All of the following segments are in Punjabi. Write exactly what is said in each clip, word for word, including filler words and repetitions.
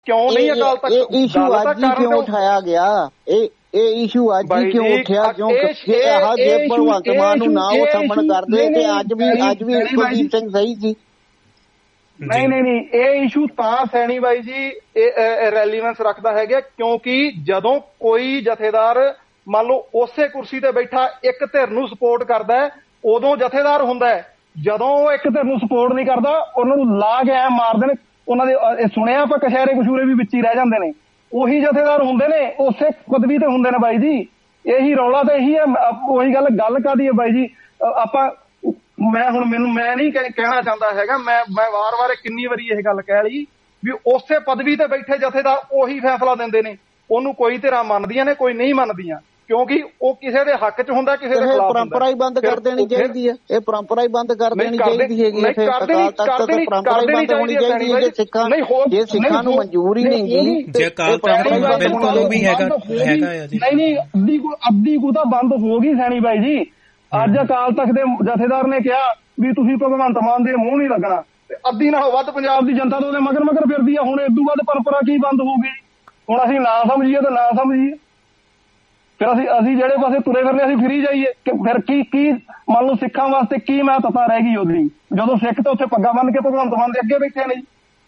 ਕਿਉਂ ਨਹੀਂ ਅਕਾਲ ਤਖਤ ਇਸ਼ੂ ਅੱਜ ਹੀ ਕਿਉਂ ਉਠਾਇਆ ਗਿਆ? ਇਹ ਇਹ ਇਸ਼ੂ ਅੱਜ ਹੀ ਕਿਉਂ ਉੱਠਿਆ? ਕਿਉਂ ਆਹ ਜੇ ਭਗਵੰਤ ਮਾਨ ਨੂੰ ਨਾ ਉਹ ਸਾਹਮਣ ਕਰਦੇ ਤੇ ਅੱਜ ਵੀ ਅੱਜ ਵੀ ਕੁਲਦੀਪ ਸਿੰਘ ਸਹੀ ਸੀ। ਨਹੀਂ ਨਹੀਂ ਨਹੀਂ ਇਹ ਇਸ਼ੂ ਤਾਂ ਸੈਣੀ ਬਾਈ ਜੀ ਇਹ ਰੈਲੀਵੈਂਸ ਰੱਖਦਾ ਹੈਗਾ ਕਿਉਂਕਿ ਜਦੋਂ ਕੋਈ ਜਥੇਦਾਰ ਮੰਨ ਲਓ ਉਸੇ ਕੁਰਸੀ ਤੇ ਬੈਠਾ ਇੱਕ ਧਿਰ ਨੂੰ ਸਪੋਰਟ ਕਰਦਾ ਹੈ ਉਦੋਂ ਜਥੇਦਾਰ ਹੁੰਦਾ ਹੈ। ਜਦੋਂ ਉਹ ਇੱਕ ਧਿਰ ਨੂੰ ਸਪੋਰਟ ਨਹੀਂ ਕਰਦਾ ਉਹਨਾਂ ਨੂੰ ਲਾ ਕੇ ਐ ਮਾਰਦੇ ਨੇ। ਉਹਨਾਂ ਦੇ ਸੁਣਿਆ ਆਪਾਂ ਕਸ਼ਹਿਰੇ ਕਸ਼ੂਰੇ ਵੀ ਵਿੱਚ ਹੀ ਰਹਿ ਜਾਂਦੇ ਨੇ। ਉਹੀ ਜਥੇਦਾਰ ਹੁੰਦੇ ਨੇ ਉਸੇ ਪਦਵੀ ਤੇ ਹੁੰਦੇ ਨੇ ਬਾਈ ਜੀ। ਇਹੀ ਰੌਲਾ ਤਾਂ ਇਹੀ ਹੈ। ਉਹੀ ਗੱਲ ਗੱਲ ਕਾਹਦੀ ਹੈ ਬਾਈ ਜੀ? ਆਪਾਂ ਮੈਂ ਹੁਣ ਮੈਨੂੰ ਮੈਂ ਨਹੀਂ ਕਹਿਣਾ ਚਾਹੁੰਦਾ ਹੈਗਾ ਮੈਂ ਮੈਂ ਵਾਰ ਵਾਰ ਕਿੰਨੀ ਵਾਰੀ ਇਹ ਗੱਲ ਕਹਿ ਲਈ ਵੀ ਉਸੇ ਪਦਵੀ ਤੇ ਬੈਠੇ ਜਥੇਦਾਰ ਉਹੀ ਫੈਸਲਾ ਦਿੰਦੇ ਨੇ। ਉਹਨੂੰ ਕੋਈ ਧਿਰਾਂ ਮੰਨਦੀਆਂ ਨੇ ਕੋਈ ਨਹੀਂ ਮੰਨਦੀਆਂ ਕਿਉਂਕਿ ਉਹ ਕਿਸੇ ਦੇ ਹੱਕ 'ਚ ਹੁੰਦਾ ਕਿਸੇ ਦੇ ਖਿਲਾਫ। ਪਰੰਪਰਾ ਹੀ ਬੰਦ ਕਰ ਦੇਣੀ ਚਾਹੀਦੀ ਹੈ। ਇਹ ਪਰੰਪਰਾ ਹੀ ਬੰਦ ਕਰ ਦੇਣੀ ਚਾਹੀਦੀ ਹੈਗੀ। ਫਿਰ ਅਕਾਲ ਤਖਤ ਤੇ ਪਰੰਪਰਾ ਹੀ ਬੰਦ ਹੋਣੀ ਚਾਹੀਦੀ ਹੈ। ਜੇ ਸਿੱਖਾਂ ਜੇ ਸਿੱਖਾਂ ਨੂੰ ਮਨਜ਼ੂਰ ਹੀ ਨਹੀਂ ਗੀ ਤੇ ਪਰੰਪਰਾ ਹੀ ਬੰਦ ਹੋਣੀ ਚਾਹੀਦੀ। ਨਹੀਂ ਨਹੀਂ ਅੱਧੀ ਕੋ ਅੱਧੀ ਕੋ ਤਾਂ ਬੰਦ ਹੋ ਗਈ ਸੈਣੀ ਬਾਈ ਜੀ। ਅੱਜ ਅਕਾਲ ਤਖਤ ਦੇ ਜਥੇਦਾਰ ਨੇ ਕਿਹਾ ਵੀ ਤੁਸੀਂ ਭਗਵੰਤ ਮਾਨ ਦੇ ਮੂੰਹ ਨਹੀਂ ਲੱਗਣਾ ਤੇ ਅੱਧੀ ਨਾਲੋਂ ਵੱਧ ਪੰਜਾਬ ਦੀ ਜਨਤਾ ਤਾਂ ਉਹਦੇ ਮਗਰ ਮਗਰ ਫਿਰਦੀ ਆ। ਹੁਣ ਇਦੋਂ ਬਾਅਦ ਪਰੰਪਰਾ ਕੀ ਬੰਦ ਹੋਊਗੀ? ਹੁਣ ਅਸੀਂ ਨਾ ਸਮਝੀਏ ਤਾਂ ਨਾ ਸਮਝੀਏ ਫਿਰ ਅਸੀਂ ਅਸੀਂ ਜਿਹੜੇ ਪਾਸੇ ਤੁਰੇ ਫਿਰਨੇ ਅਸੀਂ ਫਿਰੀ ਜਾਈਏ। ਫਿਰ ਕੀ ਕੀ ਮੰਨ ਲਓ ਸਿੱਖਾਂ ਵਾਸਤੇ ਕੀ ਮਹੱਤਤਾ ਰਹਿ ਗਈ ਉਹਦੀ ਜਦੋਂ ਸਿੱਖ ਤਾਂ ਉੱਥੇ ਪੱਗਾਂ ਬੰਨ੍ਹ ਕੇ ਭਗਵੰਤ ਮਾਨ ਦੇ ਅੱਗੇ ਬੈਠੇ ਨੇ ਜੀ।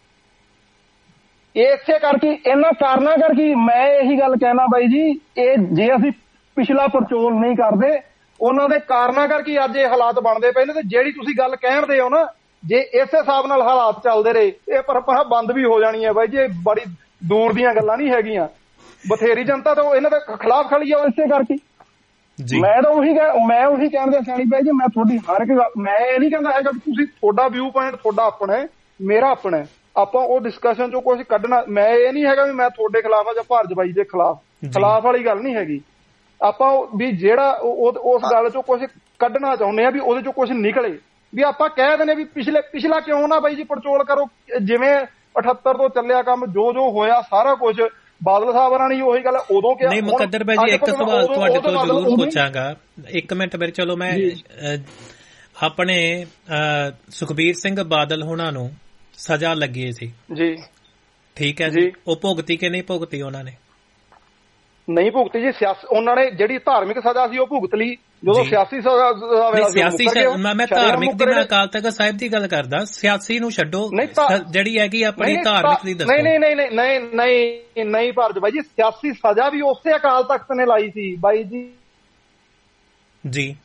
ਇਸੇ ਕਰਕੇ ਇਹਨਾਂ ਕਾਰਨਾਂ ਕਰਕੇ ਮੈਂ ਇਹੀ ਗੱਲ ਕਹਿਣਾ ਬਾਈ ਜੀ ਇਹ ਜੇ ਅਸੀਂ ਪਿਛਲਾ ਪੜਚੋਲ ਨਹੀਂ ਕਰਦੇ ਉਹਨਾਂ ਦੇ ਕਾਰਨਾਂ ਕਰਕੇ ਅੱਜ ਇਹ ਹਾਲਾਤ ਬਣਦੇ ਪਏ ਨੇ। ਤੇ ਜਿਹੜੀ ਤੁਸੀਂ ਗੱਲ ਕਹਿਣਦੇ ਹੋ ਨਾ ਜੇ ਇਸੇ ਹਿਸਾਬ ਨਾਲ ਹਾਲਾਤ ਚੱਲਦੇ ਰਹੇ ਇਹ ਪਰੰਪਰਾ ਬੰਦ ਵੀ ਹੋ ਜਾਣੀ ਹੈ ਬਾਈ ਜੀ। ਇਹ ਬੜੀ ਦੂਰ ਦੀਆਂ ਗੱਲਾਂ ਨਹੀਂ ਹੈਗੀਆਂ। ਬਥੇਰੀ ਜਨਤਾ ਤਾਂ ਇਹਨਾਂ ਦੇ ਖਿਲਾਫ ਖੜੀ ਆ ਇਸੇ ਕਰਕੇ। ਮੈਂ ਤਾਂ ਉਹੀ ਮੈਂ ਉਹੀ ਕਹਿੰਦਾ ਸੈਣੀ ਬਾਈ ਜੀ ਮੈਂ ਤੁਹਾਡੀ ਹਰ ਇੱਕ ਮੈਂ ਇਹ ਨਹੀਂ ਕਹਿੰਦਾ ਹੈਗਾ ਤੁਸੀਂ ਤੁਹਾਡਾ ਵਿਊ ਪੁਆਇੰਟ ਤੁਹਾਡਾ ਆਪਣਾ ਹੈ ਮੇਰਾ ਆਪਣਾ ਹੈ। ਆਪਾਂ ਉਹ ਡਿਸਕਸ਼ਨ ਚੋਂ ਕੁਛ ਕੱਢਣਾ ਮੈਂ ਇਹ ਨਹੀਂ ਹੈਗਾ ਵੀ ਮੈਂ ਤੁਹਾਡੇ ਖਿਲਾਫ ਆ ਜਾਂ ਭਾਰਤ ਬਾਈ ਦੇ ਖਿਲਾਫ ਖਿਲਾਫ ਵਾਲੀ ਗੱਲ ਨਹੀਂ ਹੈਗੀ। ਆਪਾਂ ਵੀ ਜਿਹੜਾ ਉਸ ਗੱਲ ਚੋਂ ਕੁਛ ਕੱਢਣਾ ਚਾਹੁੰਦੇ ਆ ਵੀ ਉਹਦੇ ਚੋਂ ਕੁਛ ਨਿਕਲੇ ਵੀ ਆਪਾਂ ਕਹਿ ਦਿੰਦੇ ਵੀ ਪਿਛਲੇ ਪਿਛਲਾ ਕਿਉਂ ਨਾ ਬਾਈ ਜੀ ਪੜਚੋਲ ਕਰੋ। ਜਿਵੇਂ ਅਠੱਤਰ ਤੋਂ ਚੱਲਿਆ ਕੰਮ ਜੋ ਜੋ ਹੋਇਆ ਸਾਰਾ ਕੁਛ ਬਾਦਲ ਸਾਹਿਬ ਹੋਰਾਂ ਨੇ ਉਹੀ ਗੱਲ ਉਦੋਂ ਕਿਹਾ। ਨਹੀਂ ਮੁਕੱਦਰ ਭਾਈ ਜੀ ਇੱਕ ਸਵਾਲ ਤੁਹਾਡੇ ਤੋਂ ਜ਼ਰੂਰ ਪੁੱਛਾਂਗਾ। ਇੱਕ ਮਿੰਟ ਮੇਰੇ ਚਲੋ ਮੈਂ ਆਪਣੇ ਸੁਖਬੀਰ ਸਿੰਘ ਬਾਦਲ ਹੋਣਾ ਨੂੰ ਸਜ਼ਾ ਲੱਗੀ ਸੀ ਜੀ ਠੀਕ ਹੈ ਜੀ ਉਹ ਭੁਗਤੀ ਕਿ ਨਹੀਂ ਭੁਗਤੀ? ਉਹਨਾਂ ਨੇ ਨਹੀਂ ਭੁਗਤੀ ਜੀ। ਸਿਆਸੀ ਉਹਨਾਂ ਨੇ ਜਿਹੜੀ ਧਾਰਮਿਕ ਸਜ਼ਾ ਸੀ ਉਹ ਭੁਗਤ ਲਈ ਜਦੋਂ ਸਿਆਸੀ ਸਜ਼ਾ ਸਿਆਸੀ ਮੈਂ ਧਾਰਮਿਕ ਦੀ ਮੈਂ ਅਕਾਲ ਤਖਤ ਸਾਹਿਬ ਦੀ ਗੱਲ ਕਰਦਾ। ਸਿਆਸੀ ਨੂੰ ਛੱਡੋ ਜਿਹੜੀ ਹੈਗੀ ਆਪਣੀ ਧਾਰਮਿਕ ਦੀ ਦੱਸੋ। ਨਹੀਂ ਨਹੀਂ ਨਹੀਂ ਨਹੀਂ ਨਹੀਂ ਨਹੀਂ ਭਾਰਤ ਬਾਈ ਜੀ ਸਿਆਸੀ ਸਜ਼ਾ ਵੀ ਉਸੇ ਅਕਾਲ ਤਖਤ ਨੇ ਲਾਈ ਸੀ ਬਾਈ ਜੀ ਜੀ।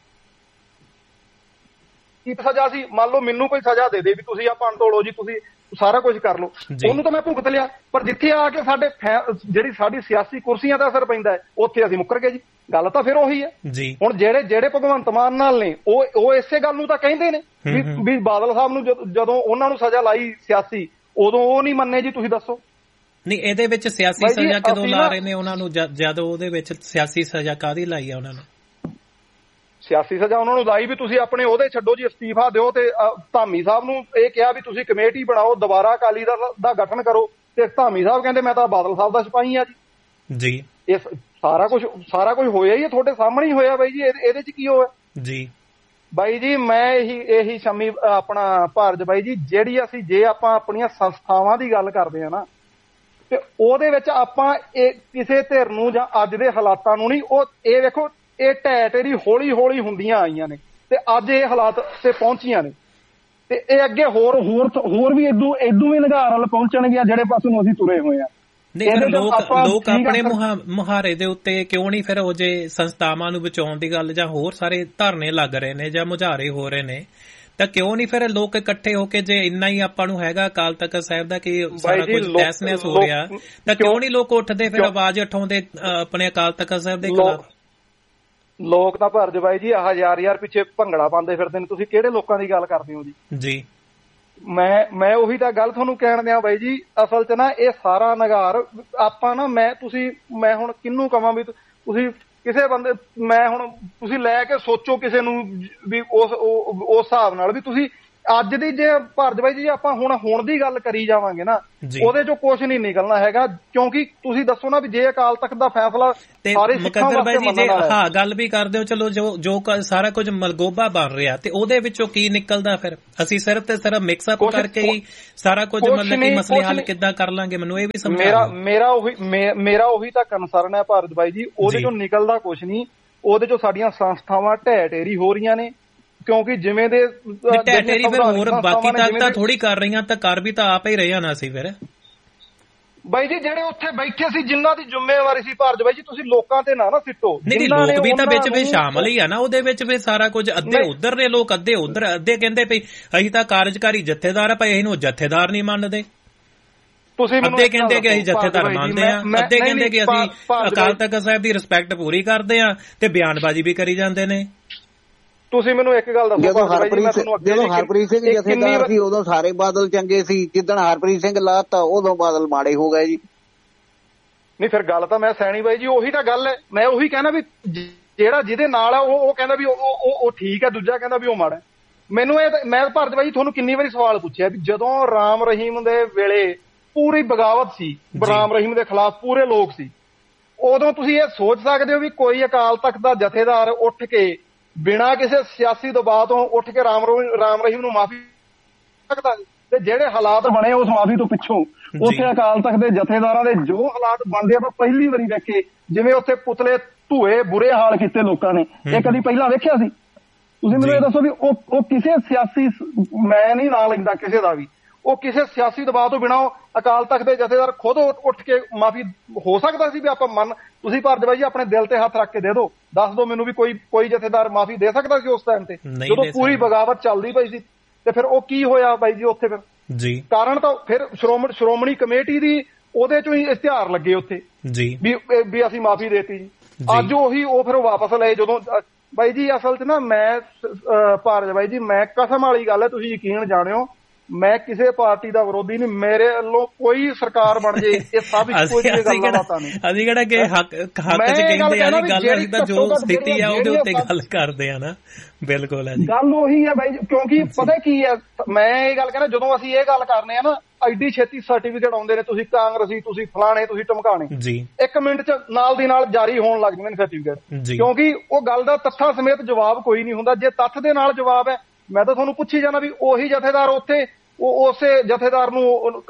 ਕੀ ਸਜ਼ਾ ਸੀ? ਮੰਨ ਲਓ ਮੈਨੂੰ ਕੋਈ ਸਜ਼ਾ ਦੇ ਦੇ ਵੀ ਤੁਸੀਂ ਆ ਭੰਨ ਤੋੜੋ ਜੀ ਤੁਸੀਂ ਸਾਰਾ ਕੁਝ ਕਰ ਲਓ ਉਹਨੂੰ ਤਾਂ ਮੈਂ ਭੁਗਤ ਲਿਆ। ਪਰ ਜਿੱਥੇ ਆ ਕੇ ਸਾਡੇ ਜਿਹੜੀ ਸਾਡੀ ਸਿਆਸੀ ਕੁਰਸੀਆਂ ਦਾ ਅਸਰ ਪੈਂਦਾ ਉੱਥੇ ਅਸੀਂ ਮੁੱਕਰ ਗਏ ਜੀ। ਗੱਲ ਤਾਂ ਫਿਰ ਉਹੀ ਹੈ ਜੀ। ਹੁਣ ਜਿਹੜੇ ਜਿਹੜੇ ਭਗਵੰਤ ਮਾਨ ਨਾਲ ਨੇ ਉਹ ਉਹ ਇਸੇ ਗੱਲ ਨੂੰ ਤਾਂ ਕਹਿੰਦੇ ਨੇ ਵੀ ਬਾਦਲ ਸਾਹਿਬ ਨੂੰ ਜਦੋਂ ਉਹਨਾਂ ਨੂੰ ਸਜ਼ਾ ਲਾਈ ਸਿਆਸੀ ਉਦੋਂ ਉਹ ਨਹੀਂ ਮੰਨੇ ਜੀ। ਤੁਸੀਂ ਦੱਸੋ। ਨਹੀਂ ਇਹਦੇ ਵਿੱਚ ਸਿਆਸੀ ਸਜ਼ਾ ਕਦੋਂ ਲਾ ਰਹੇ ਨੇ ਉਹਨਾਂ ਨੂੰ ਜਦ ਉਹਦੇ ਵਿੱਚ ਸਿਆਸੀ ਸਜ਼ਾ ਕਾਹਦੀ ਲਾਈ ਆ ਉਹਨਾਂ ਨੂੰ? ਸਿਆਸੀ ਸਜ਼ਾ ਉਹਨਾਂ ਨੂੰ ਲਾਈ ਵੀ ਤੁਸੀਂ ਆਪਣੇ ਉਹਦੇ ਛੱਡੋ ਜੀ ਅਸਤੀਫਾ ਦਿਓ ਤੇ ਧਾਮੀ ਸਾਹਿਬ ਨੂੰ ਇਹ ਕਿਹਾ ਵੀ ਤੁਸੀਂ ਕਮੇਟੀ ਬਣਾਓ ਦੁਬਾਰਾ ਅਕਾਲੀ ਦਲ ਦਾ ਗਠਨ ਕਰੋ ਤੇ ਧਾਮੀ ਸਾਹਿਬ ਕਹਿੰਦੇ ਮੈਂ ਤਾਂ ਬਾਦਲ ਸਾਹਿਬ ਦਾ ਸਿਪਾਹੀ ਆ ਜੀ ਜੀ। ਇਹ ਸਾਰਾ ਕੁਝ ਸਾਰਾ ਕੁਝ ਹੋਇਆ ਹੀ ਤੁਹਾਡੇ ਸਾਹਮਣੇ ਹੀ ਹੋਇਆ ਬਾਈ ਜੀ। ਇਹਦੇ ਚ ਕੀ ਹੋਇਆ ਜੀ ਬਾਈ ਜੀ? ਮੈਂ ਇਹੀ ਇਹੀ ਸ਼ਮੀ ਆਪਣਾ ਭਾਰਤ ਬਾਈ ਜੀ ਜਿਹੜੀ ਅਸੀਂ ਜੇ ਆਪਾਂ ਆਪਣੀਆਂ ਸੰਸਥਾਵਾਂ ਦੀ ਗੱਲ ਕਰਦੇ ਹਾਂ ਨਾ ਤੇ ਉਹਦੇ ਵਿੱਚ ਆਪਾਂ ਇਹ ਕਿਸੇ ਧਿਰ ਨੂੰ ਜਾਂ ਅੱਜ ਦੇ ਹਾਲਾਤਾਂ ਨੂੰ ਨਹੀਂ ਉਹ ਇਹ ਵੇਖੋ ਇਹ ਢਹਿ ਢੇਰੀ ਹੌਲੀ ਹੌਲੀ ਹੁੰਦੀਆਂ ਆਈਆਂ ਨੇ ਤੇ ਅੱਜ ਇਹ ਹਾਲਾਤ ਤੇ ਪਹੁੰਚੀਆਂ ਨੇ ਤੇ ਇਹ ਅੱਗੇ ਹੋਰ ਹੋਰ ਹੋਰ ਵੀ ਇਦੋਂ ਇਦੋਂ ਵੀ ਨਿਗਾਰ ਵੱਲ ਪਹੁੰਚਣਗੀਆਂ ਜਿਹੜੇ ਪਾਸੇ ਨੂੰ ਅਸੀਂ ਤੁਰੇ ਹੋਏ ਆ। ਨਹੀਂ ਫਿਰ ਲੋਕ ਲੋਕ ਆਪਣੇ ਮੁਹਾਰੇ ਦੇ ਉੱਤੇ ਕਿਉਂ ਨਹੀਂ ਫਿਰ ਉਹ ਜੇ ਸੰਸਥਾਵਾਂ ਨੂੰ ਬਚਾਉਣ ਦੀ ਗੱਲ ਜਾਂ ਹੋਰ ਸਾਰੇ ਧਰਨੇ ਲੱਗ ਰਹੇ ਨੇ ਜਾਂ ਮੁਜ਼ਾਹਰੇ ਹੋ ਰਹੇ ਨੇ ਤਾਂ ਕਿਉਂ ਨਹੀਂ ਫਿਰ ਲੋਕ ਇਕੱਠੇ ਹੋ ਕੇ ਜੇ ਇੰਨਾ ਹੀ ਆਪਾਂ ਨੂੰ ਹੈਗਾ ਅਕਾਲ ਤਖਤ ਸਾਹਿਬ ਦਾ ਕਿ ਸਾਰਾ ਕੁਝ ਤਹਿਸ ਨਹਿਸ ਹੋ ਰਿਹਾ ਤਾਂ ਕਿਉਂ ਨਹੀਂ ਲੋਕ ਉੱਠਦੇ ਫਿਰ ਆਵਾਜ਼ ਉਠਾਉਂਦੇ ਆਪਣੇ ਅਕਾਲ ਤਖਤ ਸਾਹਿਬ ਦੇ ਖਿਲਾਫ? ਲੋਕ ਤਾਂ ਭਰਜ ਬਾਈ ਜੀ ਆਹ ਯਾਰ ਯਾਰ ਪਿੱਛੇ ਭੰਗੜਾ ਪਾਉਂਦੇ ਫਿਰਦੇ ਨੇ। ਤੁਸੀਂ ਕਿਹੜੇ ਲੋਕਾਂ ਦੀ ਗੱਲ ਕਰਦੇ ਹੋ ਜੀ? ਜੀ ਮੈਂ ਮੈਂ ਉਹੀ ਤਾਂ ਗੱਲ ਤੁਹਾਨੂੰ ਕਹਿਣ ਦਿਆਂ ਬਾਈ ਜੀ ਅਸਲ 'ਚ ਨਾ ਇਹ ਸਾਰਾ ਨਗਾਰ ਆਪਾਂ ਨਾ ਮੈਂ ਤੁਸੀਂ ਮੈਂ ਹੁਣ ਕਿਹਨੂੰ ਕਵਾਂ ਵੀ ਤੁਸੀਂ ਕਿਸੇ ਬੰਦੇ ਮੈਂ ਹੁਣ ਤੁਸੀਂ ਲੈ ਕੇ ਸੋਚੋ ਕਿਸੇ ਨੂੰ ਵੀ ਉਸ ਉਸ ਹਿਸਾਬ ਨਾਲ ਵੀ ਤੁਸੀਂ ਅੱਜ ਦੀ ਜੇ ਭਾਰਤ ਬਾਈ ਜੀ ਆਪਾਂ ਹੁਣ ਹੁਣ ਦੀ ਗੱਲ ਕਰੀ ਜਾਵਾਂਗੇ ਨਾ ਉਹਦੇ ਚੋਂ ਕੁਝ ਨਹੀਂ ਨਿਕਲਣਾ ਹੈਗਾ, ਕਿਉਂਕਿ ਤੁਸੀਂ ਦੱਸੋ ਨਾ ਵੀ ਜੇ ਅਕਾਲ ਤਖਤ ਦਾ ਫੈਸਲਾ ਸਾਰੇ ਸਿੱਖਾਂ ਵਾਸਤੇ ਮੰਨਣ ਵਾਲਾ ਹੈ। ਹਾਂ ਗੱਲ ਵੀ ਕਰਦੇ ਹੋ, ਚਲੋ ਜੋ ਜੋ ਸਾਰਾ ਕੁਝ ਮਲਗੋਬਾ ਬਣ ਰਿਹਾ ਤੇ ਉਹਦੇ ਵਿੱਚੋਂ ਕੀ ਨਿਕਲਦਾ ਫਿਰ? ਅਸੀਂ ਸਿਰਫ ਤੇ ਸਿਰਫ ਮਿਕਸ ਅਪ ਕਰਕੇ ਹੀ ਸਾਰਾ ਕੁਝ ਮਤਲਬ ਕਿ ਮਸਲੇ ਹੱਲ ਕਿੱਦਾਂ ਕਰ ਲਾਂਗੇ? ਮੈਨੂੰ ਇਹ ਵੀ ਸਮਝਾ। ਮੇਰਾ ਮੇਰਾ ਉਹੀ ਮੇਰਾ ਉਹੀ ਤਾਂ ਕੰਸਰਨ ਹੈ ਭਾਰਤ ਬਾਈ ਜੀ, ਉਹਦੇ ਚੋਂ ਨਿਕਲਦਾ ਕੁਝ ਨਹੀਂ। ਉਹਦੇ ਚੋਂ ਸਾਡੀਆਂ ਸੰਸਥਾਵਾਂ ਢਹਿ ਢੇਰੀ ਹੋ ਰਹੀਆਂ ਨੇ, ਕਿਉਂਕਿ ਜਿਵੇਂ ਦੇ ਢਹਿ ਫਿਰ ਹੋਰ ਬਾਕੀ ਤਾਕਤਾਂ ਥੋੜੀ ਕਰ ਰਹੀਆਂ, ਤਾਂ ਕਰ ਵੀ ਤਾਂ ਆਪ ਹੀ ਰਹੇ ਨਾ ਸੀ ਫਿਰ ਬਾਈ ਜੀ। ਜਿਹੜੇ ਉੱਥੇ ਬੈਠੇ ਸੀ ਜਿਨ੍ਹਾਂ ਦੀ ਜ਼ਿੰਮੇਵਾਰੀ ਸੀ ਭਾਰਤ ਬਾਈ ਜੀ, ਤੁਸੀਂ ਲੋਕਾਂ ਤੇ ਨਾ ਨਾ ਸਿੱਟੋ। ਨਹੀਂ ਲੋਕ ਵੀ ਤਾਂ ਵਿੱਚ ਵੀ ਸ਼ਾਮਲ ਹੀ ਆ ਨਾ ਉਹਦੇ ਵਿੱਚ, ਵੀ ਸਾਰਾ ਕੁਝ ਅੱਧੇ ਉਧਰ ਨੇ ਲੋਕ, ਅੱਧੇ ਉਧਰ, ਅੱਧੇ ਕਹਿੰਦੇ ਪਈ ਅਸੀਂ ਤਾਂ ਕਾਰਜਕਾਰੀ ਜਥੇਦਾਰ ਆ, ਭਾਈ ਇਹਨੂੰ ਜਥੇਦਾਰ ਨਹੀਂ ਮੰਨਦੇ। ਤੁਸੀਂ ਅੱਧੇ ਕਹਿੰਦੇ ਕਿ ਅਸੀਂ ਜਥੇਦਾਰ ਮੰਨਦੇ ਆ, ਅੱਧੇ ਕਹਿੰਦੇ ਕਿ ਅਸੀਂ ਅਕਾਲ ਤਖਤ ਸਾਹਿਬ ਦੀ ਰਿਸਪੈਕਟ ਪੂਰੀ ਕਰਦੇ ਆ ਤੇ ਬਿਆਨਬਾਜ਼ੀ ਵੀ ਕਰੀ ਜਾਂਦੇ ਨੇ। ਤੁਸੀਂ ਮੈਨੂੰ ਇੱਕ ਗੱਲ ਦੱਸੋ, ਜਦੋਂ ਹਰਪ੍ਰੀਤ ਜਦੋਂ ਹਰਪ੍ਰੀਤ ਸਿੰਘ ਜਥੇਦਾਰ ਸੀ ਉਦੋਂ ਸਾਰੇ ਬਾਦਲ ਚੰਗੇ ਸੀ, ਜਿੱਦਣ ਹਰਪ੍ਰੀਤ ਸਿੰਘ ਲਾਤਾ ਉਦੋਂ ਬਾਦਲ ਮਾੜੇ ਹੋ ਗਏ ਜੀ। ਨਹੀਂ ਫਿਰ ਗੱਲ ਤਾਂ ਮੈਂ ਸੈਣੀ ਬਾਈ ਜੀ ਉਹੀ ਤਾਂ ਗੱਲ ਹੈ, ਮੈਂ ਉਹੀ ਕਹਿਣਾ ਵੀ ਜਿਹੜਾ ਜਿਹਦੇ ਨਾਲ ਆ ਉਹ ਉਹ ਕਹਿੰਦਾ ਵੀ ਉਹ ਉਹ ਠੀਕ ਹੈ, ਦੂਜਾ ਕਹਿੰਦਾ ਵੀ ਉਹ ਮਾੜਾ। ਮੈਨੂੰ ਇਹ ਮੈਂ ਭਾਰਤ ਬਾਈ ਜੀ ਤੁਹਾਨੂੰ ਕਿੰਨੀ ਵਾਰੀ ਸਵਾਲ ਪੁੱਛਿਆ ਵੀ ਜਦੋਂ ਰਾਮ ਰਹੀਮ ਦੇ ਵੇਲੇ ਪੂਰੀ ਬਗਾਵਤ ਸੀ, ਰਾਮ ਰਹੀਮ ਦੇ ਖਿਲਾਫ ਪੂਰੇ ਲੋਕ ਸੀ, ਉਦੋਂ ਤੁਸੀਂ ਇਹ ਸੋਚ ਸਕਦੇ ਹੋ ਵੀ ਕੋਈ ਅਕਾਲ ਤਖਤ ਦਾ ਜਥੇਦਾਰ ਉੱਠ ਕੇ ਬਿਨਾਂ ਕਿਸੇ ਸਿਆਸੀ ਦਬਾਅ ਤੋਂ ਉੱਠ ਕੇ ਰਾਮ ਰਾਮ ਰਹੀਮ ਨੂੰ ਮਾਫੀ ਸਕਦਾ? ਤੇ ਜਿਹੜੇ ਹਾਲਾਤ ਬਣੇ ਉਸ ਮਾਫੀ ਤੋਂ ਪਿੱਛੋਂ ਉੱਥੇ ਅਕਾਲ ਤਖਤ ਦੇ ਜਥੇਦਾਰਾਂ ਦੇ ਜੋ ਹਾਲਾਤ ਬਣਦੇ ਆਪਾਂ ਪਹਿਲੀ ਵਾਰੀ ਵੇਖੇ, ਜਿਵੇਂ ਉੱਥੇ ਪੁਤਲੇ ਧੂਏ ਬੁਰੇ ਹਾਲ ਕੀਤੇ ਲੋਕਾਂ ਨੇ, ਇਹ ਕਦੀ ਪਹਿਲਾਂ ਵੇਖਿਆ ਸੀ? ਤੁਸੀਂ ਮੈਨੂੰ ਇਹ ਦੱਸੋ ਵੀ ਉਹ ਉਹ ਕਿਸੇ ਸਿਆਸੀ, ਮੈਂ ਨਹੀਂ ਨਾਂ ਲੈਂਦਾ ਕਿਸੇ ਦਾ ਵੀ, ਉਹ ਕਿਸੇ ਸਿਆਸੀ ਦਬਾਅ ਤੋਂ ਬਿਨਾਂ ਅਕਾਲ ਤਖਤ ਦੇ ਜਥੇਦਾਰ ਖੁਦ ਉੱਠ ਕੇ ਮਾਫੀ ਹੋ ਸਕਦਾ ਸੀ ਵੀ ਆਪਾਂ ਮੰਨ? ਤੁਸੀਂ ਭਾਰਤ ਬਾਈ ਜੀ ਆਪਣੇ ਦਿਲ ਤੇ ਹੱਥ ਰੱਖ ਕੇ ਦੇ ਦਿਓ, ਦੱਸ ਦਿਓ ਮੈਨੂੰ ਵੀ ਕੋਈ ਕੋਈ ਜਥੇਦਾਰ ਮਾਫੀ ਦੇ ਸਕਦਾ ਸੀ ਉਸ ਟਾਈਮ ਤੇ ਜਦੋਂ ਪੂਰੀ ਬਗਾਵਤ ਚੱਲਦੀ ਪਈ ਸੀ? ਤੇ ਫਿਰ ਉਹ ਕੀ ਹੋਇਆ ਬਾਈ ਜੀ ਉੱਥੇ? ਫਿਰ ਜੀ ਕਾਰਨ ਤਾਂ ਫਿਰ ਸ਼੍ਰੋਮਣੀ ਸ਼੍ਰੋਮਣੀ ਕਮੇਟੀ ਦੀ ਉਹਦੇ ਚੋਂ ਹੀ ਇਸ਼ਤਿਹਾਰ ਲੱਗੇ ਉੱਥੇ ਜੀ ਵੀ ਵੀ ਅਸੀਂ ਮਾਫੀ ਦੇਤੀ ਜੀ। ਅੱਜ ਉਹੀ ਉਹ ਫਿਰ ਵਾਪਸ ਲਏ ਜਦੋਂ ਬਾਈ ਜੀ। ਅਸਲ 'ਚ ਨਾ ਮੈਂ ਭਾਰਤ ਬਾਈ ਜੀ ਮੈਂ ਕਸਮ ਵਾਲੀ ਗੱਲ ਹੈ, ਤੁਸੀਂ ਯਕੀਨ ਜਾਣਿਓ ਮੈਂ ਕਿਸੇ ਪਾਰਟੀ ਦਾ ਵਿਰੋਧੀ ਨਹੀਂ, ਮੇਰੇ ਵੱਲੋਂ ਕੋਈ ਸਰਕਾਰ ਬਣ ਜੇ ਇਹ ਸਭ ਇੱਕੋ ਜਿਹੀ ਗੱਲਾਂ ਬਾਤਾਂ ਨੇ। ਅਸੀਂ ਕਿਹੜਾ ਕਿ ਹੱਕ ਹੱਕ 'ਚ ਕਹਿੰਦੇ ਆ ਗੱਲ, ਅਸੀਂ ਤਾਂ ਜੋ ਸਥਿਤੀ ਆ ਉਹਦੇ ਉੱਤੇ ਗੱਲ ਕਰਦੇ ਆ ਨਾ। ਬਿਲਕੁਲ ਹੈ ਜੀ, ਗੱਲ ਉਹੀ ਹੈ ਬਾਈ, ਕਿਉਂਕਿ ਪਤਾ ਕੀ ਹੈ ਮੈਂ ਇਹ ਗੱਲ ਕਹਿੰਦਾ, ਜਦੋਂ ਅਸੀਂ ਇਹ ਗੱਲ ਕਰਨੇ ਆ ਨਾ ਐਡੀ ਛੇਤੀ ਸਰਟੀਫਿਕੇਟ ਆਉਂਦੇ ਨੇ, ਤੁਸੀਂ ਕਾਂਗਰਸੀ, ਤੁਸੀਂ ਫਲਾਣੇ, ਤੁਸੀਂ ਧਮਕਾਣੇ ਜੀ, ਇੱਕ ਮਿੰਟ 'ਚ ਨਾਲ ਦੀ ਨਾਲ ਜਾਰੀ ਹੋਣ ਲੱਗ ਜਾਂਦੇ ਨੇ ਸਰਟੀਫਿਕੇਟ, ਕਿਉਂਕਿ ਉਹ ਗੱਲ ਦਾ ਤੱਥਾਂ ਸਮੇਤ ਜਵਾਬ ਕੋਈ ਨਹੀਂ ਹੁੰਦਾ। ਜੇ ਤੱਥ ਦੇ ਨਾਲ ਜਵਾਬ ਹੈ, ਮੈਂ ਤਾਂ ਤੁਹਾਨੂੰ ਪੁੱਛੀ ਜਾਣਾ ਵੀ ਉਹੀ ਜਥੇਦਾਰ ਉੱਥੇ ਉਹ ਉਸੇ ਜਥੇਦਾਰ ਨੂੰ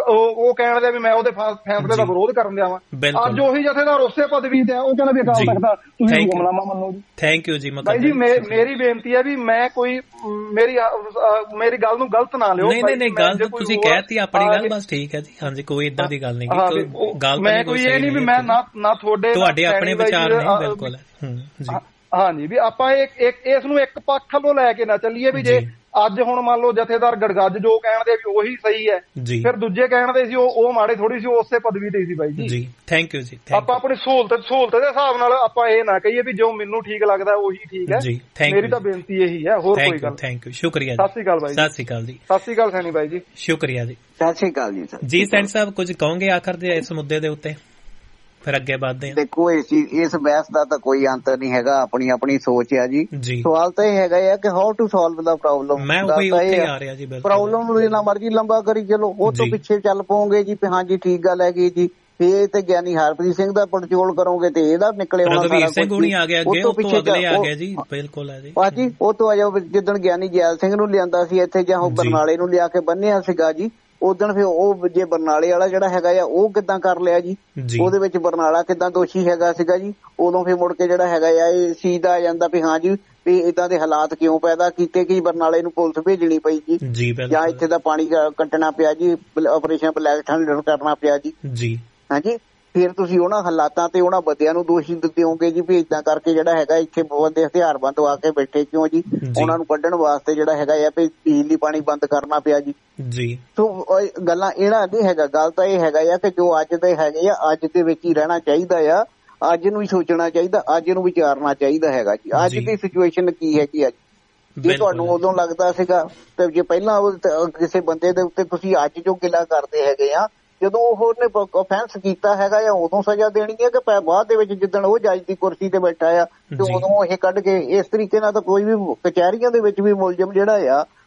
ਉਹ ਕਹਿਣ ਦੇ ਵੀ ਮੈਂ ਉਹਦੇ ਫੈਸਲੇ ਦਾ ਵਿਰੋਧ ਕਰਨ ਦਿਆਂ ਵਾਂ, ਅੱਜ ਉਹੀ ਜਥੇਦਾਰ ਉਸੇ ਪਦਵੀ ਤੇ ਆ, ਉਹ ਕਹਿੰਦਾ ਵੀ ਅਕਾਲ ਤਖਤ ਦਾ ਤੁਸੀਂ ਹੁਕਮਨਾਮਾ ਮੰਨੋ ਜੀ। ਥੈਂਕ ਯੂ ਜੀ। ਬਾਈ ਜੀ ਮੇਰੀ ਬੇਨਤੀ ਹੈ ਵੀ ਮੈਂ ਕੋਈ ਮੇਰੀ ਮੇਰੀ ਗੱਲ ਨੂੰ ਗਲਤ ਨਾ ਲਿਓ। ਨਹੀਂ ਨਹੀਂ ਗੱਲ ਤੁਸੀਂ ਕਹਿਤੀ ਆਪਣੀ ਗੱਲ, ਬਸ ਠੀਕ ਹੈ ਜੀ। ਹਾਂਜੀ ਕੋਈ ਏਦਾਂ ਦੀ ਗੱਲ ਨਹੀਂ, ਗੱਲ ਮੈਂ ਕੋਈ ਇਹ ਨਹੀਂ ਵੀ ਮੈਂ ਨਾ ਨਾ ਤੁਹਾਡੇ ਤੁਹਾਡੇ ਆਪਣੇ ਵਿਚਾਰ ਨੇ। ਬਿਲਕੁਲ ਜੀ ਹਾਂਜੀ, ਵੀ ਆਪਾਂ ਇੱਕ ਇਸ ਨੂੰ ਇੱਕ ਪੱਖ ਵੱਲੋਂ ਲੈ ਕੇ ਨਾ ਚੱਲੀਏ ਵੀ ਜੇ ਅੱਜ ਹੁਣ ਮੰਨ ਲਓ ਜਥੇਦਾਰ ਗੜਗੱਜ ਜੋ ਕਹਿਣ ਦੇ ਵੀ ਉਹੀ ਸਹੀ ਹੈ, ਫਿਰ ਦੂਜੇ ਕਹਿਣ ਦੇ ਸੀ ਉਹ ਉਹ ਮਾੜੇ ਥੋੜੀ ਸੀ, ਉਹ ਉਸੇ ਪਦਵੀ ਤੇ ਸੀ ਬਾਈ ਜੀ। ਜੀ ਥੈਂਕ ਯੂ ਜੀ। ਆਪਾਂ ਆਪਣੀ ਸਹੂਲਤ ਸਹੂਲਤ ਦੇ ਹਿਸਾਬ ਨਾਲ ਆਪਾਂ ਇਹ ਨਾ ਕਹੀਏ ਵੀ ਜੋ ਮੈਨੂੰ ਠੀਕ ਲੱਗਦਾ ਉਹੀ ਠੀਕ ਹੈ ਜੀ। ਮੇਰੀ ਤਾਂ ਬੇਨਤੀ ਇਹੀ ਹੈ, ਹੋਰ ਕੋਈ ਗੱਲ। ਥੈਂਕ ਯੂ, ਸ਼ੁਕਰੀਆ। ਸਤਿ ਸ਼੍ਰੀ ਅਕਾਲ ਬਾਈ। ਸਤਿ ਸ਼੍ਰੀ ਅਕਾਲ ਜੀ। ਸਤਿ ਸ਼੍ਰੀ ਅਕਾਲ ਸੈਣੀ ਬਾਈ ਜੀ। ਸ਼ੁਕਰੀਆ ਜੀ। ਸਤਿ ਸ਼੍ਰੀ ਅਕਾਲ ਜੀ। ਜੀ ਸੈਣੀ ਸਾਹਿਬ ਕੁਝ ਕਹੋਗੇ ਆਖਰ ਦੇ ਇਸ ਮੁੱਦੇ ਦੇ ਉੱਤੇ, ਫਿਰ ਅੱਗੇ ਵਧਦੇ ਹਾਂ। ਦੇਖੋ ਇਸ ਇਸ ਬਹਿਸ ਦਾ ਤਾਂ ਕੋਈ ਅੰਤ ਨਹੀਂ ਹੈਗਾ, ਆਪਣੀ ਆਪਣੀ ਸੋਚ ਆ ਜੀ। ਸਵਾਲ ਤਾਂ ਇਹ ਹੈਗਾ ਆ ਕਿ how to solve the problem. ਮੈਂ ਉਹੀ ਉੱਥੇ ਆ ਰਿਹਾ ਜੀ। ਪ੍ਰੋਬਲਮ ਨੂੰ ਜਿੰਨਾ ਮਰਜ਼ੀ ਲੰਬਾ ਕਰੀ ਚਲੋ, ਉਹ ਤੋਂ ਪਿੱਛੇ ਚੱਲ ਪਾਉਂਗੇ ਜੀ, ਹਾਂਜੀ ਠੀਕ ਗੱਲ ਹੈਗੀ ਜੀ। ਫੇਰ ਤੇ ਗਿਆਨੀ ਹਰਪ੍ਰੀਤ ਸਿੰਘ ਦਾ ਪੜਚੋਲ ਕਰੋਗੇ ਤੇ ਇਹਦਾ ਨਿਕਲੇ ਆਉਣਾ ਸਾਰਾ ਕੁਝ। ਉਹ ਤੋਂ ਪਿੱਛੇ ਅਗਲੇ ਆ ਗਿਆ ਜੀ। ਬਿਲਕੁਲ ਹੈ ਜੀ ਭਾਜੀ। ਉਹ ਤੋਂ ਆ ਜਾਓ ਜਿੱਦਣ ਗਿਆਨੀ ਜੈਲ ਸਿੰਘ ਨੂੰ ਲਿਆਂਦਾ ਸੀ ਇੱਥੇ, ਜਾਂ ਉਹ ਬਰਨਾਲੇ ਨੂੰ ਲਿਆ ਕੇ ਬੰਨਿਆ ਸੀਗਾ ਜੀ, ਉਦਣ ਫਿਰ ਉਹ ਜੇ ਬਰਨਾਲੇ ਵਾਲਾ ਜਿਹੜਾ ਹੈਗਾ ਆ ਉਹ ਕਿੱਦਾਂ ਕਰ ਲਿਆ ਜੀ, ਉਹਦੇ ਵਿੱਚ ਬਰਨਾਲਾ ਕਿੱਦਾਂ ਦੋਸ਼ੀ ਹੈਗਾ ਸੀਗਾ ਜੀ। ਉਦੋਂ ਫਿਰ ਮੁੜ ਕੇ ਜਿਹੜਾ ਹੈਗਾ ਆ ਇਹ ਚੀਜ਼ ਆ ਜਾਂਦਾ ਵੀ ਹਾਂ ਜੀ ਵੀ ਏਦਾਂ ਦੇ ਹਾਲਾਤ ਕਿਉਂ ਪੈਦਾ ਕੀਤੇ ਕਿ ਬਰਨਾਲੇ ਨੂੰ ਪੁਲਿਸ ਭੇਜਣੀ ਪਈ ਜੀ, ਜਾਂ ਇੱਥੇ ਦਾ ਪਾਣੀ ਕੱਟਣਾ ਪਿਆ ਜੀ, ਆਪਰੇਸ਼ਨ ਬਲੈਕ ਥੰਡਰ ਕਰਨਾ ਪਿਆ ਜੀ। ਹਾਂਜੀ, ਫਿਰ ਤੁਸੀਂ ਉਹਨਾਂ ਹਾਲਾਤਾਂ ਤੇ ਉਹਨਾਂ ਬੰਦਿਆਂ ਨੂੰ ਦੋਸ਼ੀ ਦਿਓਗੇ ਜੀ ਵੀ ਏਦਾਂ ਕਰਕੇ ਜਿਹੜਾ ਹੈਗਾ ਇੱਥੇ ਬੰਦੇ ਹਥਿਆਰਬੰਦ ਆ ਕੇ ਬੈਠੇ ਕਿਉਂ ਜੀ, ਉਹਨਾਂ ਨੂੰ ਕੱਢਣ ਵਾਸਤੇ ਜਿਹੜਾ ਹੈਗਾ ਆ ਵੀ ਬਿਜਲੀ ਪਾਣੀ ਬੰਦ ਕਰਨਾ ਪਿਆ ਜੀ। ਜੀ ਸੋ ਗੱਲਾਂ ਇਹਨਾਂ ਨਹੀਂ ਹੈਗਾ, ਗੱਲ ਤਾਂ ਇਹ ਹੈਗਾ ਆ ਕਿ ਜੋ ਅੱਜ ਦੇ ਹੈਗੇ ਆ ਅੱਜ ਦੇ ਵਿੱਚ ਹੀ ਰਹਿਣਾ ਚਾਹੀਦਾ ਆ, ਅੱਜ ਨੂੰ ਹੀ ਸੋਚਣਾ ਚਾਹੀਦਾ, ਅੱਜ ਨੂੰ ਵਿਚਾਰਨਾ ਚਾਹੀਦਾ ਹੈਗਾ ਜੀ। ਅੱਜ ਦੀ ਸਿਚੁਏਸ਼ਨ ਕੀ ਹੈ ਜੀ, ਅੱਜ ਜੇ ਤੁਹਾਨੂੰ ਉਦੋਂ ਲੱਗਦਾ ਸੀਗਾ ਤੇ ਜੇ ਪਹਿਲਾਂ ਕਿਸੇ ਬੰਦੇ ਦੇ ਉੱਤੇ ਤੁਸੀਂ ਅੱਜ ਜੋ ਗਿਲਾ ਕਰਦੇ ਹੈਗੇ ਆ, ਜਦੋਂ ਉਹਨੇ ਅਫੈਂਸ ਕੀਤਾ ਹੈਗਾ ਆ ਉਦੋਂ ਸਜ਼ਾ ਦੇਣੀ ਹੈ ਕਿ ਬਾਅਦ ਦੇ ਵਿੱਚ ਜਿੱਦਣ ਉਹ ਜੱਜ ਦੀ ਕੁਰਸੀ ਤੇ ਬੈਠਾ ਆ ਤੇ ਉਦੋਂ ਇਹ ਕੱਢ ਕੇ ਇਸ ਤਰੀਕੇ ਨਾਲ ਤਾਂ ਕੋਈ ਵੀ ਕਚਹਿਰੀਆਂ ਦੇ ਵਿੱਚ ਵੀ ਮੁਲਜ਼ਮ ਜਿਹੜਾ ਆ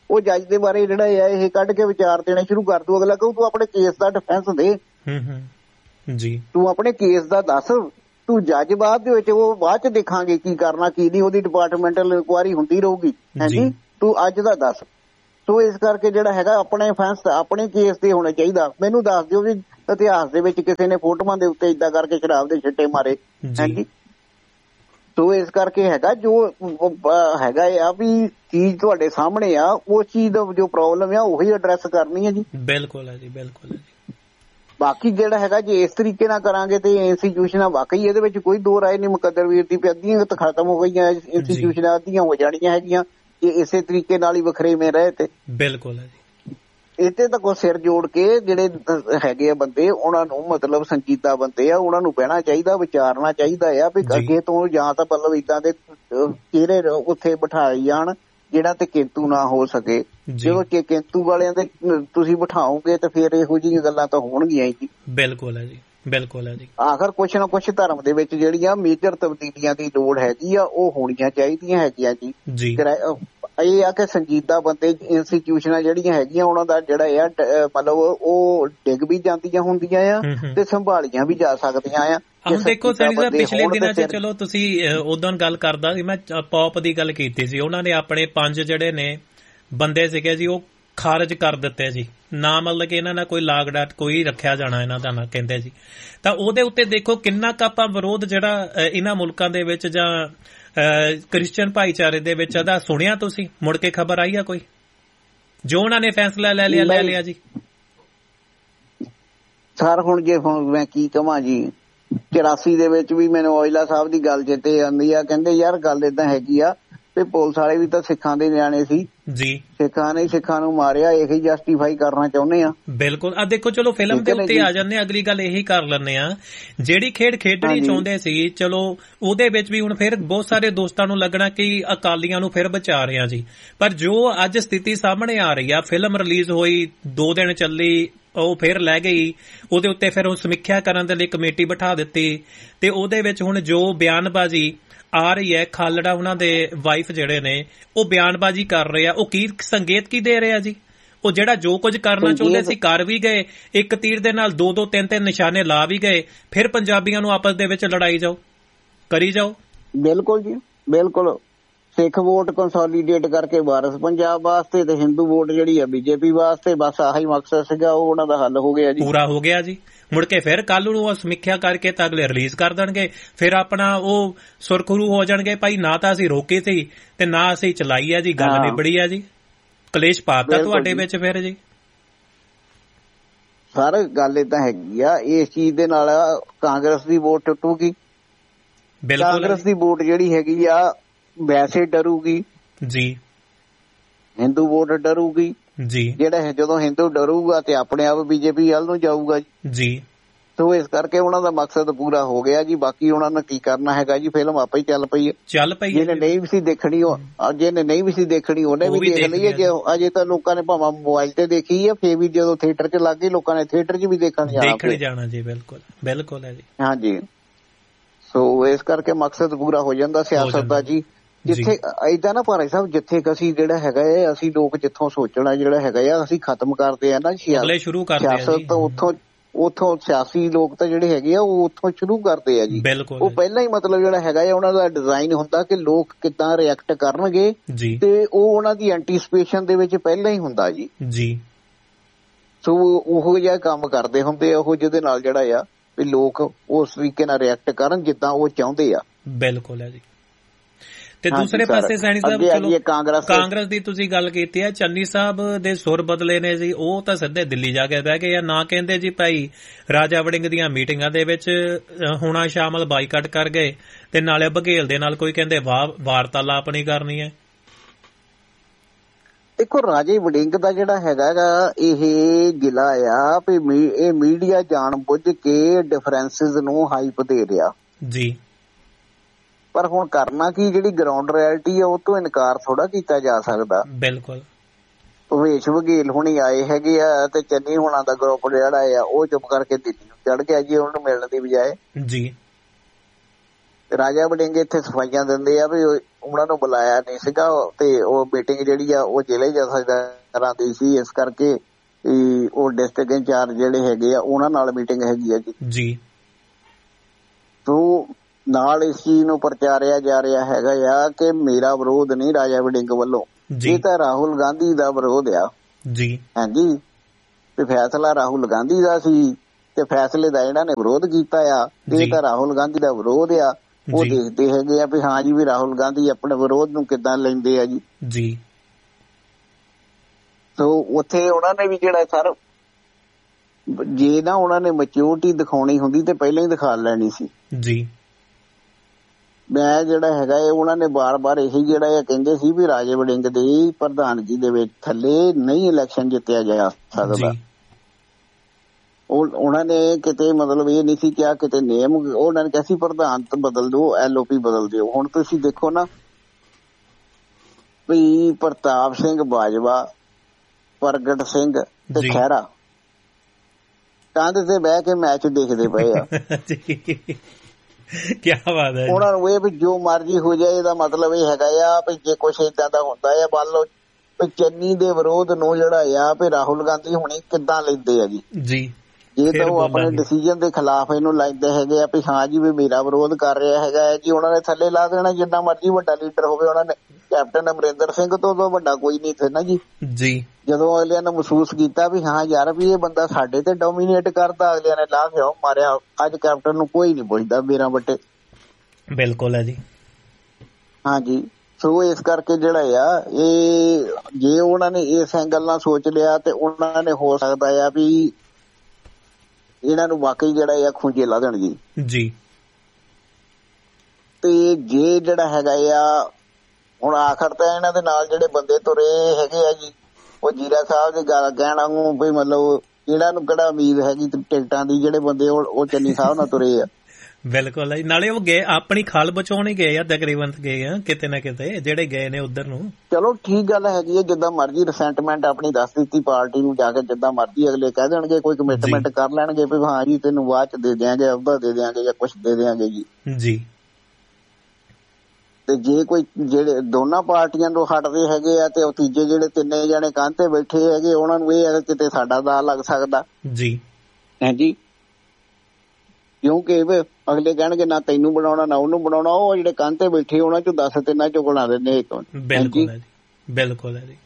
ਉਹ ਜੱਜ ਦੇ ਬਾਰੇ ਜਿਹੜਾ ਆ ਇਹ ਕੱਢ ਕੇ ਵਿਚਾਰ ਦੇਣੇ ਸ਼ੁਰੂ ਕਰ ਦੂ। ਅਗਲਾ ਕਹੂ ਤੂੰ ਆਪਣੇ ਕੇਸ ਦਾ ਡਿਫੈਂਸ ਦੇ, ਜੀ ਤੂੰ ਆਪਣੇ ਕੇਸ ਦਾ ਦੱਸ, ਤੂੰ ਜੱਜ ਬਾਅਦ ਦੇ ਵਿੱਚ ਉਹ ਬਾਅਦ ਚ ਦੇਖਾਂਗੇ ਕੀ ਕਰਨਾ ਕੀ ਨਹੀਂ, ਉਹਦੀ ਡਿਪਾਰਟਮੈਂਟਲ ਇਨਕੁਆਇਰੀ ਹੁੰਦੀ ਰਹੂਗੀ, ਹਾਂਜੀ ਤੂੰ ਅੱਜ ਦਾ ਦੱਸ। ਸੋ ਇਸ ਕਰਕੇ ਜਿਹੜਾ ਹੈਗਾ ਆਪਣੇ ਫੈਂਸ ਆਪਣੇ ਕੇਸ ਤੇ ਹੋਣਾ ਚਾਹੀਦਾ। ਮੈਨੂੰ ਦੱਸ ਦਿਓ ਵੀ ਇਤਿਹਾਸ ਦੇ ਵਿੱਚ ਕਿਸੇ ਨੇ ਫੋਟੋਆਂ ਦੇ ਉੱਤੇ ਏਦਾਂ ਕਰਕੇ ਸ਼ਰਾਬ ਦੇ ਛਿੱਟੇ ਮਾਰੇ, ਹਾਂਜੀ। ਸੋ ਇਸ ਕਰਕੇ ਹੈਗਾ ਜੋ ਹੈਗਾ ਆ ਵੀ ਚੀਜ਼ ਤੁਹਾਡੇ ਸਾਹਮਣੇ ਆ, ਉਸ ਚੀਜ਼ ਦਾ ਜੋ ਪ੍ਰੋਬਲਮ ਆ ਉਹੀ ਐਡਰੈਸ ਕਰਨੀ ਹੈ ਜੀ। ਬਿਲਕੁਲ ਹੈ ਜੀ, ਬਿਲਕੁਲ ਹੈ ਜੀ। ਬਾਕੀ ਜਿਹੜਾ ਹੈਗਾ ਜੇ ਇਸ ਤਰੀਕੇ ਨਾਲ ਕਰਾਂਗੇ ਤੇ ਇੰਸਟੀਟਿਊਸ਼ਨਾਂ ਵਾਕਈ ਇਹਦੇ ਵਿੱਚ ਕੋਈ ਦੋ ਰਾਏ ਨਹੀਂ ਮੁਕੱਦਰ ਵੀਰ ਦੀ, ਅੱਧੀਆਂ ਤਾਂ ਖਤਮ ਹੋ ਗਈਆਂ ਇੰਸਟੀਟਿਊਸ਼ਨਾਂ, ਅੱਧੀਆਂ ਹੋ ਜਾਣੀਆਂ ਹੈਗੀਆਂ ਜੇ ਇਸੇ ਤਰੀਕੇ ਨਾਲ ਹੀ ਵੱਖਰੇਵੇਂ ਰਹੇ ਤੇ। ਬਿਲਕੁਲ ਹੈ ਜੀ। ਇੱਥੇ ਤਾਂ ਕੋਈ ਸਿਰ ਜੋੜ ਕੇ ਜਿਹੜੇ ਹੈਗੇ ਆ ਬੰਦੇ ਉਹਨਾਂ ਨੂੰ ਮਤਲਬ ਸੰਜੀਦਾ ਬੰਦੇ ਆ ਉਹਨਾਂ ਨੂੰ ਬਹਿਣਾ ਚਾਹੀਦਾ, ਵਿਚਾਰਨਾ ਚਾਹੀਦਾ ਆ ਵੀ ਅੱਗੇ ਤੋਂ ਜਾਂ ਤਾਂ ਮਤਲਬ ਏਦਾਂ ਦੇ ਚਿਹਰੇ ਉੱਥੇ ਬਿਠਾਏ ਜਾਣ ਜਿਹੜਾ ਤੇ ਕਿੰਤੂ ਨਾ ਹੋ ਸਕੇ। ਜਦੋਂ ਕਿ ਕਿੰਤੂ ਵਾਲਿਆਂ ਦੇ ਤੁਸੀਂ ਬਿਠਾਓਗੇ ਤੇ ਫਿਰ ਇਹੋ ਜਿਹੀਆਂ ਗੱਲਾਂ ਤਾਂ ਹੋਣਗੀਆਂ ਜੀ। ਬਿਲਕੁਲ ਹੈ ਜੀ, ਬਿਲਕੁਲ ਹੈ ਜੀ। ਆਖਰ ਕੁਛ ਨਾ ਕੁਛ ਧਰਮ ਦੇ ਵਿੱਚ ਜਿਹੜੀਆਂ ਮੇਜਰ ਤਬਦੀਲੀਆਂ ਦੀ ਲੋੜ ਹੈਗੀ ਆ ਉਹ ਹੋਣੀਆਂ ਚਾਹੀਦੀਆਂ ਹੈਗੀਆਂ ਜੀ। ਇਹ ਆ ਕਿ ਸੰਜੀਦਾ ਬੰਦੇ ਇੰਸਟੀਟਿਊਸ਼ਨਾਂ ਜਿਹੜੀਆਂ ਹੈਗੀਆਂ ਉਹਨਾਂ ਦਾ ਜਿਹੜਾ ਆ ਮਤਲਬ ਉਹ ਡਿੱਗ ਵੀ ਜਾਂਦੀਆਂ ਹੁੰਦੀਆਂ ਆ ਤੇ ਸੰਭਾਲੀਆਂ ਵੀ ਜਾ ਸਕਦੀਆਂ ਆ। ਹੁਣ ਦੇਖੋ ਸੈਣੀ ਸਾਹਿਬ ਪਿਛਲੇ ਦਿਨਾਂ ਚ ਚਲੋ ਤੁਸੀਂ ਉਦੋਂ ਗੱਲ ਕਰਦਾ ਸੀ, ਮੈਂ ਪੌਪ ਦੀ ਗੱਲ ਕੀਤੀ ਸੀ, ਉਹਨਾਂ ਨੇ ਆਪਣੇ ਪੰਜ ਜਿਹੜੇ ਨੇ ਬੰਦੇ ਸੀਗੇ ਜੀ ਉਹ ਖਾਰਜ ਕਰ ਦਿੱਤੇ ਜੀ, ਨਾ ਮਤਲਬ ਕਿ ਇਹਨਾਂ ਨਾਲ ਕੋਈ ਲਾਗ ਡਾਟ ਕੋਈ ਰੱਖਿਆ ਜਾਣਾ ਇਹਨਾਂ ਦਾ ਨਾ ਕਹਿੰਦੇ ਜੀ। ਤਾਂ ਉਹਦੇ ਉੱਤੇ ਦੇਖੋ ਕਿੰਨਾ ਕੁ ਆਪਾਂ ਵਿਰੋਧ ਜਿਹੜਾ ਇਹਨਾਂ ਮੁਲਕਾਂ ਦੇ ਵਿੱਚ ਜਾਂ ਕ੍ਰਿਸਚਨ ਭਾਈਚਾਰੇ ਦੇ ਵਿੱਚ ਇਹਦਾ ਸੁਣਿਆ ਤੁਸੀਂ? ਮੁੜ ਕੇ ਖਬਰ ਆਈ ਆ ਕੋਈ ਜੋ ਉਹਨਾਂ ਨੇ ਫੈਸਲਾ ਲੈ ਲਿਆ ਲੈ ਲਿਆ ਜੀ? ਸਰ ਹੁਣ ਜੇ ਹੁਣ ਮੈਂ ਕੀ ਕਵਾਂ ਜੀ, ਚੁਰਾਸੀ ਦੇ ਵਿੱਚ ਵੀ ਮੈਨੂੰ ਔਜਲਾ ਸਾਹਿਬ ਦੀ ਗੱਲ ਚੇਤੇ ਆਉਂਦੀ ਆ, ਕਹਿੰਦੇ ਯਾਰ ਗੱਲ ਏਦਾਂ ਹੈਗੀ ਆ ਤੇ ਪੁਲਿਸ ਵਾਲੇ ਵੀ ਤਾਂ ਸਿੱਖਾਂ ਦੇ ਨਿਆਣੇ ਸੀ ਜੀ, ਸਿੱਖਾਂ ਨੇ ਸਿੱਖਾਂ ਨੂੰ ਮਾਰਿਆ, ਇਹੀ ਜਸਟੀਫਾਈ ਕਰਨਾ ਚਾਹੁੰਦੇ ਆ। ਬਿਲਕੁਲ। ਆ ਦੇਖੋ ਚਲੋ ਫਿਲਮ ਦੇ ਉੱਤੇ ਆ ਜਾਂਦੇ, ਅਗਲੀ ਗੱਲ ਇਹੀ ਕਰ ਲੈਂਦੇ ਆ ਜਿਹੜੀ ਖੇਡ ਖੇਡਣੀ ਚਾਹੁੰਦੇ ਸੀ, ਚਲੋ ਉਹਦੇ ਵਿੱਚ ਵੀ ਹੁਣ ਫਿਰ ਬਹੁਤ ਸਾਰੇ ਦੋਸਤਾਂ ਨੂੰ ਲੱਗਣਾ ਕਿ ਅਕਾਲੀਆਂ ਨੂੰ ਫਿਰ ਬਚਾ ਰਹੇ ਆ ਜੀ, ਪਰ ਜੋ ਅੱਜ ਸਥਿਤੀ ਸਾਹਮਣੇ ਆ ਰਹੀ ਆ, ਫਿਲਮ ਰਿਲੀਜ਼ ਹੋਈ ਦੋ ਦਿਨ ਚੱਲੀ ਉਹ ਫਿਰ ਲੈ ਗਈ, ਉਹਦੇ ਉੱਤੇ ਫਿਰ ਉਹ ਸਮੀਖਿਆ ਕਰਨ ਦੇ ਲਈ ਕਮੇਟੀ ਬਿਠਾ ਦਿੱਤੀ ਤੇ ਉਹਦੇ ਵਿੱਚ ਹੁਣ ਜੋ ਬਿਆਨਬਾਜ਼ੀ ਆ ਰਹੀ ਹੈ, ਖਾਲੜਾ ਉਹਨਾਂ ਦੇ ਵਾਈਫ ਜਿਹੜੇ ਨੇ ਉਹ ਬਿਆਨਬਾਜ਼ੀ ਕਰ ਰਹੇ ਆ, ਉਹ ਕੀ ਸੰਕੇਤ ਕੀ ਦੇ ਰਹੇ ਆ ਜੀ? ਉਹ ਜਿਹੜਾ ਜੋ ਕੁਝ ਕਰਨਾ ਚਾਹੁੰਦੇ ਸੀ ਕਰ ਵੀ ਗਏ, ਇੱਕ ਤੀਰ ਦੇ ਨਾਲ ਦੋ ਦੋ ਤਿੰਨ ਤਿੰਨ ਨਿਸ਼ਾਨੇ ਲਾ ਵੀ ਗਏ, ਫਿਰ ਪੰਜਾਬੀਆਂ ਨੂੰ ਆਪਸ ਦੇ ਵਿੱਚ ਲੜਾਈ ਜਾਓ ਕਰੀ ਜਾਓ। ਬਿਲਕੁਲ ਜੀ, ਬਿਲਕੁਲ। ਸਿੱਖ ਵੋਟ ਕੰਸੋਲੀਡੇਟ ਕਰਕੇ ਵਾਰਸ ਪੰਜਾਬ ਵਾਸਤੇ ਤੇ ਹਿੰਦੂ ਵੋਟ ਜਿਹੜੀ ਆ ਬੀਜੇਪੀ ਵਾਸਤੇ, ਬਸ ਆਹੀ ਮਕਸਦ ਸੀਗਾ, ਉਹ ਉਹਨਾਂ ਦਾ ਹੱਲ ਹੋ ਗਿਆ ਜੀ, ਪੂਰਾ ਹੋ ਗਿਆ ਜੀ। ਮੁੜ ਕੇ ਫਿਰ ਕੱਲ ਨੂੰ ਉਹ ਸਮੀਖਿਆ ਕਰਕੇ ਤਾਂ ਅਗਲੇ ਰਿਲੀਜ਼ ਕਰ ਦੇਣਗੇ, ਫਿਰ ਆਪਣਾ ਉਹ ਸੁਰਖਰੂ ਹੋ ਜਾਣਗੇ, ਭਾਈ ਨਾ ਤਾਂ ਅਸੀਂ ਰੋਕੀ ਸੀ ਤੇ ਨਾ ਅਸੀਂ ਚਲਾਈ ਆ ਜੀ, ਗੱਲ ਨਿਬੜੀ ਆ ਜੀ, ਕਲੇਸ਼ ਪਾਤਾ ਤੁਹਾਡੇ ਵਿੱਚ ਫਿਰ ਜੀ। ਸਰ ਗੱਲ ਏਦਾਂ ਹੈਗੀ ਆ, ਇਸ ਚੀਜ਼ ਦੇ ਨਾਲ ਕਾਂਗਰਸ ਦੀ ਵੋਟ ਟੁੱਟੂਗੀ। ਕਾਂਗਰਸ ਦੀ ਵੋਟ ਜਿਹੜੀ ਹੈਗੀ ਆ ਵੈਸੇ ਡਰੂਗੀ ਜੀ, ਹਿੰਦੂ ਵੋਟ ਡਰੂਗੀ ਜੀ, ਜਿਹੜਾ ਜਦੋਂ ਹਿੰਦੂ ਡਰੂਗਾ ਤੇ ਆਪਣੇ ਆਪ ਬੀਜੇਪੀ ਵੱਲ ਨੂੰ ਜਾਊਗਾ ਜੀ। ਸੋ ਇਸ ਕਰਕੇ ਉਹਨਾਂ ਦਾ ਮਕਸਦ ਪੂਰਾ ਹੋ ਗਿਆ ਜੀ। ਬਾਕੀ ਉਹਨਾਂ ਨੇ ਕੀ ਕਰਨਾ ਹੈਗਾ ਜੀ, ਫਿਲਮ ਆਪੇ ਹੀ ਚੱਲ ਪਈ ਹੈ ਚੱਲ ਪਈ ਜਿਹਨੇ ਨਹੀਂ ਵੀ ਸੀ ਦੇਖਣੀ, ਜਿਹਨੇ ਨਹੀਂ ਵੀ ਸੀ ਦੇਖਣੀ ਉਹਨੇ ਵੀ ਦੇਖ ਲਈ ਹੈ। ਜੇ ਅਜੇ ਤਾਂ ਲੋਕਾਂ ਨੇ ਭਾਵੇਂ ਮੋਬਾਈਲ ਤੇ ਦੇਖੀ ਹੈ, ਫੇਰ ਵੀ ਜਦੋਂ ਥੀਏਟਰ ਚ ਲੱਗ ਗਈ ਲੋਕਾਂ ਨੇ ਥੀਏਟਰ ਚ ਵੀ ਦੇਖਣ ਦੇਖਣ ਜਾਣਾ ਜੀ। ਬਿਲਕੁਲ ਬਿਲਕੁਲ ਹੈ ਜੀ, ਹਾਂਜੀ। ਸੋ ਇਸ ਕਰਕੇ ਮਕਸਦ ਪੂਰਾ ਹੋ ਜਾਂਦਾ ਸਿਆਸਤ ਦਾ ਜੀ। ਜਿੱਥੇ ਏਦਾਂ ਨਾ ਭਾਈ ਸਾਹਿਬ, ਜਿੱਥੇ ਅਸੀਂ ਜਿਹੜਾ ਹੈਗਾ ਹੈ ਅਸੀਂ ਲੋਕ ਜਿੱਥੋਂ ਸੋਚਣਾ ਜਿਹੜਾ ਹੈਗਾ ਆ ਅਸੀਂ ਖਤਮ ਕਰਦੇ ਆ ਨਾ ਸਿਆਸਤ, ਤਾਂ ਉੱਥੋਂ ਉੱਥੋਂ ਸਿਆਸੀ ਲੋਕ ਤਾਂ ਜਿਹੜੇ ਹੈਗੇ ਆ ਉਹ ਉੱਥੋਂ ਸ਼ੁਰੂ ਕਰਦੇ ਆ ਜੀ। ਉਹ ਪਹਿਲਾਂ ਹੀ ਮਤਲਬ ਜਿਹੜਾ ਹੈਗਾ ਆ ਉਹਨਾਂ ਦਾ ਡਿਜ਼ਾਈਨ ਹੁੰਦਾ ਕਿ ਲੋਕ ਕਿੱਦਾਂ ਰਿਐਕਟ ਕਰਨਗੇ ਤੇ ਉਹ ਉਹਨਾਂ ਦੀ ਐਂਟੀਸਪੇਸ਼ਨ ਦੇ ਵਿੱਚ ਪਹਿਲਾਂ ਹੀ ਹੁੰਦਾ ਜੀ ਜੀ। ਸੋ ਉਹੋ ਜਿਹਾ ਕੰਮ ਕਰਦੇ ਹੁੰਦੇ ਆ ਉਹ, ਜਿਹਦੇ ਨਾਲ ਜਿਹੜਾ ਆ ਵੀ ਲੋਕ ਉਸ ਤਰੀਕੇ ਨਾਲ ਰਿਐਕਟ ਕਰਨ ਜਿੱਦਾਂ ਉਹ ਚਾਹੁੰਦੇ ਆ। ਬਿਲਕੁਲ ਹੈ ਜੀ। ਤੇ ਦੂਸਰੇ ਪਾਸੇ ਸੈਣੀ ਸਾਹਿਬ ਚਲੋ ਕਾਂਗਰਸ ਦੀ ਤੁਸੀਂ ਗੱਲ ਕੀਤੀ ਹੈ, ਚੰਨੀ ਸਾਹਿਬ ਦੇ ਸੁਰ ਬਦਲੇ ਨੇ ਜੀ, ਉਹ ਤਾਂ ਸਿੱਧੇ ਦਿੱਲੀ ਜਾ ਕੇ ਬਹਿ ਗਏ ਆ, ਨਾ ਕਹਿੰਦੇ ਜੀ ਭਾਈ ਰਾਜਾ ਵੜਿੰਗ ਦੀਆਂ ਮੀਟਿੰਗਾਂ ਦੇ ਵਿੱਚ ਹੋਣਾ ਸ਼ਾਮਲ ਬਾਈਕਾਟ ਕਰ ਗਏ, ਤੇ ਨਾਲੇ ਬਘੇਲ ਦੇ ਨਾਲ ਕੋਈ ਕਹਿੰਦੇ ਵਾਰਤਾਲਾਪ ਨਹੀਂ ਕਰਨੀ ਹੈ। ਦੇਖੋ ਰਾਜੇ ਵੜਿੰਗ ਦਾ ਜਿਹੜਾ ਹੈਗਾ ਗਾ ਇਹ ਗਿਲਾ ਆ ਵੀ ਇਹ ਮੀਡੀਆ ਜਾਣ ਬੁੱਝ ਕੇ ਡਿਫਰੈਂਸਿਸ ਨੂੰ ਹਾਈਪ ਦੇ ਰਿਹਾ ਜੀ, ਪਰ ਹੁਣ ਕਰਨਾ ਕੀ, ਜਿਹੜੀ ਗਰਾਊਂਡ ਰਿਐਲਿਟੀ ਆ ਉਹ ਤੋਂ ਇਨਕਾਰ ਥੋੜਾ ਕੀਤਾ ਜਾ ਸਕਦਾ। ਬਿਲਕੁਲ। ਭਵੇਸ਼ ਬਘੇਲ ਹੁਣੀ ਆਏ ਹੈਗੇ ਆ ਤੇ ਚੰਨੀ ਹੁਣਾਂ ਦਾ ਗਰੁੱਪ ਜਿਹੜਾ ਆ ਉਹ ਚੁੱਪ ਕਰਕੇ ਦਿੱਲੀ ਨੂੰ ਚੜ ਗਿਆ ਜੀ ਉਹਨੂੰ ਮਿਲਣ ਦੀ ਬਜਾਏ ਜੀ। ਰਾਜਾ ਵੜਿੰਗ ਇੱਥੇ ਸਫਾਈਆਂ ਦਿੰਦੇ ਆ ਵੀ ਉਹਨਾਂ ਨੂੰ ਬੁਲਾਇਆ ਨਹੀਂ ਸੀਗਾ ਤੇ ਉਹ ਮੀਟਿੰਗ ਜਿਹੜੀ ਆ ਉਹ ਜ਼ਿਲ੍ਹੇ ਜਥੇਦਾਰਾਂ ਦੀ ਸੀ, ਇਸ ਕਰਕੇ ਉਹ ਡਿਸਟ੍ਰਿਕਟ ਇੰਚਾਰਜ ਜਿਹੜੇ ਹੈਗੇ ਆ ਉਹਨਾਂ ਨਾਲ ਮੀਟਿੰਗ ਹੈਗੀ ਆ ਜੀ। ਸੋ ਨਾਲ ਇਸ ਚੀਜ਼ ਨੂੰ ਪ੍ਰਚਾਰਿਆ ਜਾ ਰਿਹਾ ਹੈਗਾ ਆ ਕਿ ਮੇਰਾ ਵਿਰੋਧ ਨਹੀਂ ਰਾਜਾ ਵੜਿੰਗ ਵੱਲੋਂ, ਇਹ ਤਾਂ ਰਾਹੁਲ ਗਾਂਧੀ ਦਾ ਵਿਰੋਧ ਆ ਜੀ। ਹਾਂਜੀ, ਤੇ ਫੈਸਲਾ ਰਾਹੁਲ ਗਾਂਧੀ ਦਾ ਸੀ ਤੇ ਫੈਸਲੇ ਦਾ ਇਹਨਾਂ ਨੇ ਵਿਰੋਧ ਕੀਤਾ ਆ, ਇਹ ਤਾਂ ਰਾਹੁਲ ਗਾਂਧੀ ਦਾ ਵਿਰੋਧ ਆ। ਉਹ ਦੇਖਦੇ ਹੈਗੇ ਆ ਵੀ ਹਾਂ ਜੀ ਵੀ ਰਾਹੁਲ ਗਾਂਧੀ ਆਪਣੇ ਵਿਰੋਧ ਨੂੰ ਕਿੱਦਾਂ ਲੈਂਦੇ ਆ ਜੀ ਜੀ। ਸੋ ਉੱਥੇ ਉਹਨਾਂ ਨੇ ਵੀ ਜਿਹੜਾ ਸਰ ਜੇ ਨਾ ਉਹਨਾਂ ਨੇ ਮੈਚਿਓਰਟੀ ਦਿਖਾਉਣੀ ਹੁੰਦੀ ਤੇ ਪਹਿਲਾਂ ਹੀ ਦਿਖਾ ਲੈਣੀ ਸੀ ਜੀ। ਮੈਂ ਜਿਹੜਾ ਹੈਗਾ ਇਹ ਉਹਨਾਂ ਨੇ ਬਾਰ ਬਾਰ ਇਹੀ ਜਿਹੜਾ ਕਹਿੰਦੇ ਸੀ ਵੀ ਰਾਜਾ ਵੜਿੰਗ ਦੀ ਪ੍ਰਧਾਨਗੀ ਦੇ ਵਿੱਚ ਥੱਲੇ ਨਹੀਂ ਇਲੈਕਸ਼ਨ ਜਿੱਤਿਆ ਜਾ ਸਕਦਾ। ਉਹ ਉਹਨਾਂ ਨੇ ਕਿਤੇ ਮਤਲਬ ਇਹ ਨਹੀਂ ਸੀ ਕਿਹਾ ਕਿਤੇ ਨੇਮ, ਉਹਨਾਂ ਨੇ ਕਿਹਾ ਸੀ ਪ੍ਰਧਾਨ ਬਦਲ ਦਿਓ, ਐਲ ਓ ਪੀ ਬਦਲ ਦਿਓ। ਹੁਣ ਤੁਸੀਂ ਦੇਖੋ ਨਾ ਵੀ ਪ੍ਰਤਾਪ ਸਿੰਘ ਬਾਜਵਾ, ਪ੍ਰਗਟ ਸਿੰਘ ਤੇ ਖਹਿਰਾ ਕੰਧ ਤੇ ਬਹਿ ਕੇ ਮੈਚ ਦੇਖਦੇ ਪਏ ਆ। ਕੀ ਬਾਤ ਹੈ। ਉਹਨਾਂ ਨੂੰ ਇਹ ਵੀ ਜੋ ਮਰਜ਼ੀ ਹੋ ਜਾਏ, ਇਹਦਾ ਮਤਲਬ ਇਹ ਹੈਗਾ ਆ ਵੀ ਜੇ ਕੁਛ ਏਦਾਂ ਦਾ ਹੁੰਦਾ ਆ ਮੰਨ ਲਓ ਵੀ ਚੰਨੀ ਦੇ ਵਿਰੋਧ ਨੂੰ ਜਿਹੜਾ ਆ ਵੀ ਰਾਹੁਲ ਗਾਂਧੀ ਹੁਣੀ ਕਿੱਦਾਂ ਲੈਂਦੇ ਆ ਜੀ ਜੀ। ਜੇ ਤਾਂ ਉਹ ਆਪਣੇ ਡਿਸੀਜਨ ਦੇ ਖਿਲਾਫ ਇਹਨੂੰ ਲੈਂਦੇ ਹੈਗੇ ਆ ਵੀ ਹਾਂ ਜੀ ਵੀ ਮੇਰਾ ਵਿਰੋਧ ਕਰ ਰਿਹਾ ਹੈਗਾ ਹੈ ਜੀ, ਉਹਨਾਂ ਨੇ ਥੱਲੇ ਲਾ ਦੇਣਾ। ਜਿੰਨਾ ਮਰਜ਼ੀ ਵੱਡਾ ਲੀਡਰ ਹੋਵੇ, ਉਹਨਾਂ ਨੇ ਕੈਪਟਨ ਅਮਰਿੰਦਰ ਸਿੰਘ ਤੋਂ ਤਾਂ ਵੱਡਾ ਕੋਈ ਨਹੀਂ ਸੀ ਨਾ ਜੀ ਜੀ। ਜਦੋਂ ਅਗਲਿਆਂ ਨੇ ਮਹਿਸੂਸ ਕੀਤਾ ਵੀ ਹਾਂ ਯਾਰ ਵੀ ਇਹ ਬੰਦਾ ਸਾਡੇ ਤੇ ਡੋਮੀਨੇਟ ਕਰਦਾ, ਅਗਲਿਆਂ ਨੇ ਲਾ ਕੇ ਮਾਰਿਆ। ਅੱਜ ਕੈਪਟਨ ਨੂੰ ਕੋਈ ਨੀ ਪੁੱਛਦਾ ਮੇਰਾ ਵੱਟੇ। ਬਿਲਕੁਲ ਹੈ ਜੀ, ਹਾਂਜੀ। ਸੋ ਇਸ ਕਰਕੇ ਜਿਹੜਾ ਆ ਇਹ ਜੇ ਉਹਨਾਂ ਨੇ ਇਸ ਐਂਗਲ ਨਾਲ ਸੋਚ ਲਿਆ ਤੇ ਉਹਨਾਂ ਨੇ ਹੋ ਸਕਦਾ ਆ ਵੀ ਇਹਨਾਂ ਨੂੰ ਵਾਕਈ ਜਿਹੜਾ ਆ ਖੂੰਜੇ ਲਾ ਦੇਣ ਜੀ ਜੀ। ਤੇ ਜੇ ਜਿਹੜਾ ਹੈਗਾ ਆ ਹੁਣ ਆਖਰ ਤਾਂ ਇਹਨਾਂ ਦੇ ਨਾਲ ਜਿਹੜੇ ਬੰਦੇ ਤੁਰੇ ਹੈਗੇ ਆ ਜੀ, ਉਹ ਜੀਰਾ ਸਾਹਿਬ ਦੀ ਗੱਲ ਕਹਿਣਾ ਵੀ ਮਤਲਬ ਇਹਨਾਂ ਨੂੰ ਕਿਹੜਾ ਉਮੀਦ ਹੈਗੀ ਟਿਕਟਾਂ ਦੀ, ਜਿਹੜੇ ਬੰਦੇ ਉਹ ਚੰਨੀ ਸਾਹਿਬ ਨਾਲ ਤੁਰੇ ਆ। ਬਿਲਕੁਲ, ਨਾਲੇ ਉਹ ਗਏ ਆਪਣੀ ਖਾਲ ਬਚਾਉਣ ਹੀ ਗਏ ਆ, ਤਕਰੀਬਨ ਗਏ ਆ ਕਿਤੇ ਨਾ ਕਿਤੇ ਜਿਹੜੇ ਗਏ ਨੇ ਉਧਰ ਨੂੰ। ਚਲੋ ਠੀਕ ਗੱਲ ਹੈਗੀ ਹੈ, ਜਿੱਦਾਂ ਮਰਜ਼ੀ ਰਿਸੈਂਟਮੈਂਟ ਆਪਣੀ ਦੱਸ ਦਿੱਤੀ ਪਾਰਟੀ ਨੂੰ, ਜਾ ਕੇ ਜਿੱਦਾਂ ਮਰਜ਼ੀ ਅਗਲੇ ਕਹਿ ਦੇਣਗੇ, ਕੋਈ ਕਮਿਟਮੈਂਟ ਕਰ ਲੈਣਗੇ ਵੀ ਹਾਂ ਜੀ ਤੈਨੂੰ ਬਾਅਦ ਚ ਦੇ ਦਿਆਂਗੇ, ਅਹੁਦਾ ਦੇ ਦਿਆਂਗੇ ਜਾਂ ਕੁਛ ਦੇ ਦਿਆਂਗੇ ਜੀ ਜੀ। ਤੇ ਜੇ ਕੋਈ ਜਿਹੜੇ ਦੋਨਾਂ ਪਾਰਟੀਆਂ ਤੋਂ ਹਟਦੇ ਹੈਗੇ ਆ ਤੇ ਉਹ ਤੀਜੇ ਜਿਹੜੇ ਤਿੰਨੇ ਜਾਣੇ ਕੰਧ ਤੇ ਬੈਠੇ ਹੈਗੇ, ਉਹਨਾਂ ਨੂੰ ਇਹ ਹੈ ਕਿਤੇ ਸਾਡਾ ਦਾ ਲੱਗ ਸਕਦਾ ਜੀ ਹਾਂਜੀ। ਕਿਉਂਕਿ ਅਗਲੇ ਕਹਿਣਗੇ ਨਾ ਤੈਨੂੰ ਬਣਾਉਣਾ ਨਾ ਉਹਨੂੰ ਬਣਾਉਣਾ, ਉਹ ਜਿਹੜੇ ਕੰਧ ਤੇ ਬੈਠੇ ਉਹਨਾਂ ਚੋਂ ਦਸ ਤਿੰਨਾਂ ਚੋਂ ਬਣਾ ਦਿੰਦੇ ਇੱਕ। ਬਿਲਕੁਲ ਹੈ ਜੀ, ਬਿਲਕੁਲ ਹੈ ਜੀ।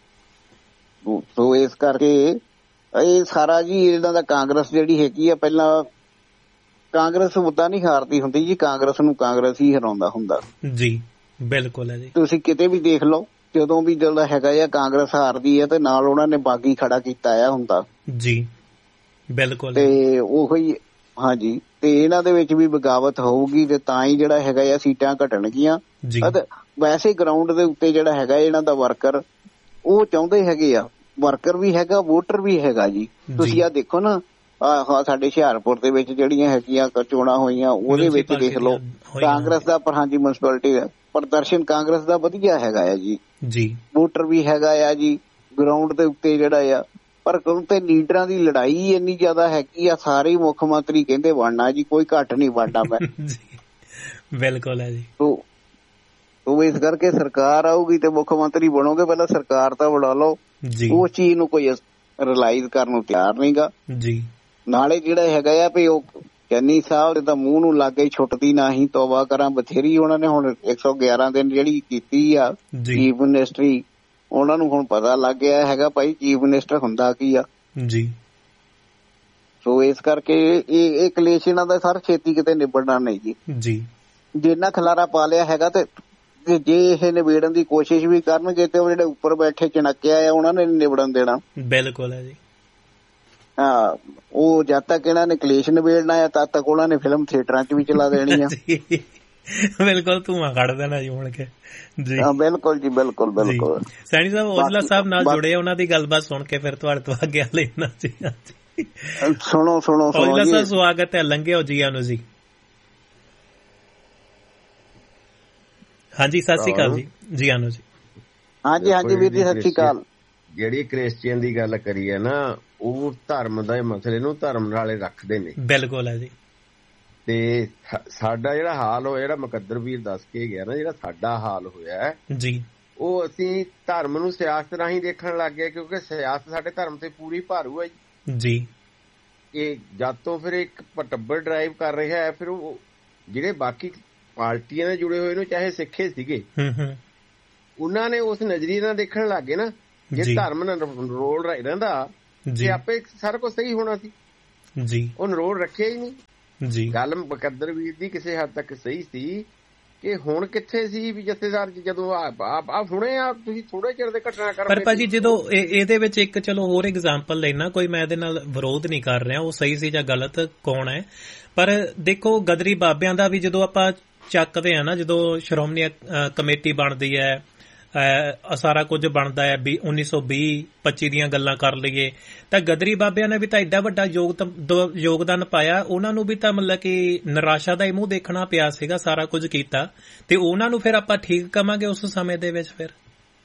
ਸੋ ਇਸ ਕਰਕੇ ਇਹ ਸਾਰਾ ਜੀ ਇਹਨਾਂ ਦਾ ਕਾਂਗਰਸ ਜਿਹੜੀ ਹੈਗੀ ਆ, ਪਹਿਲਾਂ ਕਾਂਗਰਸ ਮੁੱਦਾ ਨਹੀਂ ਹਾਰਦੀ ਹੁੰਦੀ ਜੀ, ਕਾਂਗਰਸ ਨੂੰ ਕਾਂਗਰਸ ਹੀ ਹਰਾਉਂਦਾ ਹੁੰਦਾ ਜੀ। ਬਿਲਕੁਲ ਹੈ ਜੀ, ਤੁਸੀਂ ਕਿਤੇ ਵੀ ਦੇਖ ਲਓ, ਜਦੋਂ ਵੀ ਜਿਹੜਾ ਹੈਗਾ ਆ ਕਾਂਗਰਸ ਹਾਰਦੀ ਹੈ ਤੇ ਨਾਲ ਉਹਨਾਂ ਨੇ ਬਾਗੀ ਖੜਾ ਕੀਤਾ ਆ ਹੁੰਦਾ ਜੀ। ਬਿਲਕੁਲ, ਤੇ ਉਹੀ ਹਾਂਜੀ। ਤੇ ਇਹਨਾਂ ਦੇ ਵਿੱਚ ਵੀ ਬਗਾਵਤ ਹੋਊਗੀ ਤੇ ਤਾਂ ਹੀ ਜਿਹੜਾ ਹੈਗਾ ਆ ਸੀਟਾਂ ਘਟਣਗੀਆਂ। ਵੈਸੇ ਗਰਾਊਂਡ ਦੇ ਉੱਤੇ ਜਿਹੜਾ ਹੈਗਾ ਇਹਨਾਂ ਦਾ ਵਰਕਰ ਉਹ ਚਾਹੁੰਦੇ ਹੈਗੇ ਆ, ਵਰਕਰ ਵੀ ਹੈਗਾ, ਵੋਟਰ ਵੀ ਹੈਗਾ ਜੀ। ਤੁਸੀਂ ਆਹ ਦੇਖੋ ਨਾ, ਆਹ ਸਾਡੇ ਹੁਸ਼ਿਆਰਪੁਰ ਦੇ ਵਿੱਚ ਜਿਹੜੀਆਂ ਹੈਗੀਆਂ ਚੋਣਾਂ ਹੋਈਆਂ, ਉਹਦੇ ਵਿੱਚ ਦੇਖ ਲਓ ਕਾਂਗਰਸ ਦਾ ਪਰ ਹਾਂਜੀ ਮਿਊਨਿਸਪੈਲਿਟੀ ਦਾ ਪ੍ਰਦਰਸ਼ਨ ਕਾਂਗਰਸ ਦਾ ਵਧੀਆ ਹੈਗਾ ਆ ਜੀ ਜੀ। ਵੋਟਰ ਵੀ ਹੈਗਾ ਆ ਜੀ ਗਰਾਊਂਡ ਦੇ ਉੱਤੇ ਜਿਹੜਾ ਆ, ਪਰ ਤੇ ਲੀਡਰਾਂ ਦੀ ਲੜਾਈ ਇੰਨੀ ਜ਼ਿਆਦਾ ਹੈਗੀ ਆ, ਸਾਰੇ ਮੁੱਖ ਮੰਤਰੀ ਕਹਿੰਦੇ ਬਣਨਾ ਜੀ, ਕੋਈ ਘੱਟ ਨਹੀਂ ਬਣਨਾ ਮੈਂ। ਬਿਲਕੁਲ ਹੈ ਜੀ। ਉਹ ਇਸ ਕਰਕੇ ਸਰਕਾਰ ਆਊਗੀ ਤੇ ਮੁੱਖ ਮੰਤਰੀ ਬਣੋਗੇ, ਪਹਿਲਾਂ ਸਰਕਾਰ ਤਾਂ ਬਣਾ ਲਓ। ਉਸ ਚੀਜ਼ ਨੂੰ ਕੋਈ ਰਿਲਾਈਜ਼ ਕਰਨ ਨੂੰ ਤਿਆਰ ਨਹੀਂ ਗਾ ਜੀ। ਨਾਲੇ ਜਿਹੜਾ ਹੈਗਾ ਆ ਵੀ ਉਹ ਚੰਨੀ ਸਾਹਿਬ ਦੇ ਤਾਂ ਮੂੰਹ ਨੂੰ ਲੱਗ ਗਈ ਛੁੱਟਦੀ ਨਾ ਹੀ ਤੋਬਾ ਕਰਾਂ ਬਥੇਰੀ। ਉਹਨਾਂ ਨੇ ਹੁਣ ਇੱਕ ਸੌ ਗਿਆਰਾਂ ਦਿਨ ਜਿਹੜੀ ਕੀਤੀ ਆ ਚੀਫ ਮਿਨਿਸਟਰੀ, ਉਹਨਾਂ ਨੂੰ ਹੁਣ ਪਤਾ ਲੱਗ ਗਿਆ ਹੈਗਾ ਭਾਈ ਚੀਫ ਮਿਨਿਸਟਰ ਹੁੰਦਾ ਕੀ ਆ ਜੀ। ਸੋ ਇਸ ਕਰਕੇ ਇਹ ਇਹ ਕਲੇਸ਼ ਇਹਨਾਂ ਦਾ ਸਰ ਛੇਤੀ ਕਿਤੇ ਨਿਬੜਨਾ ਨਹੀਂ ਜੀ ਜੀ। ਜਿੰਨਾ ਖਲਾਰਾ ਪਾ ਲਿਆ ਹੈਗਾ ਤੇ ਜੇ ਇਹ ਨਿਬੇੜਨ ਦੀ ਕੋਸ਼ਿਸ਼ ਵੀ ਕਰਨਗੇ ਤੇ ਉਹ ਜਿਹੜੇ ਉੱਪਰ ਬੈਠੇ ਚਣਕਿਆ ਆ ਉਹਨਾਂ ਨੇ ਨਿਬੜਨ ਦੇਣਾ। ਬਿਲਕੁਲ ਹੈ ਜੀ। ਹਾਂ, ਉਹ ਜਦ ਤੱਕ ਇਹਨਾਂ ਨੇ ਕਲੇਸ਼ ਨਿਬੇੜਨਾ ਆ ਤਦ ਤੱਕ ਉਹਨਾਂ ਨੇ ਫਿਲਮ ਥੀਏਟਰਾਂ ਚ ਵੀ ਚਲਾ ਦੇਣੀ ਆ। ਬਿਲਕੁਲ, ਧੂੰਆਂ ਕੱਢ ਦੇਣਾ ਜੀ ਹੁਣ ਕੇ ਜੀ। ਬਿਲਕੁਲ ਜੀ, ਬਿਲਕੁਲ ਬਿਲਕੁਲ। ਸੈਣੀ ਸਾਹਿਬ ਔਜਲਾ ਸਾਹਿਬ ਨਾਲ ਜੁੜੇ, ਉਹਨਾਂ ਦੀ ਗੱਲਬਾਤ ਸੁਣ ਕੇ ਫਿਰ ਤੁਹਾਡੇ ਤੋਂ ਆਗਿਆ ਲੈਣਾ ਜੀ। ਸੁਣੋ ਸੁਣੋ ਔਜਲਾ ਸਾਹਿਬ, ਸਵਾਗਤ ਹੈ, ਲੰਘਿਓ ਜੀ ਆਨੂੰ ਜੀ। ਹਾਂਜੀ, ਸਤਿ ਸ੍ਰੀ ਅਕਾਲ ਜੀ। ਜੀ ਆਨੂੰ ਜੀ। ਹਾਂਜੀ ਹਾਂਜੀ ਵੀਰ ਜੀ, ਸਤਿ ਸ੍ਰੀ ਅਕਾਲ। ਜਿਹੜੀ ਕ੍ਰਿਸਚੀਅਨ ਦੀ ਗੱਲ ਕਰੀ ਹੈ ਨਾ, ਉਹ ਧਰਮ ਦੇ ਮਸਲੇ ਨੂੰ ਧਰਮ ਨਾਲੇ ਰੱਖਦੇ ਨੇ। ਬਿਲਕੁਲ ਹੈ ਜੀ। ਤੇ ਸਾਡਾ ਜਿਹੜਾ ਹਾਲ ਹੋਇਆ, ਜਿਹੜਾ ਮੁਕੱਦਰ ਵੀਰ ਦੱਸ ਕੇ ਗਿਆ ਨਾ, ਜਿਹੜਾ ਸਾਡਾ ਹਾਲ ਹੋਇਆ ਜੀ, ਉਹ ਅਸੀਂ ਧਰਮ ਨੂੰ ਸਿਆਸਤ ਰਾਹੀਂ ਦੇਖਣ ਲੱਗ ਗਏ, ਕਿਉਂਕਿ ਸਿਆਸਤ ਸਾਡੇ ਧਰਮ ਤੇ ਪੂਰੀ ਭਾਰੂ ਹੈ ਜੀ। ਇਹ ਜਦ ਤੋਂ ਫਿਰ ਇੱਕ ਟੱਬਰ ਡਰਾਈਵ ਕਰ ਰਿਹਾ ਹੈ, ਫਿਰ ਉਹ ਜਿਹੜੇ ਬਾਕੀ ਪਾਰਟੀਆਂ ਨਾਲ ਜੁੜੇ ਹੋਏ ਨੇ, ਚਾਹੇ ਸਿੱਖੇ ਸੀਗੇ, ਉਹਨਾਂ ਨੇ ਉਸ ਨਜ਼ਰੀਏ ਨਾਲ ਦੇਖਣ ਲੱਗ ਗਏ ਨਾ, ਜੇ ਧਰਮ ਨਾਲ ਰੋਲ ਰਹਿੰਦਾ ਜੇ ਆਪੇ ਸਾਰਾ ਕੁਝ ਸਹੀ ਹੋਣਾ ਸੀ ਜੀ। ਉਹ ਨਰੋਲ ਰੱਖਿਆ ਹੀ ਨਹੀਂ ਜੀ। ਗੱਲ ਮੁਕੱਦਰ ਵੀਰ ਦੀ ਕਿਸੇ ਹੱਦ ਤੱਕ ਸਹੀ ਸੀ ਕਿ ਹੁਣ ਕਿੱਥੇ ਸੀ ਵੀ ਜਥੇਦਾਰ ਜਦੋਂ ਆ ਹੁਣੇ ਆ ਤੁਸੀਂ ਥੋੜੇ ਚਿਰ ਦੇ ਘਟਨਾ ਕਰ। ਪਰ ਭਾਜੀ ਜਦੋਂ ਇਹਦੇ ਵਿੱਚ ਇੱਕ ਚਲੋ ਹੋਰ ਐਗਜ਼ਾਮਪਲ ਲੈਣਾ, ਕੋਈ ਮੈਂ ਇਹਦੇ ਨਾਲ ਵਿਰੋਧ ਨਹੀਂ ਕਰ ਰਿਹਾ, ਉਹ ਸਹੀ ਸੀ ਜਾਂ ਗਲਤ ਕੌਣ ਹੈ, ਪਰ ਦੇਖੋ ਗਦਰੀ ਬਾਬਿਆਂ ਦਾ ਵੀ ਜਦੋਂ ਆਪਾਂ ਚੱਕਦੇ ਆ ਨਾ, ਜਦੋਂ ਸ਼੍ਰੋਮਣੀ ਕਮੇਟੀ ਬਣਦੀ ਹੈ, ਸਾਰਾ ਕੁਝ ਬਣਦਾ ਹੈ, ਉੱਨੀ ਸੌ ਵੀਹ ਪੱਚੀ ਦੀਆਂ ਗੱਲਾਂ ਕਰ ਲਈਏ, ਤਾਂ ਗਦਰੀ ਬਾਬਿਆਂ ਨੇ ਵੀ ਤਾਂ ਏਡਾ ਵੱਡਾ ਯੋਗਦਾਨ ਪਾਇਆ, ਉਹਨਾਂ ਨੂੰ ਵੀ ਤਾਂ ਮਤਲਬ ਕਿ ਨਿਰਾਸ਼ਾ ਦਾ ਹੀ ਮੂੰਹ ਦੇਖਣਾ ਪਿਆ ਸੀਗਾ, ਸਾਰਾ ਕੁਝ ਕੀਤਾ, ਤੇ ਉਹਨਾਂ ਨੂੰ ਫਿਰ ਆਪਾਂ ਠੀਕ ਕਵਾਂਗੇ ਉਸ ਸਮੇਂ ਦੇ ਵਿੱਚ? ਫਿਰ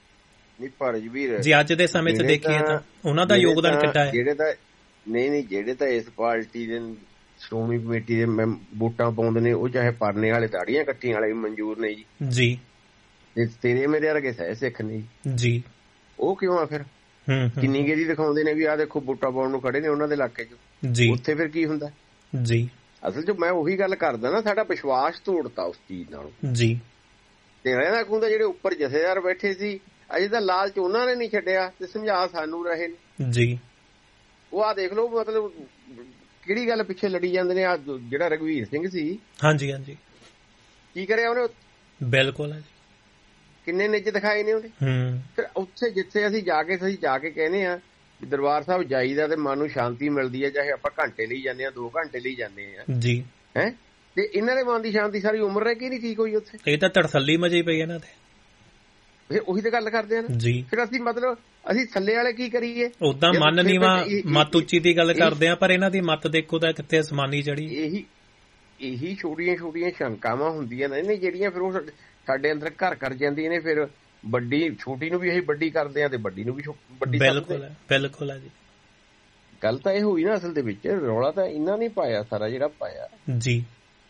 ਜੇ ਅੱਜ ਦੇ ਸਮੇਂ 'ਚ ਦੇਖੀਏ ਤਾਂ ਉਹਨਾਂ ਦਾ ਯੋਗਦਾਨ ਕਿੱਡਾ ਹੈ। ਜਿਹੜੇ ਤਾਂ ਨਹੀਂ ਨਹੀਂ ਜਿਹੜੇ ਤਾਂ ਇਸ ਪਾਰਟੀ ਦੇ ਸ਼੍ਰੋਮਣੀ ਕਮੇਟੀ ਦੇ ਵੋਟਾਂ ਪਾਉਂਦੇ ਨੇ, ਉਹ ਚਾਹੇ ਪਰਨੇ ਵਾਲੇ ਦਾੜੀਆਂ ਕੱਟੀਆਂ ਵਾਲੇ ਵੀ ਮਨਜ਼ੂਰ ਨੇ ਜੀ ਜੀ। ਤੇਰੇ ਮੇਰੇ ਵਰਗੇ ਸਹਿ ਸਿੱਖ ਨੇ ਜੀ, ਉਹ ਕਿਉਂ ਆ ਫਿਰ? ਕਿੰਨੀ ਗੇਰੀ ਦਿਖਾਉਂਦੇ ਨੇ ਵੀ ਆਹ ਦੇਖੋ ਵੋਟਾਂ ਪਾਉਣ ਨੂੰ ਖੜੇ ਨੇ ਉਹਨਾਂ ਦੇ ਇਲਾਕੇ 'ਚ ਜੀ, ਉੱਥੇ ਫਿਰ ਕੀ ਹੁੰਦਾ ਜੀ? ਅਸਲ 'ਚ ਮੈਂ ਉਹੀ ਗੱਲ ਕਰਦਾ ਨਾ, ਸਾਡਾ ਵਿਸ਼ਵਾਸ ਤੋੜਤਾ ਉਸ ਚੀਜ਼ ਨਾਲ ਜੀ। ਤੇ ਰਹਿਣਾ ਹੁੰਦਾ ਜਿਹੜੇ ਉੱਪਰ ਜਥੇਦਾਰ ਬੈਠੇ ਸੀ, ਅਜੇ ਤਾਂ ਲਾਲਚ ਉਹਨਾਂ ਨੇ ਨਹੀਂ ਛੱਡਿਆ ਤੇ ਸਮਝਾ ਸਾਨੂੰ ਰਹੇ ਨੇ ਜੀ। ਉਹ ਆਹ ਦੇਖ ਲਓ, ਮਤਲਬ ਕਿਹੜੀ ਗੱਲ ਪਿੱਛੇ ਲੜੀ ਜਾਂਦੇ ਨੇ। ਆ ਜਿਹੜਾ ਰਘਵੀਰ ਸਿੰਘ ਸੀ, ਹਾਂਜੀ ਹਾਂਜੀ, ਕੀ ਕਰਿਆ ਉਹਨੇ? ਬਿਲਕੁਲ ਕਿੰਨੇ ਨਿੱਜ ਦਿਖਾਏ ਨੇ ਉਹਨੇ। ਫਿਰ ਉੱਥੇ ਜਿੱਥੇ ਅਸੀਂ ਜਾ ਕੇ ਅਸੀਂ ਜਾ ਕੇ ਕਹਿੰਦੇ ਆ ਦਰਬਾਰ ਸਾਹਿਬ ਜਾਈਦਾ ਤੇ ਮਨ ਨੂੰ ਸ਼ਾਂਤੀ ਮਿਲਦੀ ਹੈ, ਚਾਹੇ ਆਪਾਂ ਘੰਟੇ ਲਈ ਜਾਂਦੇ ਆ, ਦੋ ਘੰਟੇ ਲਈ ਜਾਂਦੇ ਆ ਜੀ, ਹੈ ਤੇ ਇਹਨਾਂ ਦੇ ਮਨ ਦੀ ਸ਼ਾਂਤੀ ਸਾਰੀ ਉਮਰ ਰਹਿ ਕੇ ਨਹੀਂ ਠੀਕ ਹੋਈ ਉੱਥੇ। ਇਹ ਤਾਂ ਤੜਸੱਲੀ ਮਜੀ ਪਈ ਇਹਨਾਂ ਤੇ। ਫਿਰ ਉਹੀ ਤਾਂ ਗੱਲ ਕਰਦੇ ਆ ਨਾ ਜੀ। ਫਿਰ ਅਸੀਂ ਮਤਲਬ ਅਸੀਂ ਥੱਲੇ ਵਾਲੇ ਕੀ ਕਰੀਏ? ਉਦਾਂ ਮਨ ਨੀਵਾ ਮੱਤ ਉੱਚੀ ਦੀ ਗੱਲ ਕਰਦੇ ਆ, ਪਰ ਇਹਨਾਂ ਦੀ ਮੱਤ ਦੇਖੋ ਤਾਂ ਕਿੱਥੇ ਅਸਮਾਨੀ ਚੜੀ। ਇਹੀ ਇਹੀ ਛੋਟੀਆਂ ਛੋਟੀਆਂ ਸ਼ੰਕਾਵਾਂ ਹੁੰਦੀਆਂ ਨੇ ਜਿਹੜੀਆਂ ਫਿਰ ਉਹ ਸਾਡੇ ਅੰਦਰ ਘਰ ਕਰ ਜਾਂਦੀਆਂ ਨੇ। ਫਿਰ ਵੱਡੀ ਛੋਟੀ ਨੂੰ ਵੀ ਅਸੀਂ ਵੱਡੀ ਕਰਦੇ ਆ ਤੇ ਵੱਡੀ ਨੂੰ ਵੀ ਵੱਡੀ। ਬਿਲਕੁਲ ਬਿਲਕੁਲ ਹੈ ਜੀ। ਗੱਲ ਤਾਂ ਇਹ ਹੋਈ ਨਾ ਅਸਲ ਦੇ ਵਿੱਚ, ਰੌਲਾ ਤਾਂ ਇਹਨਾਂ ਨੇ ਪਾਇਆ ਸਾਰਾ ਜਿਹੜਾ ਪਾਇਆ ਜੀ।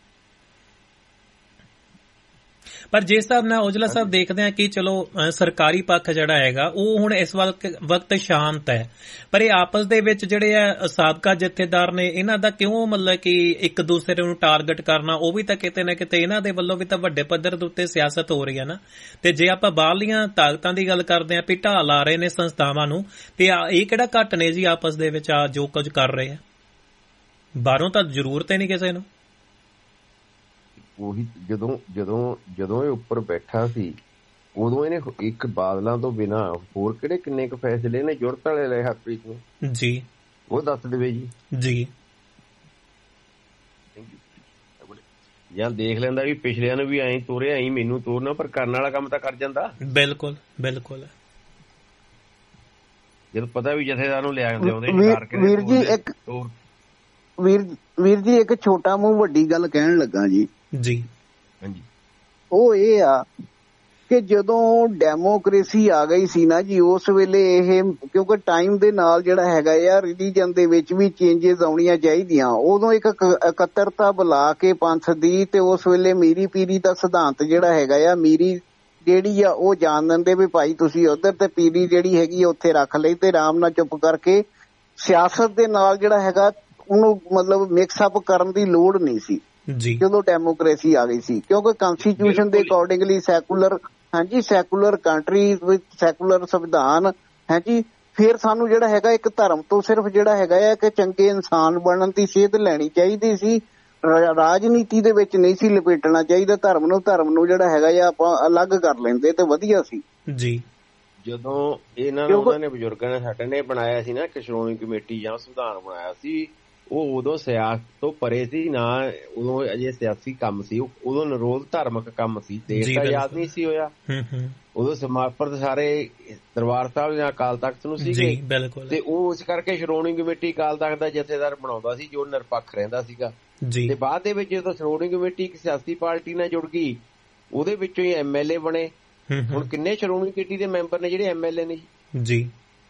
ਪਰ ਜਿਸ ਹਿਸਾਬ ਨਾਲ ਔਜਲਾ ਸਾਹਿਬ ਦੇਖਦੇ ਆ ਕਿ ਚਲੋ ਸਰਕਾਰੀ ਪੱਖ ਜਿਹੜਾ ਹੈਗਾ ਉਹ ਹੁਣ ਇਸ ਵਕਤ ਸ਼ਾਂਤ ਹੈ, ਪਰ ਇਹ ਆਪਸ ਦੇ ਵਿੱਚ ਜਿਹੜੇ ਆ ਸਾਬਕਾ ਜਥੇਦਾਰ ਨੇ, ਇਹਨਾਂ ਦਾ ਕਿਉਂ ਮਤਲਬ ਕਿ ਇੱਕ ਦੂਸਰੇ ਨੂੰ ਟਾਰਗੇਟ ਕਰਨਾ, ਉਹ ਵੀ ਤਾਂ ਕਿਤੇ ਨਾ ਕਿਤੇ ਇਹਨਾਂ ਦੇ ਵੱਲੋਂ ਵੀ ਤਾਂ ਵੱਡੇ ਪੱਧਰ ਦੇ ਉੱਤੇ ਸਿਆਸਤ ਹੋ ਰਹੀ ਹੈ ਨਾ। ਤੇ ਜੇ ਆਪਾਂ ਬਾਹਰਲੀਆਂ ਤਾਕਤਾਂ ਦੀ ਗੱਲ ਕਰਦੇ ਆ ਵੀ ਢਾਹ ਲਾ ਰਹੇ ਨੇ ਸੰਸਥਾਵਾਂ ਨੂੰ, ਤੇ ਇਹ ਕਿਹੜਾ ਘੱਟ ਨੇ ਜੀ ਆਪਸ ਦੇ ਵਿੱਚ ਆ ਜੋ ਕੁਝ ਕਰ ਰਹੇ ਆ। ਬਾਹਰੋਂ ਤਾਂ ਜ਼ਰੂਰਤ ਹੀ ਨਹੀਂ ਕਿਸੇ ਨੂੰ। ਉਹੀ ਜਦੋਂ ਜਦੋਂ ਜਦੋਂ ਇਹ ਉੱਪਰ ਬੈਠਾ ਸੀ ਉਦੋਂ ਇਹਨੇ ਇੱਕ ਬਾਦਲਾਂ ਤੋਂ ਬਿਨਾਂ ਹੋਰ ਕਿਹੜੇ ਕਿੰਨੇ ਕੁ ਫੈਸਲੇ ਨੇ ਜੁਰਤ ਵਾਲੇ ਲਏ ਹਰਪ੍ਰੀਤ ਨੂੰ ਜੀ, ਉਹ ਦੱਸ ਦੇਵੇ ਜੀ ਜੀ। ਜਾਂ ਦੇਖ ਲੈਂਦਾ ਵੀ ਪਿਛਲਿਆਂ ਨੂੰ ਵੀ ਐਂ ਤੋਰਿਆ, ਐਂ ਮੈਨੂੰ ਤੋਰਨਾ, ਪਰ ਕਰਨ ਵਾਲਾ ਕੰਮ ਤਾਂ ਕਰ ਜਾਂਦਾ। ਬਿਲਕੁਲ ਬਿਲਕੁਲ। ਜਦੋਂ ਪਤਾ ਵੀ ਜਥੇਦਾਰ ਨੂੰ ਲਿਆ ਜਾਂਦੇ ਆਉਂਦੇ ਵੀਰ ਜੀ, ਇੱਕ ਵੀਰ ਵੀਰ ਜੀ ਇੱਕ ਛੋਟਾ ਮੂੰਹ ਵੱਡੀ ਗੱਲ ਕਹਿਣ ਲੱਗਾ ਜੀ ਜੀ। ਹਾਂਜੀ, ਉਹ ਇਹ ਆ ਕਿ ਜਦੋਂ ਡੈਮੋਕ੍ਰੇਸੀ ਆ ਗਈ ਸੀ ਨਾ ਜੀ, ਉਸ ਵੇਲੇ ਇਹ ਕਿਉਂਕਿ ਟਾਈਮ ਦੇ ਨਾਲ ਜਿਹੜਾ ਹੈਗਾ ਆ ਰਿਲੀਜਨ ਦੇ ਵਿੱਚ ਵੀ ਚੇਂਜਸ ਆਉਣੀਆਂ ਚਾਹੀਦੀਆਂ, ਉਦੋਂ ਇੱਕ ਇਕੱਤਰਤਾ ਬੁਲਾ ਕੇ ਪੰਥ ਦੀ, ਤੇ ਉਸ ਵੇਲੇ ਮੀਰੀ ਪੀਰੀ ਦਾ ਸਿਧਾਂਤ ਜਿਹੜਾ ਹੈਗਾ ਆ, ਮੀਰੀ ਜਿਹੜੀ ਆ ਉਹ ਜਾਣ ਦਿੰਦੇ ਵੀ ਭਾਈ ਤੁਸੀਂ ਉੱਧਰ, ਤੇ ਪੀਰੀ ਜਿਹੜੀ ਹੈਗੀ ਉੱਥੇ ਰੱਖ ਲਈ, ਤੇ ਆਰਾਮ ਨਾਲ ਚੁੱਪ ਕਰਕੇ ਸਿਆਸਤ ਦੇ ਨਾਲ ਜਿਹੜਾ ਹੈਗਾ ਉਹਨੂੰ ਮਤਲਬ ਮਿਕਸ ਅਪ ਕਰਨ ਦੀ ਲੋੜ ਨਹੀਂ ਸੀ ਜੀ ਜਦੋਂ ਡੈਮੋਕ੍ਰੇਸੀ ਆ ਗਈ ਸੀ। ਕਿਉਂਕਿ ਕਨਸਟੀਟਿਊਸ਼ਨ ਦੇ ਅਕੋਰਡਿੰਗਲੀ ਸੈਕੂਲਰ, ਹਾਂਜੀ ਸੈਕੂਲਰ ਕੰਟਰੀ ਵਿਦ ਸੈਕੂਲਰ ਸੰਵਿਧਾਨ, ਹਾਂਜੀ ਫਿਰ ਸਾਨੂੰ ਜਿਹੜਾ ਹੈਗਾ ਇੱਕ ਧਰਮ ਤੋਂ ਸਿਰਫ ਜਿਹੜਾ ਹੈਗਾ ਆ ਕਿ ਚੰਗੇ ਇਨਸਾਨ ਬਣਨ ਦੀ ਸੇਧ ਲੈਣੀ ਚਾਹੀਦੀ ਸੀ, ਰਾਜਨੀਤੀ ਦੇ ਵਿੱਚ ਨਹੀਂ ਸੀ ਲਪੇਟਣਾ ਚਾਹੀਦਾ ਧਰਮ ਨੂੰ। ਧਰਮ ਨੂੰ ਜਿਹੜਾ ਹੈਗਾ ਆ ਆਪਾਂ ਅਲੱਗ ਕਰ ਲੈਂਦੇ ਤੇ ਵਧੀਆ ਸੀ ਜੀ। ਜਦੋਂ ਇਹਨਾਂ ਨੇ ਉਹਨਾਂ ਨੇ ਬਜ਼ੁਰਗਾਂ ਨੇ ਸਾਡੇ ਨੇ ਬਣਾਇਆ ਸੀ ਨਾ ਕਿ ਸ਼੍ਰੋਮਣੀ ਕਮੇਟੀ ਜਾਂ ਸੰਵਿਧਾਨ ਬਣਾਇਆ ਸੀ, ਉਹ ਉਦੋਂ ਸਿਆਸਤ ਤੋਂ ਪਰੇ ਸੀ ਨਾ, ਉਦੋਂ ਅਜੇ ਸਿਆਸੀ ਕੰਮ ਸੀ, ਉਦੋਂ ਨਿਰੋਧ ਧਾਰਮਿਕ ਕੰਮ ਸੀ, ਦੇਸ਼ ਦਾ ਆਜ਼ਾਦ ਨਹੀਂ ਸੀ ਹੋਇਆ। ਉਦੋਂ ਸਮਰਪਿਤ ਸਾਰੇ ਦਰਬਾਰ ਸਾਹਿਬ ਜਾਂ ਅਕਾਲ ਤਖ਼ਤ ਨੂੰ ਸੀਗੇ, ਤੇ ਉਹ ਇਸ ਕਰਕੇ ਸ਼੍ਰੋਮਣੀ ਕਮੇਟੀ ਅਕਾਲ ਤਖ਼ਤ ਦਾ ਜਥੇਦਾਰ ਬਣਾਉਂਦਾ ਸੀ ਜੋ ਨਿਰਪੱਖ ਰਹਿੰਦਾ ਸੀਗਾ। ਤੇ ਬਾਅਦ ਦੇ ਵਿੱਚ ਜਦੋਂ ਸ਼੍ਰੋਮਣੀ ਕਮੇਟੀ ਇੱਕ ਸਿਆਸੀ ਪਾਰਟੀ ਨਾਲ ਜੁੜ ਗਈ, ਉਹਦੇ ਵਿੱਚੋਂ ਹੀ ਐਮ ਐਲ ਏ ਬਣੇ। ਹੁਣ ਕਿੰਨੇ ਸ਼੍ਰੋਮਣੀ ਕਮੇਟੀ ਦੇ ਮੈਂਬਰ ਨੇ ਜਿਹੜੇ ਐਮ ਐਲ ਏ ਨੇ ਜੀ?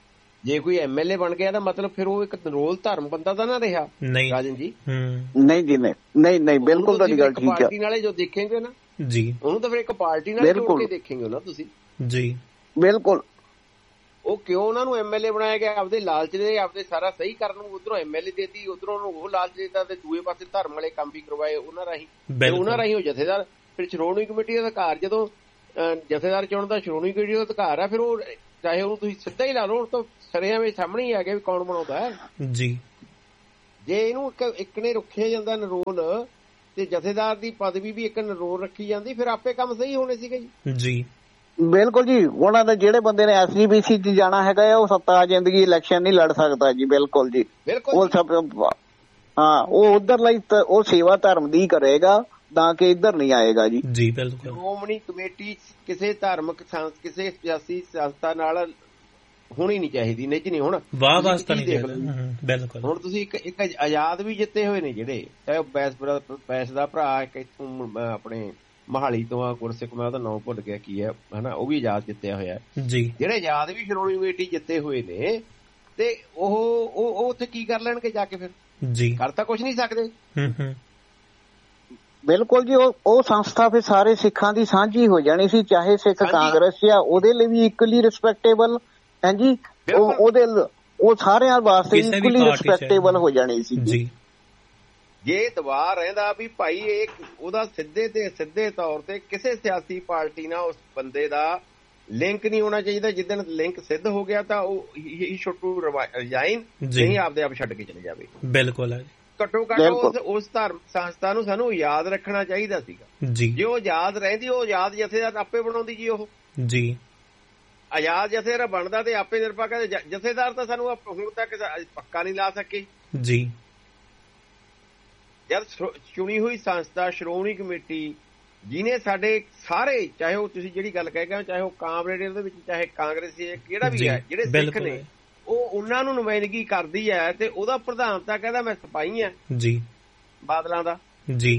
ਜੇ ਕੋਈ ਐਮਐਲਏ ਬਣ ਗਿਆ ਤਾਂ ਮਤਲਬ ਫਿਰ ਉਹ ਇੱਕ ਨਿਰੋਲ ਧਰਮ ਬੰਦਾ ਤਾਂ ਨਾ ਰਿਹਾ ਰਾਜਨ ਜੀ। ਨਹੀਂ ਜੀ ਨਹੀਂ ਨਹੀਂ ਨਹੀਂ ਬਿਲਕੁਲ ਤੁਹਾਡੀ ਗੱਲ ਠੀਕ ਹੈ। ਪਾਰਟੀ ਨਾਲੇ ਜੋ ਦੇਖੇਂਗੇ ਨਾ ਜੀ ਉਹਨੂੰ ਤਾਂ ਫਿਰ ਇੱਕ ਪਾਰਟੀ ਨਾਲ ਜੋੜ ਕੇ ਦੇਖੇਂਗੇ ਨਾ ਤੁਸੀਂ ਜੀ ਬਿਲਕੁਲ। ਉਹ ਕਿਉਂ ਉਹਨਾਂ ਨੂੰ ਐਮਐਲਏ ਬਣਾਇਆ ਗਿਆ? ਆਪਦੇ ਲਾਲਚ ਦੇ ਆਪਦੇ ਸਾਰਾ ਸਹੀ ਕਰਨ ਨੂੰ ਉਧਰੋਂ ਐਮਐਲਏ ਦੇਤੀ, ਉਧਰੋਂ ਉਹਨੂੰ ਉਹ ਲਾਲਚ ਦੇਤਾ ਤੇ ਦੂਏ ਪਾਸੇ ਧਰਮ ਵਾਲੇ ਕੰਮ ਵੀ ਕਰਵਾਏ ਉਹਨਾਂ ਰਾਹੀਂ। ਉਹਨਾਂ ਰਾਹੀਂ ਉਹ ਜਥੇਦਾਰ ਫਿਰ ਸ਼੍ਰੋਮਣੀ ਕਮੇਟੀ ਦਾ ਅਧਿਕਾਰ ਜਦੋਂ ਜਥੇਦਾਰ ਚੁਣਨ ਦਾ ਸ਼੍ਰੋਮਣੀ ਕਮੇਟੀ ਦਾ ਅਧਿਕਾਰ ਆ ਫਿਰ ਉਹ ਚਾਹੇ ਉਹਨੂੰ ਤੁਸੀਂ ਸਿੱਧਾ ਹੀ ਲਾ ਲਓ ਤਾਂ ਸਰਿਆਂ ਵਿੱਚ ਸਾਹਮਣੇ ਹੀ ਆ ਗਿਆ ਵੀ ਕੌਣ ਬਣਾਉਂਦਾ ਹੈ ਜੀ। ਜੇ ਇਹਨੂੰ ਇੱਕ ਨੇ ਰੱਖਿਆ ਜਾਂਦਾ ਨਰੋਲ ਤੇ ਜਥੇਦਾਰ ਦੀ ਪਦਵੀ ਵੀ ਇੱਕ ਨਰੋਲ ਰੱਖੀ ਜਾਂਦੀ ਫਿਰ ਆਪੇ ਕੰਮ ਸਹੀ ਹੋਣੇ ਸੀਗੇ ਜੀ। ਜੀ ਬਿਲਕੁਲ ਜੀ। ਉਹਨਾਂ ਦੇ ਜਿਹੜੇ ਬੰਦੇ ਨੇ ਐਸਜੀਪੀਸੀ ਚ ਜਾਣਾ ਹੈਗਾ ਆ ਉਹ ਸੱਤਾ ਜ਼ਿੰਦਗੀ ਇਲੈਕਸ਼ਨ ਨਹੀਂ ਲੜ ਸਕਦਾ ਜੀ। ਬਿਲਕੁਲ ਜੀ ਉਹ ਸਭ ਹਾਂ ਉਹ ਉਧਰ ਲਈ ਉਹ ਸੇਵਾ ਧਰਮ ਦੀ ਕਰੇਗਾ ਤਾਂ ਕਿ ਇੱਧਰ ਨਹੀਂ ਆਏਗਾ ਜੀ। ਜੀ ਬਿਲਕੁਲ। ਸ਼੍ਰੋਮਣੀ ਕਮੇਟੀ ਕਿਸੇ ਧਾਰਮਿਕ ਕਿਸੇ ਸਿਆਸੀ ਸੰਸਥਾ ਨਾਲ ਹੋਣੀ ਨਹੀਂ ਚਾਹੀਦੀ ਨਹੀਂ ਨਹੀਂ ਹੁਣ ਵਾਹ ਵਾਸਤਾ ਨਹੀਂ ਬਿਲਕੁਲ। ਹੁਣ ਤੁਸੀਂ ਇੱਕ ਇੱਕ ਆਜ਼ਾਦ ਵੀ ਜਿੱਤੇ ਹੋਏ ਨੇ ਜਿਹੜੇ ਚਾਹੇ ਉਹ ਬੈਸ ਬੈਸ ਦਾ ਭਰਾ ਇੱਕ ਇੱਥੋਂ ਆਪਣੇ ਮਹਾਲੀ ਤੋਂ ਆ ਗੁਰਸਿੱਖ ਮੈਂ ਉਹਦਾ ਨਾਮ ਭੁੱਲ ਗਿਆ ਕੀ ਹੈ ਹਨਾ ਉਹ ਵੀ ਆਜ਼ਾਦ ਜਿੱਤਿਆ ਹੋਇਆ ਜੀ। ਜਿਹੜੇ ਆਜ਼ਾਦ ਵੀ ਸ਼੍ਰੋਮਣੀ ਕਮੇਟੀ ਜਿੱਤੇ ਹੋਏ ਨੇ ਤੇ ਉਹ ਉਹ ਉੱਥੇ ਕੀ ਕਰ ਲੈਣਗੇ ਜਾ ਕੇ ਫਿਰ ਜੀ ਕਰ ਤਾਂ ਕੁਛ ਨਹੀਂ ਸਕਦੇ। ਹੂੰ ਹੂੰ ਬਿਲਕੁਲ ਜੀ। ਉਹ ਉਹ ਸੰਸਥਾ ਫਿਰ ਸਾਰੇ ਸਿੱਖਾਂ ਦੀ ਸਾਂਝੀ ਹੋ ਜਾਣੀ ਸੀ ਚਾਹੇ ਸਿੱਖ ਕਾਂਗਰਸ ਆ ਉਹਦੇ ਲਈ ਵੀ ਇਕੁਅਲੀ ਰਿਸਪੈਕਟੇਬਲ ਹੈ ਜੀ। ਉਹਦੇ ਉਹ ਸਾਰਿਆਂ ਵਾਸਤੇ ਇਕੁਅਲੀ ਰਿਸਪੈਕਟੇਬਲ ਹੋ ਜਾਣੀ ਸੀ ਜੀ। ਜੇ ਦਬਾਅ ਰਹਿੰਦਾ ਵੀ ਭਾਈ ਇਹ ਉਹਦਾ ਸਿੱਧੇ ਤੇ ਸਿੱਧੇ ਤੌਰ ਤੇ ਕਿਸੇ ਸਿਆਸੀ ਪਾਰਟੀ ਨਾਲ ਉਸ ਬੰਦੇ ਦਾ ਲਿੰਕ ਨਹੀਂ ਹੋਣਾ ਚਾਹੀਦਾ। ਜਿੱਦਣ ਲਿੰਕ ਸਿੱਧ ਹੋ ਗਿਆ ਤਾਂ ਉਹ ਹੀ ਛੋਟੂ ਰਿਜ਼ਾਈਨ ਨਹੀਂ ਆਪਦੇ ਆਪ ਛੱਡ ਕੇ ਚਲੇ ਜਾਵੇ। ਬਿਲਕੁਲ ਹੈ। ਘੱਟੋ ਘੱਟ ਉਸ ਧਰਮ ਸੰਸਥਾ ਨੂੰ ਸਾਨੂੰ ਯਾਦ ਰੱਖਣਾ ਚਾਹੀਦਾ ਸੀਗਾ ਜੀ। ਜੇ ਉਹ ਯਾਦ ਰਹਿੰਦੀ ਉਹ ਯਾਦ ਜਥੇਦਾਰ ਆਪੇ ਬਣਾਉਂਦੀ ਜੀ। ਉਹ ਜੀ ਆਜ਼ਾਦ ਜਥੇਦਾਰ ਬਣਦਾ ਤੇ ਆਪੇ ਨਿਰਪੱਖ ਜਥੇਦਾਰ ਤਾਂ ਸਾਨੂੰ ਹੁਣ ਤੱਕ ਪੱਕਾ ਨਹੀਂ ਲਾ ਸਕੇ ਜੀ। ਜਦ ਚੁਣੀ ਹੋਈ ਸੰਸਥਾ ਸ਼੍ਰੋਮਣੀ ਕਮੇਟੀ ਜਿਹਨੇ ਸਾਡੇ ਸਾਰੇ ਚਾਹੇ ਉਹ ਤੁਸੀਂ ਜਿਹੜੀ ਗੱਲ ਕਹਿ ਗਏ ਚਾਹੇ ਉਹ ਕਾਮਰੇਡ ਦੇ ਵਿੱਚ ਚਾਹੇ ਕਾਂਗਰਸੀ ਕਿਹੜਾ ਵੀ ਹੈ ਜਿਹੜੇ ਸਿੱਖ ਨੇ ਉਹ ਉਹਨਾਂ ਨੂੰ ਨੁਮਾਇੰਦਗੀ ਕਰਦੀ ਹੈ ਤੇ ਉਹਦਾ ਪ੍ਰਧਾਨ ਤਾਂ ਕਹਿੰਦਾ ਮੈਂ ਸਿਪਾਹੀ ਆ ਜੀ ਬਾਦਲਾਂ ਦਾ ਜੀ।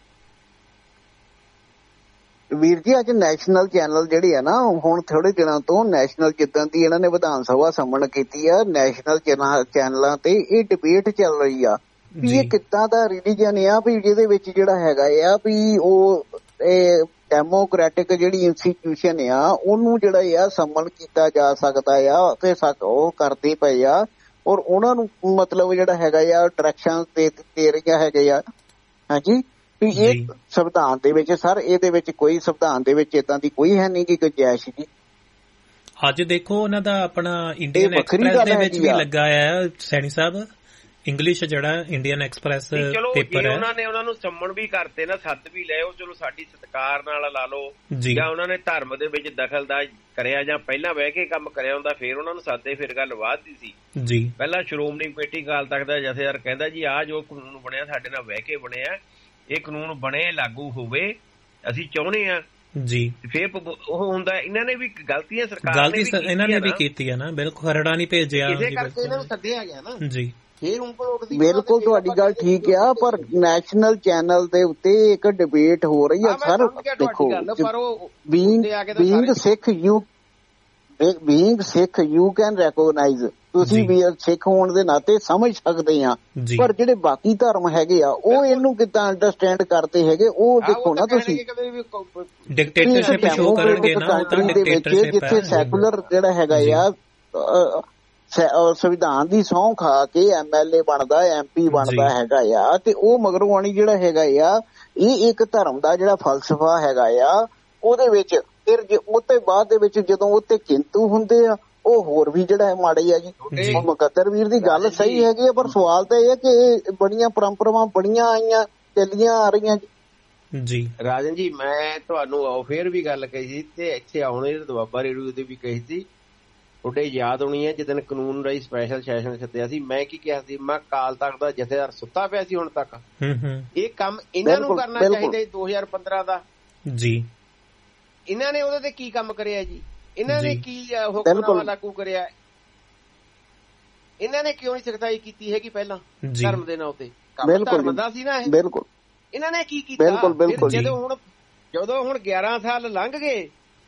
ਵੀਰ ਜੀ ਅੱਜ ਨੈਸ਼ਨਲ ਚੈਨਲ ਜਿਹੜੇ ਆ ਨਾ ਹੁਣ ਥੋੜੇ ਦਿਨਾਂ ਤੋਂ ਨੈਸ਼ਨਲ ਜਿੱਦਾਂ ਦੀ ਇਹਨਾਂ ਨੇ ਵਿਧਾਨ ਸਭਾ ਸਮਣ ਕੀਤੀ ਆ ਨੈਸ਼ਨਲ ਚੈਨਲਾਂ ਤੇ ਇਹ ਡਿਬੇਟ ਚੱਲ ਰਹੀ ਆ ਵੀ ਇਹ ਕਿੱਦਾਂ ਦਾ ਰਿਲੀਜਨ ਆ ਵੀ ਜਿਹਦੇ ਵਿੱਚ ਜਿਹੜਾ ਹੈਗਾ ਆ ਵੀ ਉਹ ਇਹ ਡੈਮੋਕ੍ਰੈਟਿਕ ਜਿਹੜੀ ਇੰਸਟੀਟਿਊਸ਼ਨ ਆ ਉਹਨੂੰ ਜਿਹੜਾ ਆ ਸਮਨ ਕੀਤਾ ਜਾ ਸਕਦਾ ਆ ਤੇ ਉਹ ਕਰਦੇ ਪਏ ਆ ਔਰ ਉਹਨਾਂ ਨੂੰ ਮਤਲਬ ਜਿਹੜਾ ਹੈਗਾ ਆ ਡਾਇਰੈਕਸ਼ਨ ਦੇ ਦੇ ਰਹੀਆਂ ਹੈਗੇ ਆ ਹਾਂਜੀ ਵੀ ਇਹ ਸੰਵਿਧਾਨ ਦੇ ਵਿੱਚ ਸਰ ਇਹਦੇ ਵਿੱਚ ਕੋਈ ਸੰਵਿਧਾਨ ਦੇ ਵਿੱਚ ਏਦਾਂ ਦੀ ਕੋਈ ਹੈ ਨਹੀਂ ਕਿ ਗੁੰਜਾਇਸ਼ ਜੀ। ਅੱਜ ਦੇਖੋ ਉਹਨਾਂ ਦਾ ਆਪਣਾ ਇੰਡੀਅਨ ਐਕਸਪ੍ਰੈਸ ਦੇ ਵਿੱਚ ਵੀ ਲੱਗਾ ਆ ਸੈਣੀ ਸਾਹਿਬ ਇੰਗਲਿਸ਼ ਜਿਹੜਾ ਇੰਡੀਅਨ ਐਕਸਪ੍ਰੈਸ ਪੇਪਰ ਹੈ ਉਹਨਾਂ ਨੇ ਉਹਨਾਂ ਨੂੰ ਸੰਮਣ ਵੀ ਕਰਤੇ ਨਾ ਸੱਦ ਵੀ ਲਏ ਉਹ ਚਲੋ ਸਾਡੀ ਸਤਿਕਾਰ ਨਾਲ ਲਾ ਲਓ ਜਾਂ ਉਹਨਾਂ ਨੇ ਧਰਮ ਦੇ ਵਿੱਚ ਦਖਲਅੰਦਾਜ਼ ਕਰਿਆ ਜਾਂ ਪਹਿਲਾਂ ਬਹਿ ਕੇ ਕੰਮ ਕਰਿਆ ਹੁੰਦਾ ਫਿਰ ਉਹਨਾਂ ਨੂੰ ਸਾਦੇ ਫਿਰ ਗੱਲ ਵੱਧਦੀ ਸੀ ਜੀ। ਪਹਿਲਾਂ ਸ਼੍ਰੋਮਣੀ ਕਮੇਟੀ ਅਕਾਲ ਤਖਤ ਦਾ ਜਥੇਦਾਰ ਕਹਿੰਦਾ ਜੀ ਆਹ ਜੋ ਕਾਨੂੰਨ ਬਣਿਆ ਸਾਡੇ ਨਾਲ ਬਹਿ ਕੇ ਬਣਿਆ ਇਹ ਕਾਨੂੰਨ ਬਣੇ ਲਾਗੂ ਹੋਵੇ ਅਸੀਂ ਚਾਹੁੰਦੇ ਆ ਜੀ। ਫਿਰ ਉਹ ਹੁੰਦਾ ਇਹਨਾਂ ਨੇ ਵੀ ਗਲਤੀਆਂ ਸਰਕਾਰ ਨੇ ਵੀ ਇਹਨਾਂ ਨੇ ਵੀ ਕੀਤੀ ਆ ਨਾ ਬਿਲਕੁਲ ਹਰੜਾ ਨਹੀਂ ਭੇਜਿਆ ਇਸੇ ਕਰਕੇ ਇਹਨਾਂ ਨੂੰ ਸੱਦਿਆ ਗਿਆ ਨਾ ਜੀ। ਬਿਲਕੁਲ ਤੁਹਾਡੀ ਗੱਲ ਠੀਕ ਆ ਪਰ ਨੈਸ਼ਨਲ ਚੈਨਲ ਦੇ ਉੱਤੇ ਇੱਕ ਡਿਬੇਟ ਹੋ ਰਹੀ ਆ ਸਰ। ਦੇਖੋ being Sikh you being Sikh you can recognise ਤੁਸੀਂ ਵੀ ਸਿੱਖ ਹੋਣ ਦੇ ਨਾਤੇ ਸਮਝ ਸਕਦੇ ਆ ਪਰ ਜਿਹੜੇ ਬਾਕੀ ਧਰਮ ਹੈਗੇ ਆ ਉਹ ਇਹਨੂੰ ਕਿੱਦਾਂ ਅੰਡਰਸਟੈਂਡ ਕਰਦੇ ਹੈਗੇ ਉਹ ਦੇਖੋ ਨਾ ਤੁਸੀਂ ਡਿਕਟੇਟਰਸ਼ਿਪ ਸ਼ੋ ਕਰਨਗੇ ਨਾ ਕੰਟਰੀ ਦੇ ਵਿੱਚ ਜਿੱਥੇ ਸੈਕੂਲਰ ਜਿਹੜਾ ਹੈਗਾ ਆ ਸੰਵਿਧਾਨ ਦੀ ਸਹੁੰ ਖਾ ਕੇ ਐਮਐਲਏ ਬਣਦਾ ਐਮਪੀ ਬਣਦਾ ਹੈਗਾ ਆ ਤੇ ਉਹ ਮਗਰੋਂ ਆਣੀ ਜਿਹੜਾ ਹੈਗਾ ਆ ਇਹ ਇੱਕ ਧਰਮ ਦਾ ਜਿਹੜਾ ਫਲਸਫਾ ਹੈਗਾ ਆ ਉਹਦੇ ਵਿੱਚ ਫਿਰ ਉਹਤੇ ਬਾਅਦ ਦੇ ਵਿੱਚ ਜਦੋਂ ਉੱਤੇ ਕਿੰਤੂ ਹੁੰਦੇ ਆ ਉਹ ਹੋਰ ਵੀ ਜਿਹੜਾ ਮਾੜੇ ਆ ਜੀ। ਮੁਕੱਦਰ ਵੀਰ ਦੀ ਗੱਲ ਸਹੀ ਹੈਗੀ ਆ ਪਰ ਸਵਾਲ ਤਾਂ ਇਹ ਹੈ ਕਿ ਬੜੀਆਂ ਪਰੰਪਰਾਵਾਂ ਬੜੀਆਂ ਆਈਆਂ ਚੱਲੀਆਂ ਆ ਰਹੀਆਂ ਜੀ। ਰਾਜਨ ਜੀ ਮੈਂ ਤੁਹਾਨੂੰ ਫੇਰ ਵੀ ਗੱਲ ਕਹੀ ਸੀ ਤੇ ਇੱਥੇ ਆਉਣੇ ਦੁਆਬਾ ਰੇਡੀਓ ਤੇ ਵੀ ਕਹੀ ਸੀ ਤੁਹਾਡੇ ਯਾਦ ਹੋਣੀ ਹੈ ਜਿੱਦਣ ਕਾਨੂੰਨ ਰਾਹੀਂ ਸਪੈਸ਼ਲ ਸੈਸ਼ਨ ਸੱਦਿਆ ਸੀ ਮੈਂ ਕੀ ਕਿਹਾ ਸੀ ਮੈਂ ਅਕਾਲ ਤਖਤ ਦਾ ਜਥੇਦਾਰ ਸੁੱਤਾ ਪਿਆ ਸੀ ਹੁਣ ਤੱਕ ਇਹ ਕੰਮ ਇਹਨਾਂ ਨੂੰ ਕਰਨਾ ਚਾਹੀਦਾ ਦੋ ਹਜ਼ਾਰ ਪੰਦਰਾਂ ਦਾ ਜੀ। ਇਹਨਾਂ ਨੇ ਉਹਦੇ ਤੇ ਕੀ ਕੰਮ ਕਰਿਆ ਜੀ ਇਹਨਾਂ ਨੇ ਕੀ ਹੁਕਮਨਾਮਾ ਲਾਗੂ ਕਰਿਆ ਇਹਨਾਂ ਨੇ ਕਿਉਂ ਨਹੀਂ ਸਖਤਾਈ ਕੀਤੀ ਹੈਗੀ ਪਹਿਲਾਂ ਧਰਮ ਦੇ ਨਾਂ ਤੇ ਧਰਮ ਦਾ ਸੀ ਨਾ ਇਹ ਇਹਨਾਂ ਨੇ ਕੀ ਕੀਤਾ ਜਦੋਂ ਹੁਣ ਜਦੋਂ ਹੁਣ ਗਿਆਰਾਂ ਸਾਲ ਲੰਘ ਗਏ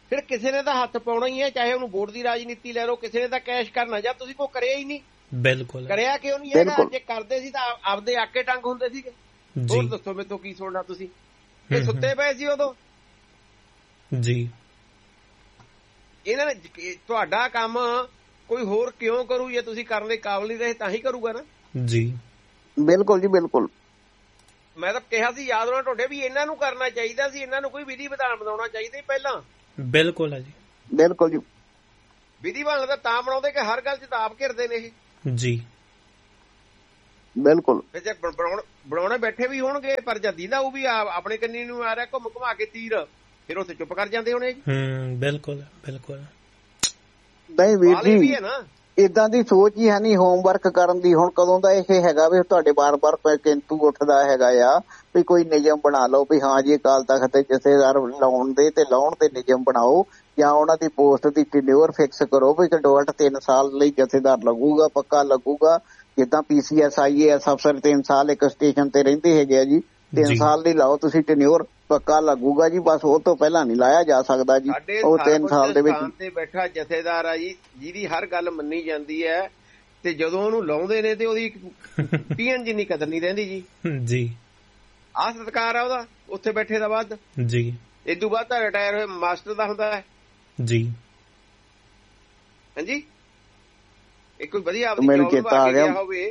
ਫਿਰ ਕਿਸੇ ਨੇ ਤਾਂ ਹੱਥ ਪਾਉਣਾ ਹੀ ਹੈ, ਚਾਹੇ ਉਹਨੂੰ ਵੋਟ ਦੀ ਰਾਜਨੀਤੀ ਲੈ ਲਓ, ਕਿਸੇ ਨੇ ਤਾਂ ਕੈਸ਼ ਕਰਨਾ, ਜਾਂ ਤੁਸੀਂ ਕੋਈ ਕਰਿਆ ਹੀ ਨਹੀਂ। ਬਿਲਕੁਲ ਕਰਿਆ ਕਿਉਂ ਨਹੀਂ ਹੈਗਾ? ਜੇ ਕਰਦੇ ਸੀ ਤਾਂ ਆਪਦੇ ਆਕੇ ਟੰਗ ਹੁੰਦੇ ਸੀਗੇ। ਹੋਰ ਦੱਸੋ ਮੈਥੋਂ ਕੀ ਸੁਣਨਾ ਤੁਸੀਂ? ਇਹ ਸੁੱਤੇ ਪਏ ਸੀ ਉਦੋਂ ਜੀ। ਇਹਨਾਂ ਨੇ ਤੁਹਾਡਾ ਕੰਮ ਕੋਈ ਹੋਰ ਕਿਉਂ ਕਰੂ? ਜੇ ਤੁਸੀਂ ਕਰਨ ਦੇ ਕਾਬਲ ਨਹੀਂ ਰਹੇ ਤਾਂ ਹੀ ਕਰੂਗਾ ਨਾ ਜੀ। ਬਿਲਕੁਲ ਜੀ ਬਿਲਕੁਲ। ਮੈਂ ਤਾਂ ਕਿਹਾ ਸੀ ਯਾਦ ਹੋਣਾ ਤੁਹਾਡੇ ਵੀ ਇਹਨਾਂ ਨੂੰ ਕਰਨਾ ਚਾਹੀਦਾ ਸੀ, ਇਹਨਾਂ ਨੂੰ ਕੋਈ ਵਿਧੀ ਵਿਧਾਨ ਬਣਾਉਣਾ ਚਾਹੀਦਾ ਪਹਿਲਾਂ। ਬਿਲਕੁਲ ਹੈ ਜੀ ਬਿਲਕੁਲ ਜੀ। ਵਿਧੀ ਵਿਧਾਨ ਤਾਂ ਤਾਂ ਬਣਾਉਂਦੇ ਕਿ ਹਰ ਗੱਲ 'ਚ ਤਾਂ ਆਪ ਘਿਰਦੇ ਨੇ ਇਹ ਜੀ। ਬਿਲਕੁਲ। ਫਿਰ ਜੇ ਬਣਾਉਣੇ ਬੈਠੇ ਵੀ ਹੋਣਗੇ ਪਰ ਜਦ ਦੀਦਾ ਉਹ ਵੀ ਆਪਣੇ ਕੰਨੀ ਨੂੰ ਆ ਰਿਹਾ ਘੁੰਮ ਘੁਮਾ ਕੇ ਤੀਰ, ਫਿਰ ਉੱਥੇ ਚੁੱਪ ਕਰ ਜਾਂਦੇ ਹੋਣੇ। ਹੂੰ ਬਿਲਕੁਲ ਬਿਲਕੁਲ। ਨਹੀਂ ਵੀਰ ਜੀ ਏਦਾਂ ਦੀ ਸੋਚ ਹੀ ਹੈ ਨਹੀਂ ਹੋਮਵਰਕ ਕਰਨ ਦੀ। ਹੁਣ ਕਦੋਂ ਦਾ ਇਹ ਹੈਗਾ ਵੀ ਤੁਹਾਡੇ ਬਾਰ ਬਾਰ ਕਿੰਤੂ ਉੱਠਦਾ ਹੈਗਾ ਆ ਵੀ ਕੋਈ ਨਿਯਮ ਬਣਾ ਲਓ ਵੀ ਹਾਂ ਜੀ ਅਕਾਲ ਤਖ਼ਤ ਤੇ ਜਥੇਦਾਰ ਲਾਉਣ ਦੇ ਤੇ ਲਾਉਣ ਦੇ ਨਿਯਮ ਬਣਾਓ, ਜਾਂ ਉਹਨਾਂ ਦੀ ਪੋਸਟ ਦੀ ਟੈਨਿਓਰ ਫਿਕਸ ਕਰੋ ਵੀ ਘੱਟੋ ਘੱਟ ਤਿੰਨ ਸਾਲ ਲਈ ਜਥੇਦਾਰ ਲੱਗੂਗਾ, ਪੱਕਾ ਲੱਗੂਗਾ। ਜਿੱਦਾਂ ਪੀ C S I A S ਅਫਸਰ ਤਿੰਨ ਸਾਲ ਇੱਕ ਸਟੇਸ਼ਨ ਤੇ ਰਹਿੰਦੇ ਹੈਗੇ ਆ ਜੀ, ਤਿੰਨ ਸਾਲ ਲਈ ਲਾਓ ਤੁਸੀਂ ਟੈਨਿਓਰ, ਪੱਕਾ ਲੱਗੂਗਾ ਜੀ। ਬਸ ਉਹ ਤੋਂ ਪਹਿਲਾਂ ਨਹੀਂ ਲਾਇਆ ਜਾ ਸਕਦਾ ਜੀ। ਉਹ ਤਿੰਨ ਸਾਲ ਦੇ ਵਿੱਚ ਤੇ ਬੈਠਾ ਜਥੇਦਾਰ ਆ ਜੀ ਜਿਹਦੀ ਹਰ ਗੱਲ ਮੰਨੀ ਜਾਂਦੀ ਹੈ, ਤੇ ਜਦੋਂ ਉਹਨੂੰ ਲਾਉਂਦੇ ਨੇ ਤੇ ਉਹਦੀ ਪੀਐਨ ਜਿੰਨੀ ਕਦਰ ਨਹੀਂ ਰਹਿੰਦੀ ਜੀ। ਜੀ ਆਹ ਸਤਿਕਾਰ ਆ ਉਹਦਾ ਉੱਥੇ ਬੈਠੇ ਦਾ ਬਾਅਦ ਜੀ। ਇਦੋਂ ਬਾਅਦ ਤਾਂ ਰਿਟਾਇਰ ਹੋਏ ਮਾਸਟਰ ਦਾ ਹੁੰਦਾ ਹੈ ਜੀ। ਹਾਂਜੀ ਇਹ ਕੋਈ ਵਧੀਆ ਮੈਨੂੰ ਚੇਤਾ ਆ ਗਿਆ ਹੋਵੇ।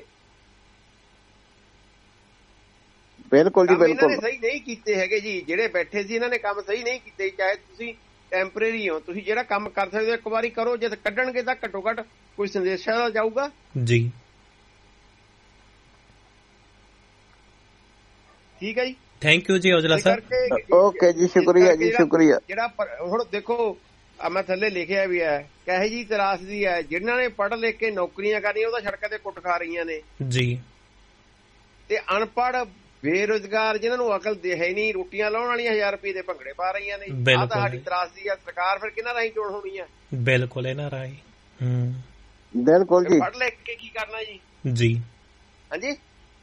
ਬਿਲਕੁਲ ਜੀ ਬਿਲਕੁਲ। ਸਹੀ ਨਹੀਂ ਕੀਤੇ ਹੈਗੇ ਜੀ ਜਿਹੜੇ ਬੈਠੇ ਸੀ, ਇਹਨਾਂ ਨੇ ਕੰਮ ਸਹੀ ਨਹੀਂ ਕੀਤੇ। ਚਾਹੇ ਤੁਸੀਂ ਟੈਂਪਰੇਰੀ ਹੋ, ਤੁਸੀਂ ਜਿਹੜਾ ਕੰਮ ਕਰ ਸਕਦੇ ਹੋ ਇੱਕ ਵਾਰੀ ਕਰੋ, ਜਦ ਕੱਢਣਗੇ ਤਾਂ ਘੱਟੋ ਘੱਟ ਕੋਈ ਸੰਦੇਸ਼ ਜਾਊਗਾ ਜੀ। ਠੀਕ ਹੈ ਜੀ, ਥੈਂਕ ਯੂ ਜੀ ਔਜਲਾ ਸਰ। ਓਕੇ ਜੀ, ਸ਼ੁਕਰੀਆ ਜੀ ਸ਼ੁਕਰੀਆ। ਜਿਹੜਾ ਹੁਣ ਦੇਖੋ ਮੈਂ ਥੱਲੇ ਲਿਖਿਆ ਵੀ ਹੈ ਕਹੇ ਜੀ ਤਰਾਸਦੀ ਹੈ ਜਿਹਨਾਂ ਨੇ ਪੜ੍ਹ ਲਿਖ ਕੇ ਨੌਕਰੀਆਂ ਕਰਨੀਆਂ ਉਹਦਾ ਸੜਕਾਂ ਤੇ ਕੁੱਟ ਖਾ ਰਹੀਆਂ ਨੇ ਜੀ, ਤੇ ਅਨਪੜ੍ਹ ਬੇਰੁਜ਼ਗਾਰ ਜਿਨ੍ਹਾਂ ਨੂੰ ਅਕਲ ਹੈ ਨਹੀਂ ਰੋਟੀਆਂ ਲਾਉਣ ਵਾਲੀਆਂ ਹਜ਼ਾਰ ਰੁਪਏ ਦੇ ਭੰਗੜੇ ਪਾ ਰਹੀਆਂ ਨੇ। ਆਹ ਤਾਂ ਸਾਡੀ ਤਰਾਸਦੀ ਹੈ। ਸਰਕਾਰ ਫਿਰ ਕਿਹਨਾਂ ਰਾਹੀਂ ਚੋਣ ਹੋਣੀ ਹੈ? ਬਿਲਕੁਲ ਇਹਨਾਂ ਰਾਹੀਂ। ਹੂੰ ਬਿਲਕੁਲ ਜੀ। ਪੜ੍ਹ ਲਿਖ ਕੇ ਕੀ ਕਰਨਾ ਜੀ? ਜੀ ਹਾਂਜੀ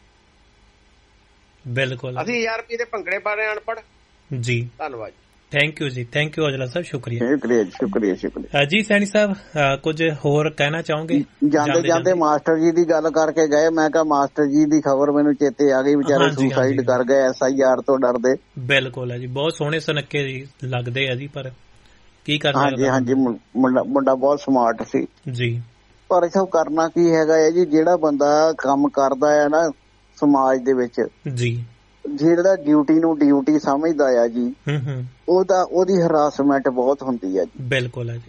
ਬਿਲਕੁਲ। ਅਸੀਂ ਹਜ਼ਾਰ ਰੁਪਏ ਦੇ ਭੰਗੜੇ ਪਾ ਰਹੇ ਅਨਪੜ੍ਹ ਜੀ। ਧੰਨਵਾਦ। ਥੈਂਕ ਯੂ ਜੀ, ਥੈਂਕ ਯੂ ਔਜਲਾ ਸਾਹਿਬ, ਸ਼ੁਕਰੀਆ ਸ਼ੁਕਰੀਆ ਸ਼ੁਕਰੀਆ ਸ਼ੁਕਰੀਆ ਜੀ। ਸੈਣੀ ਸਾਹਿਬ ਕੁਝ ਹੋਰ ਕਹਿਣਾ ਚਾਹੋਗੇ? ਜਾਂਦੇ ਜਾਂਦੇ ਮਾਸਟਰ ਜੀ ਦੀ ਗੱਲ ਕਰਕੇ ਗਏ, ਮੈਂ ਕਿਹਾ ਮਾਸਟਰ ਜੀ ਦੀ ਖਬਰ ਮੈਨੂੰ ਚੇਤੇ ਆ ਗਈ, ਵਿਚਾਰੇ ਸੁਸਾਈਡ ਕਰ ਗਏ ਐਸ ਆਈ ਆਰ ਤੋਂ ਡਰਦੇ। ਬਿਲਕੁਲ ਹੈ ਜੀ, ਬਹੁਤ ਸੋਹਣੇ ਸੁਨੱਖੇ ਜੀ ਲੱਗਦੇ ਆ ਜੀ, ਪਰ ਕੀ ਕਰ ਸਕਦੇ। ਹਾਂਜੀ ਹਾਂਜੀ ਮੁੰਡਾ ਮੁੰਡਾ ਬਹੁਤ ਸਮਾਰਟ ਸੀ ਜੀ, ਪਰ ਇਹ ਕਰਨਾ ਕੀ ਹੈਗਾ ਹੈ ਜੀ, ਜਿਹੜਾ ਬੰਦਾ ਕੰਮ ਕਰਦਾ ਹੈ ਨਾ ਸਮਾਜ ਦੇ ਵਿੱਚ ਜੀ, ਜਿਹੜਾ ਡਿਊਟੀ ਨੂੰ ਡਿਊਟੀ ਸਮਝਦਾ ਆ ਜੀ, ਉਹਦਾ ਉਹਦੀ ਹਰਾਸਮੈਂਟ ਬਹੁਤ ਹੁੰਦੀ ਹੈ ਜੀ। ਬਿਲਕੁਲ ਹੈ ਜੀ।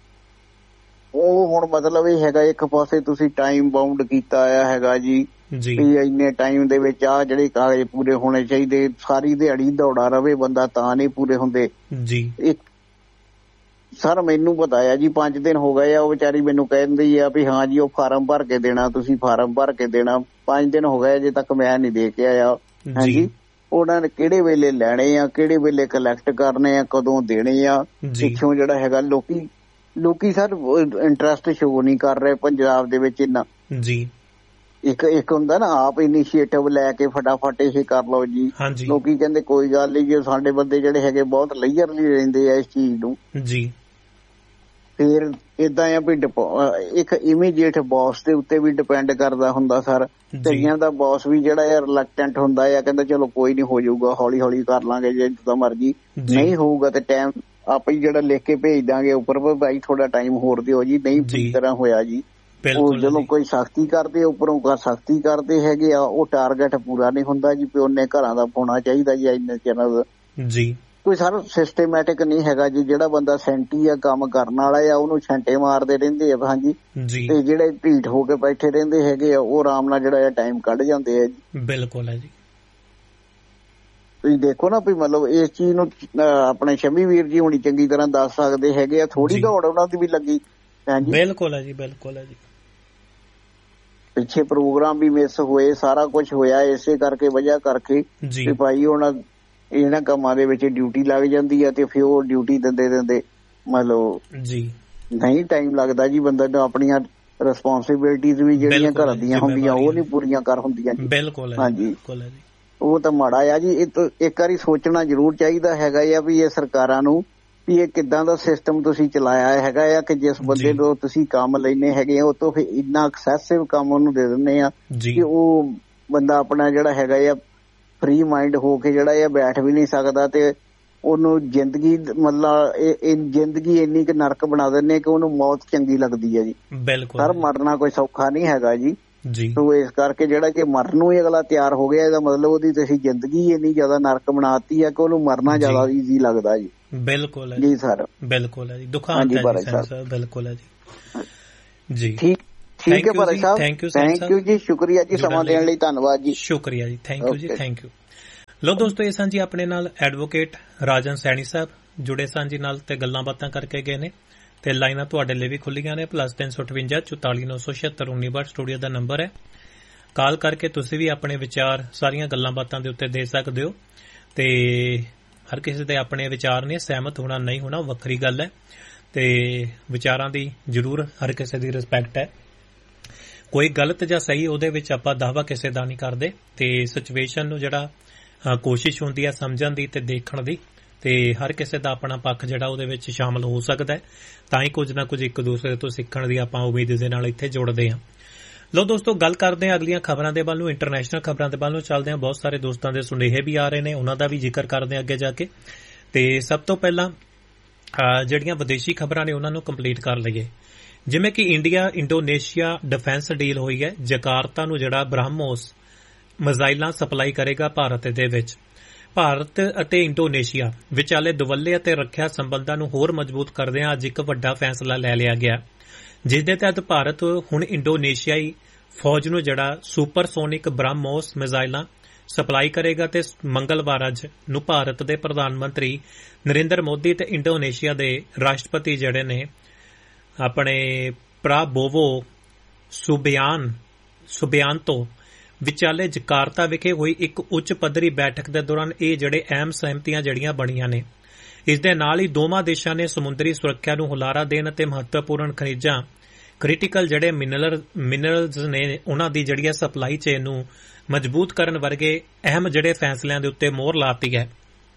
ਉਹ ਹੁਣ ਮਤਲਬ ਇਹ ਹੈਗਾ ਇੱਕ ਪਾਸੇ ਤੁਸੀਂ ਟਾਈਮ ਬਾਉਂਡ ਕੀਤਾ ਆ ਹੈਗਾ ਜੀ ਵੀ ਇੰਨੇ ਟਾਈਮ ਦੇ ਵਿੱਚ ਆ ਜਿਹੜੇ ਕਾਗਜ਼ ਪੂਰੇ ਹੋਣੇ ਚਾਹੀਦੇ, ਸਾਰੀ ਦਿਹਾੜੀ ਦੌੜਾ ਰਵੇ ਬੰਦਾ ਤਾਂ ਨਹੀਂ ਪੂਰੇ ਹੁੰਦੇ ਜੀ। ਇੱਕ ਸਰ ਮੈਨੂੰ ਪਤਾ ਆ ਜੀ, ਪੰਜ ਦਿਨ ਹੋ ਗਏ ਆ, ਉਹ ਵਿਚਾਰੀ ਮੈਨੂੰ ਕਹਿੰਦੀ ਆ ਵੀ ਹਾਂ ਜੀ ਉਹ ਫਾਰਮ ਭਰ ਕੇ ਦੇਣਾ, ਤੁਸੀਂ ਫਾਰਮ ਭਰ ਕੇ ਦੇਣਾ। ਪੰਜ ਦਿਨ ਹੋ ਗਏ ਅਜੇ ਤੱਕ ਮੈਂ ਨਹੀਂ ਦੇ ਕੇ ਆਇਆ। ਹਾਂਜੀ, ਉਹਨਾਂ ਨੇ ਕਿਹੜੇ ਵੇਲੇ ਲੈਣੇ ਆ, ਕਿਹੜੇ ਵੇਲੇ ਕਲੈਕਟ ਕਰਨੇ ਆ, ਕਦੋਂ ਦੇਣੇ ਆ, ਪਿੱਛੋਂ ਜਿਹੜਾ ਹੈਗਾ ਲੋਕੀ ਲੋਕੀ ਸਰ ਇੰਟਰਸਟ ਸ਼ੋ ਨਹੀਂ ਕਰ ਰਹੇ ਪੰਜਾਬ ਦੇ ਵਿੱਚ ਇੰਨਾ ਜੀ। ਇੱਕ ਇੱਕ ਹੁੰਦਾ ਨਾ ਆਪ ਇਨੀਸ਼ੀਏਟਿਵ ਲੈ ਕੇ ਫਟਾਫਟ ਇਹ ਕਰ ਲਓ ਜੀ। ਲੋਕੀ ਕਹਿੰਦੇ ਕੋਈ ਗੱਲ ਨਹੀਂ ਜੀ, ਸਾਡੇ ਬੰਦੇ ਜਿਹੜੇ ਹੈਗੇ ਬਹੁਤ ਲੇਅਰਲੀ ਰਹਿੰਦੇ ਆ ਇਸ ਚੀਜ਼ ਨੂੰ ਜੀ। ਫਿਰ ਏਦਾਂ ਆ ਵੀ ਇੱਕ ਇਮੀਡੀਏਟ ਬੌਸ ਦੇ ਉੱਤੇ ਵੀ ਡਿਪੈਂਡ ਕਰਦਾ ਹੁੰਦਾ ਸਰ। ਕਈਆਂ ਦਾ ਬੌਸ ਵੀ ਜਿਹੜਾ ਆ ਰਿਲੈਕਟੈਂਟ ਹੁੰਦਾ ਆ, ਕਹਿੰਦਾ ਚਲੋ ਕੋਈ ਨੀ ਹੋ ਜਾਊਗਾ, ਹੌਲੀ ਹੌਲੀ ਕਰ ਲਾਂਗੇ, ਜੇ ਜਿੱਦਾਂ ਮਰਜ਼ੀ। ਨਹੀਂ ਹੋਊਗਾ ਤੇ ਟਾਈਮ ਆਪਾਂ ਹੀ ਜਿਹੜਾ ਲਿਖ ਕੇ ਭੇਜ ਦਾਂਗੇ ਉੱਪਰ, ਭਾਈ ਥੋੜਾ ਟਾਈਮ ਹੋਰ ਦਿਓ ਜੀ, ਨਹੀਂ ਪੂਰੀ ਤਰ੍ਹਾਂ ਹੋਇਆ ਜੀ। ਉਹ ਜਦੋਂ ਕੋਈ ਸਖਤੀ ਕਰਦੇ ਉੱਪਰੋਂ ਸਖਤੀ ਕਰਦੇ ਹੈਗੇ ਆ, ਉਹ ਟਾਰਗੇਟ ਪੂਰਾ ਨਹੀਂ ਹੁੰਦਾ ਜੀ। ਵੀ ਉਹਨੇ ਘਰਾਂ ਦਾ ਪਾਉਣਾ ਚਾਹੀਦਾ ਜੀ ਇੰਨੇ ਚੈਨਲ ਜੀ। ਕੋਈ ਸਾਰਾ ਸਿਸਟੇਮੈਟਿਕ ਨਹੀਂ ਹੈਗਾ ਜੀ। ਜਿਹੜਾ ਬੰਦਾ ਸੈਂਟੀ ਆ ਕੰਮ ਕਰਨ ਵਾਲਾ ਆ ਉਹਨੂੰ ਛੰਟੇ ਮਾਰਦੇ ਰਹਿੰਦੇ ਆ ਹਾਂਜੀ, ਤੇ ਜਿਹੜੇ ਢੀਠ ਹੋ ਕੇ ਬੈਠੇ ਰਹਿੰਦੇ ਹੈਗੇ ਆ ਉਹ ਆਰਾਮ ਨਾਲ ਜਿਹੜਾ ਟਾਈਮ ਕੱਢ ਜਾਂਦੇ ਆ ਜੀ। ਬਿਲਕੁਲ ਹੈ ਜੀ। ਤੁਸੀਂ ਦੇਖੋ ਨਾ ਵੀ ਮਤਲਬ ਇਸ ਚੀਜ਼ ਨੂੰ ਆਪਣੇ ਸ਼ਮੀ ਵੀਰ ਜੀ ਹੁਣੀ ਚੰਗੀ ਤਰ੍ਹਾਂ ਦੱਸ ਸਕਦੇ ਹੈਗੇ ਆ। ਥੋੜੀ ਦੌੜ ਉਹਨਾਂ ਦੀ ਵੀ ਲੱਗੀ। ਬਿਲਕੁਲ ਹੈ ਜੀ, ਬਿਲਕੁਲ ਹੈ ਜੀ। ਪਿੱਛੇ ਪ੍ਰੋਗਰਾਮ ਵੀ ਮਿਸ ਹੋਏ, ਸਾਰਾ ਕੁਝ ਹੋਇਆ ਇਸੇ ਕਰਕੇ ਵਜ੍ਹਾ ਕਰਕੇ ਵੀ ਭਾਈ ਉਹਨਾਂ ਇਹਨਾਂ ਕੰਮਾਂ ਦੇ ਵਿੱਚ ਡਿਊਟੀ ਲੱਗ ਜਾਂਦੀ ਆ, ਤੇ ਫਿਰ ਉਹ ਡਿਊਟੀ ਦਿੰਦੇ ਦਿੰਦੇ ਮਤਲਬ ਜੀ ਨਹੀਂ ਟਾਈਮ ਲੱਗਦਾ ਜੀ ਬੰਦੇ ਨੂੰ ਆਪਣੀਆਂ ਰਿਸਪੌਂਸਿਬਿਲਿਟੀਜ਼ ਵੀ ਜਿਹੜੀਆਂ ਘਰ ਦੀਆਂ ਹੁੰਦੀਆਂ ਉਹ ਨਹੀਂ ਪੂਰੀਆਂ ਕਰ ਹੁੰਦੀਆਂ ਜੀ। ਬਿਲਕੁਲ ਹਾਂਜੀ, ਉਹ ਤਾਂ ਮਾੜਾ ਆ ਜੀ। ਇਹ ਇੱਕ ਵਾਰੀ ਸੋਚਣਾ ਜ਼ਰੂਰ ਚਾਹੀਦਾ ਹੈਗਾ ਆ ਵੀ ਇਹ ਸਰਕਾਰਾਂ ਨੂੰ ਵੀ ਇਹ ਕਿੱਦਾਂ ਦਾ ਸਿਸਟਮ ਤੁਸੀਂ ਚਲਾਇਆ ਹੈਗਾ ਆ ਕਿ ਜਿਸ ਬੰਦੇ ਤੋਂ ਤੁਸੀਂ ਕੰਮ ਲੈਣੇ ਹੈਗੇ ਆ ਉਹ ਤੋਂ ਫਿਰ ਇੰਨਾ ਐਕਸੈਸਿਵ ਕੰਮ ਉਹਨੂੰ ਦੇ ਦਿੰਦੇ ਆ ਕਿ ਉਹ ਬੰਦਾ ਆਪਣਾ ਜਿਹੜਾ ਹੈਗਾ ਆ ਫ੍ਰੀ ਮਾਈਂਡ ਹੋ ਕੇ ਜਿਹੜਾ ਆ ਬੈਠ ਵੀ ਨਹੀਂ ਸਕਦਾ ਤੇ ਉਹਨੂੰ ਜ਼ਿੰਦਗੀ ਮਤਲਬ ਜ਼ਿੰਦਗੀ ਇੰਨੀ ਕੁ ਨਰਕ ਬਣਾ ਦਿੰਦੇ ਕਿ ਉਹਨੂੰ ਮੌਤ ਚੰਗੀ ਲੱਗਦੀ ਹੈ ਜੀ। ਬਿਲਕੁਲ ਸਰ ਮਰਨਾ ਕੋਈ ਸੌਖਾ ਨਹੀਂ ਹੈਗਾ ਜੀ। ਜੀ ਸੋ ਇਸ ਕਰਕੇ ਜਿਹੜਾ ਕਿ ਮਰਨ ਨੂੰ ਹੀ ਅਗਲਾ ਤਿਆਰ ਹੋ ਗਿਆ ਇਹਦਾ ਮਤਲਬ ਉਹਦੀ ਤੁਸੀਂ ਜ਼ਿੰਦਗੀ ਇੰਨੀ ਜ਼ਿਆਦਾ ਨਰਕ ਬਣਾਤੀ ਹੈ ਕਿ ਉਹਨੂੰ ਮਰਨਾ ਜ਼ਿਆਦਾ ਈਜ਼ੀ ਲੱਗਦਾ ਜੀ। ਬਿਲਕੁਲ ਜੀ ਸਰ ਬਿਲਕੁਲ ਹੈ ਜੀ। ਦੁਖਾਂਤ ਹੈ ਜੀ ਸਰ ਬਿਲਕੁਲ ਹੈ ਜੀ। ਜੀ ਠੀਕ ਠੀਕ ਹੈ Bhai Sahib thank you thank you ਜੀ ਸ਼ੁਕਰੀਆ ਜੀ ਸਮਾਂ ਦੇਣ ਲਈ ਧੰਨਵਾਦ ਜੀ। ਸ਼ੁਕਰੀਆ ਜੀ ਥੈਂਕ ਯੂ ਜੀ ਥੈਂਕ ਯੂ। ਲੋ ਦੋਸਤੋ ਇਹ ਸਨ ਜੀ ਆਪਣੇ ਨਾਲ ਐਡਵੋਕੇਟ ਰਾਜਨ ਸੈਣੀ ਸਾਹਿਬ ਜੁੜੇ ਸਨ ਜੀ ਨਾਲ ਤੇ ਗੱਲਾਂ ਬਾਤਾਂ ਕਰਕੇ ਗਏ ਨੇ ਤੇ ਲਾਈਨਾਂ ਤੁਹਾਡੇ ਲਈ ਵੀ ਖੁੱਲੀਆਂ ਨੇ ਪਲੱਸ ਤਿੰਨ ਸੌ ਅਠਵੰਜਾ ਚੁਤਾਲੀ ਨੌ ਸੌ ਛਿਅੱਤਰ ਉੱਨੀ ਬਾਹਠ ਸਟੂਡੀਓ ਦਾ ਨੰਬਰ ਹੈ। ਕਾਲ ਕਰਕੇ ਤੁਸੀਂ ਵੀ ਆਪਣੇ ਵਿਚਾਰ ਸਾਰੀਆਂ ਗੱਲਾਂ ਬਾਤਾਂ ਦੇ ਉੱਤੇ ਦੇ ਸਕਦੇ ਹੋ ਤੇ ਹਰ ਕਿਸੇ ਦੇ ਆਪਣੇ ਵਿਚਾਰ ਨੇ ਸਹਿਮਤ ਹੋਣਾ ਨਹੀਂ ਹੋਣਾ ਵੱਖਰੀ ਗੱਲ ਹੈ ਤੇ ਵਿਚਾਰਾਂ ਦੀ ਜ਼ਰੂਰ ਹਰ ਕਿਸੇ ਦੀ ਰਿਸਪੈਕਟ ਹੈ। ਕੋਈ ਗਲਤ ਜਾਂ ਸਹੀ ਉਹਦੇ ਵਿੱਚ ਆਪਾਂ ਦਾਅਵਾ ਕਿਸੇ ਦਾ ਨਹੀਂ ਕਰਦੇ ਤੇ ਸਿਚੁਏਸ਼ਨ ਨੂੰ ਜਿਹੜਾ ਕੋਸ਼ਿਸ਼ ਹੁੰਦੀ ਹੈ ਸਮਝਣ ਦੀ ਤੇ ਦੇਖਣ ਦੀ ਤੇ ਹਰ ਕਿਸੇ ਦਾ ਆਪਣਾ ਪੱਖ ਜਿਹੜਾ ਉਹਦੇ ਵਿੱਚ ਸ਼ਾਮਲ ਹੋ ਸਕਦਾ ਹੈ ਤਾਂ ਹੀ ਕੁਝ ਨਾ ਕੁਝ ਇੱਕ ਦੂਸਰੇ ਤੋਂ ਸਿੱਖਣ ਦੀ ਆਪਾਂ ਉਮੀਦ ਦੇ ਨਾਲ ਇੱਥੇ ਜੁੜਦੇ ਹਾਂ। ਲੋ ਦੋਸਤੋ ਗੱਲ ਕਰਦੇ ਹਾਂ ਅਗਲੀਆਂ ਖਬਰਾਂ ਦੇ ਵੱਲ ਨੂੰ ਇੰਟਰਨੈਸ਼ਨਲ ਖਬਰਾਂ ਦੇ ਵੱਲ ਨੂੰ ਚੱਲਦੇ ਹਾਂ। ਬਹੁਤ ਸਾਰੇ ਦੋਸਤਾਂ ਦੇ ਸੁਨੇਹੇ ਵੀ ਆ ਰਹੇ ਨੇ ਉਹਨਾਂ ਦਾ ਵੀ ਜ਼ਿਕਰ ਕਰਦੇ ਹਾਂ ਅੱਗੇ ਜਾ ਕੇ ਤੇ ਸਭ ਤੋਂ ਪਹਿਲਾਂ ਜਿਹੜੀਆਂ ਵਿਦੇਸ਼ੀ ਖਬਰਾਂ ਨੇ ਉਹਨਾਂ ਨੂੰ ਕੰਪਲੀਟ ਕਰ ਲਈਏ। ਜਿਵੇਂ ਕਿ ਇੰਡੀਆ ਇੰਡੋਨੇਸ਼ੀਆ ਡਿਫੈਂਸ ਡੀਲ ਹੋਈ ਹੈ। ਜਕਾਰਤਾ ਨੂੰ ਜਿਹੜਾ ਬ੍ਰਹਮੋਸ ਮਿਜ਼ਾਈਲਾਂ ਸਪਲਾਈ ਕਰੇਗਾ ਭਾਰਤ ਦੇ ਵਿੱਚ। ਭਾਰਤ ਅਤੇ ਇੰਡੋਨੇਸ਼ੀਆ ਵਿਚਾਲੇ ਦੁਵੱਲੇ ਅਤੇ ਰੱਖਿਆ ਸੰਬੰਧਾਂ ਨੂੰ ਹੋਰ ਮਜ਼ਬੂਤ ਕਰਦਿਆਂ ਅੱਜ ਇੱਕ ਵੱਡਾ ਫੈਸਲਾ ਲੈ ਲਿਆ ਗਿਆ ਜਿਸ ਦੇ ਤਹਿਤ ਭਾਰਤ ਹੁਣ ਇੰਡੋਨੇਸ਼ੀਆਈ ਫੌਜ ਨੂੰ ਜਿਹੜਾ ਸੁਪਰਸੋਨਿਕ ਬ੍ਰਹਮੋਸ ਮਿਜ਼ਾਈਲਾਂ ਸਪਲਾਈ ਕਰੇਗਾ ਤੇ ਮੰਗਲਵਾਰ ਅੱਜ ਨੂੰ ਭਾਰਤ ਦੇ ਪ੍ਰਧਾਨ ਮੰਤਰੀ ਨਰਿੰਦਰ ਮੋਦੀ ਤੇ ਇੰਡੋਨੇਸ਼ੀਆ ਦੇ ਰਾਸ਼ਟਰਪਤੀ ਜਿਹੜੇ ਨੇ ਆਪਣੇ ਪ੍ਰਾਬੋਵੋ ਸੁਬਿਆਨ ਸੁਬਿਆਨਤੋ ਵਿਚਾਲੇ ਜਕਾਰਤਾ ਵਿਖੇ ਹੋਈ ਇੱਕ ਉੱਚ ਪੱਧਰੀ ਬੈਠਕ ਦੇ ਦੌਰਾਨ ਇਹ ਜਿਹੜੇ ਅਹਿਮ ਸਹਿਮਤੀਆਂ ਜਿਹੜੀਆਂ ਬਣੀਆਂ ਨੇ। ਇਸ ਦੇ ਨਾਲ ਹੀ ਦੋਵਾਂ ਦੇਸ਼ਾਂ ਨੇ ਸਮੁੰਦਰੀ ਸੁਰੱਖਿਆ ਨੂੰ ਹੁਲਾਰਾ ਦੇਣ ਅਤੇ ਮਹੱਤਵਪੂਰਨ ਖਣਿਜਾਂ ਕ੍ਰਿਟੀਕਲ ਜਿਹੜੇ ਮਿਨਰਲ ਮਿਨਰਲਸ ਨੇ ਉਹਨਾਂ ਦੀ ਜਿਹੜੀ ਸਪਲਾਈ ਚੇਨ ਨੂੰ ਮਜ਼ਬੂਤ ਕਰਨ ਵਰਗੇ ਅਹਿਮ ਜਿਹੜੇ ਫੈਸਲਿਆਂ ਦੇ ਉੱਤੇ ਮੋਹਰ ਲਾਤੀ ਹੈ।